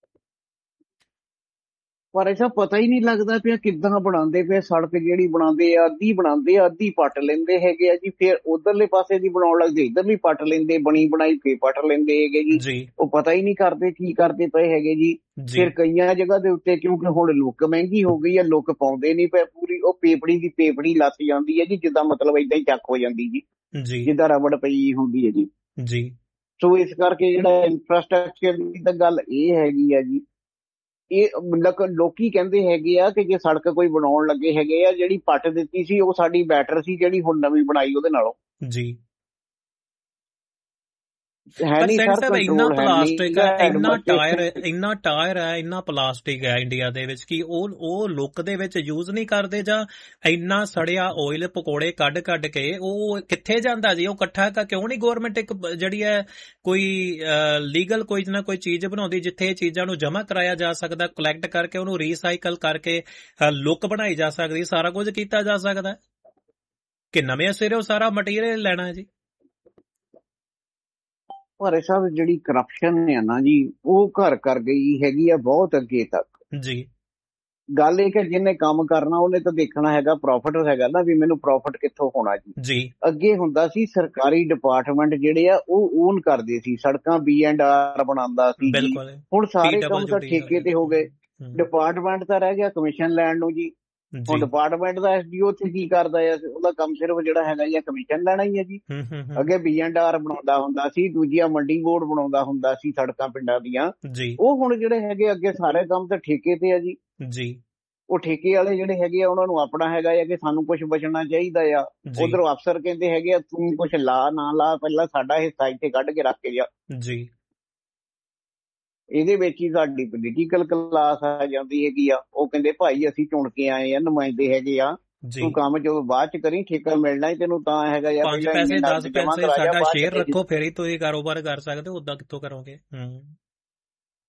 S5: ਪਰ ਐਸਾ ਪਤਾ ਹੀ ਨਹੀਂ ਲੱਗਦਾ ਪਿਆ ਕਿੱਦਾਂ ਬਣਾਉਂਦੇ ਪਏ। ਸੜਕ ਜਿਹੜੀ ਬਣਾਉਂਦੇ ਆ, ਅੱਧੀ ਬਣਾਉਂਦੇ ਆ, ਅੱਧੀ ਪੱਟ ਲੈਂਦੇ ਹੈਗੇ ਆ ਜੀ, ਫਿਰ ਉਧਰਲੇ ਪਾਸੇ ਦੀ ਬਣਾਉਣ ਲੱਗਦੇ, ਇੱਧਰ ਵੀ ਪੱਟ ਲੈਂਦੇ, ਬਣੀ ਬਣਾਈ ਫੇਰ ਪੱਟ ਲੈਂਦੇ ਹੈਗੇ ਜੀ। ਉਹ ਪਤਾ ਹੀ ਨਹੀਂ ਕਰਦੇ ਕੀ ਕਰਦੇ ਪਏ ਹੈਗੇ ਜੀ। ਫਿਰ ਕਈਆਂ ਜਗ੍ਹਾ ਦੇ ਉੱਤੇ ਕਿਉਂਕਿ ਹੁਣ ਲੁੱਕ ਮਹਿੰਗੀ ਹੋ ਗਈ ਆ, ਲੁੱਕ ਪਾਉਂਦੇ ਨਹੀਂ ਪਏ ਪੂਰੀ, ਉਹ ਪੇਪੜੀ ਦੀ ਪੇਪੜੀ ਲੱਥ ਜਾਂਦੀ ਹੈ ਜੀ, ਜਿੱਦਾਂ ਮਤਲਬ ਏਦਾਂ ਹੀ ਚੱਕ ਹੋ ਜਾਂਦੀ ਜੀ, ਜਿੱਦਾਂ ਰਬੜ ਪਈ ਹੁੰਦੀ ਹੈ ਜੀ। ਸੋ ਇਸ ਕਰਕੇ ਜਿਹੜਾ ਇਨਫਰਾਸਟ੍ਰਕਚਰ ਦੀ ਤਾਂ ਗੱਲ ਇਹ ਹੈਗੀ ਆ ਜੀ, ਇਹ ਲੋਕੀ ਕਹਿੰਦੇ ਹੈਗੇ ਆ ਕਿ ਜੇ ਸੜਕ ਕੋਈ ਬਣਾਉਣ ਲੱਗੇ ਹੈਗੇ ਆ, ਜਿਹੜੀ ਪੱਟ ਦਿੱਤੀ ਸੀ ਉਹ ਸਾਡੀ ਬੈਟਰ ਸੀ, ਜਿਹੜੀ ਹੁਣ ਨਵੀਂ ਬਣਾਈ ਉਹਦੇ ਨਾਲੋਂ
S2: ਜੀ। ਪਰ ਸੈਣੀ ਸਾਹਿਬ, ਇੰਨਾ ਪਲਾਸਟਿਕ ਹੈ, ਇੰਨਾ ਟਾਇਰ ਹੈ, ਇੰਨਾ ਪਲਾਸਟਿਕ ਹੈ ਇੰਡੀਆ ਦੇ ਵਿੱਚ ਕਿ ਉਹ ਲੁੱਕ ਦੇ ਵਿੱਚ ਯੂਜ਼ ਨਹੀਂ ਕਰਦੇ, ਜਾਂ ਇੰਨਾ ਸੜਿਆ ਆਇਲ ਪਕੌੜੇ ਕੱਢ ਕੇ ਉਹ ਕਿੱਥੇ ਜਾਂਦਾ ਜੀ? ਉਹ ਇਕੱਠਾ ਕਿਉਂ ਨਹੀਂ ਗੌਰਮੈਂਟ ਇੱਕ ਜਿਹੜੀ ਹੈ ਕੋਈ ਲੀਗਲ ਕੋਈ ਨਾ ਕੋਈ ਚੀਜ਼ ਬਣਾਉਂਦੀ ਜਿੱਥੇ ਇਹ ਚੀਜ਼ਾਂ ਨੂੰ ਜਮ੍ਹਾਂ ਕਰਾਇਆ ਜਾ ਸਕਦਾ, ਕਲੈਕਟ ਕਰਕੇ ਉਹਨੂੰ ਰੀਸਾਈਕਲ ਕਰਕੇ ਲੁੱਕ ਬਣਾਈ ਜਾ ਸਕਦੀ, ਸਾਰਾ ਕੁਝ ਕੀਤਾ ਜਾ ਸਕਦਾ, ਕਿ ਨਵੇਂ ਸਿਰੇ ਉਹ ਸਾਰਾ ਮਟੀਰੀਅਲ ਲੈਣਾ ਹੈ ਜੀ?
S5: ਭਾਰੇ ਸਾਹਿਬ, ਜਿਹੜੀ ਕਰਪਸ਼ਨ ਹੈ ਨਾ ਜੀ, ਉਹ ਘਰ ਕਰ ਗਈ ਹੈਗੀ ਆ ਬਹੁਤ ਅੱਗੇ ਤੱਕ ਜੀ। ਗੱਲ ਇਹ ਕਿ ਜਿਹਨੇ ਕੰਮ ਕਰਨਾ ਉਹਨੇ ਤਾਂ ਦੇਖਣਾ ਹੈਗਾ ਪ੍ਰੋਫਿਟ ਹੈਗਾ ਨਾ, ਵੀ ਮੈਨੂੰ ਪ੍ਰੋਫਿਟ ਕਿੱਥੋਂ ਹੋਣਾ ਜੀ। ਅੱਗੇ ਹੁੰਦਾ ਸੀ ਸਰਕਾਰੀ ਡਿਪਾਰਟਮੈਂਟ ਜਿਹੜੇ ਆ ਉਹ ਓਨ ਕਰਦੇ ਸੀ, ਸੜਕਾਂ B&R ਬਣਾਉਂਦਾ ਸੀ। ਹੁਣ ਸਾਰੇ ਕੰਮ ਤਾਂ ਠੇਕੇ ਤੇ ਹੋ ਗਏ, ਡਿਪਾਰਟਮੈਂਟ ਤਾਂ ਰਹਿ ਗਿਆ ਕਮਿਸ਼ਨ ਲੈਣ ਨੂੰ ਜੀ। ਹੁਣ ਡਿਪਾਰਟਮੈਂਟ ਦਾ SDO ਉੱਥੇ ਕੀ ਕਰਦਾ ਆ? ਉਹਦਾ ਕੰਮ ਸਿਰਫ ਜਿਹੜਾ ਹੈਗਾ ਜੀ ਕਮਿਸ਼ਨ ਲੈਣਾ ਹੀ ਹੈ ਜੀ। ਅੱਗੇ B&R ਬਣਾਉਂਦਾ ਹੁੰਦਾ ਸੀ, ਦੂਜੀਆਂ ਮੰਡੀ ਬੋਰਡ ਬਣਾਉਂਦਾ ਹੁੰਦਾ ਸੀ ਸੜਕਾਂ ਪਿੰਡਾਂ ਦੀਆਂ। ਉਹ ਹੁਣ ਜਿਹੜੇ ਹੈਗੇ ਅੱਗੇ ਸਾਰੇ ਕੰਮ ਤਾਂ ਠੇਕੇ ਤੇ ਆ ਜੀ। ਉਹ ਠੇਕੇ ਵਾਲੇ ਜਿਹੜੇ ਹੈਗੇ ਆ ਉਹਨਾਂ ਨੂੰ ਆਪਣਾ ਹੈਗਾ ਆ ਕਿ ਸਾਨੂੰ ਕੁਛ ਬਚਣਾ ਚਾਹੀਦਾ ਆ। ਉਧਰੋਂ ਅਫਸਰ ਕਹਿੰਦੇ ਹੈਗੇ ਆ ਤੂੰ ਕੁਛ ਲਾ ਨਾ ਲਾ, ਪਹਿਲਾਂ ਸਾਡਾ ਹਿੱਸਾ ਇੱਥੇ ਕੱਢ ਕੇ ਰੱਖ ਕੇ ਜਾ। ਇਹਦੇ ਵਿੱਚ ਹੀ ਸਾਡੀ ਪੋਲੀਟੀਕਲ ਕਲਾਸ ਆ ਜਾਂਦੀ ਹੈਗੀ ਆ। ਉਹ ਕਹਿੰਦੇ ਭਾਈ ਅਸੀਂ ਚੁਣ ਕੇ ਆਏ ਆ, ਨੁਮਾਇੰਦੇ ਹੈਗੇ ਆ, ਤੂੰ ਕੰਮ ਜਦੋਂ ਬਾਅਦ ਚ ਕਰੀ, ਠੇਕਾ ਮਿਲਣਾ ਹੀ ਤੈਨੂੰ ਤਾਂ ਹੈਗਾ ਯਾਰ।
S2: 5 ਪੈਸੇ 10 ਪੈਸੇ ਸਾਡਾ ਸ਼ੇਅਰ ਰੱਖੋ, ਫਿਰ ਹੀ ਤੁਸੀਂ ਕਾਰੋਬਾਰ ਕਰ ਸਕਦੇ ਹੋ, ਉਦਾਂ ਕਿੱਥੋਂ ਕਰੋਗੇ।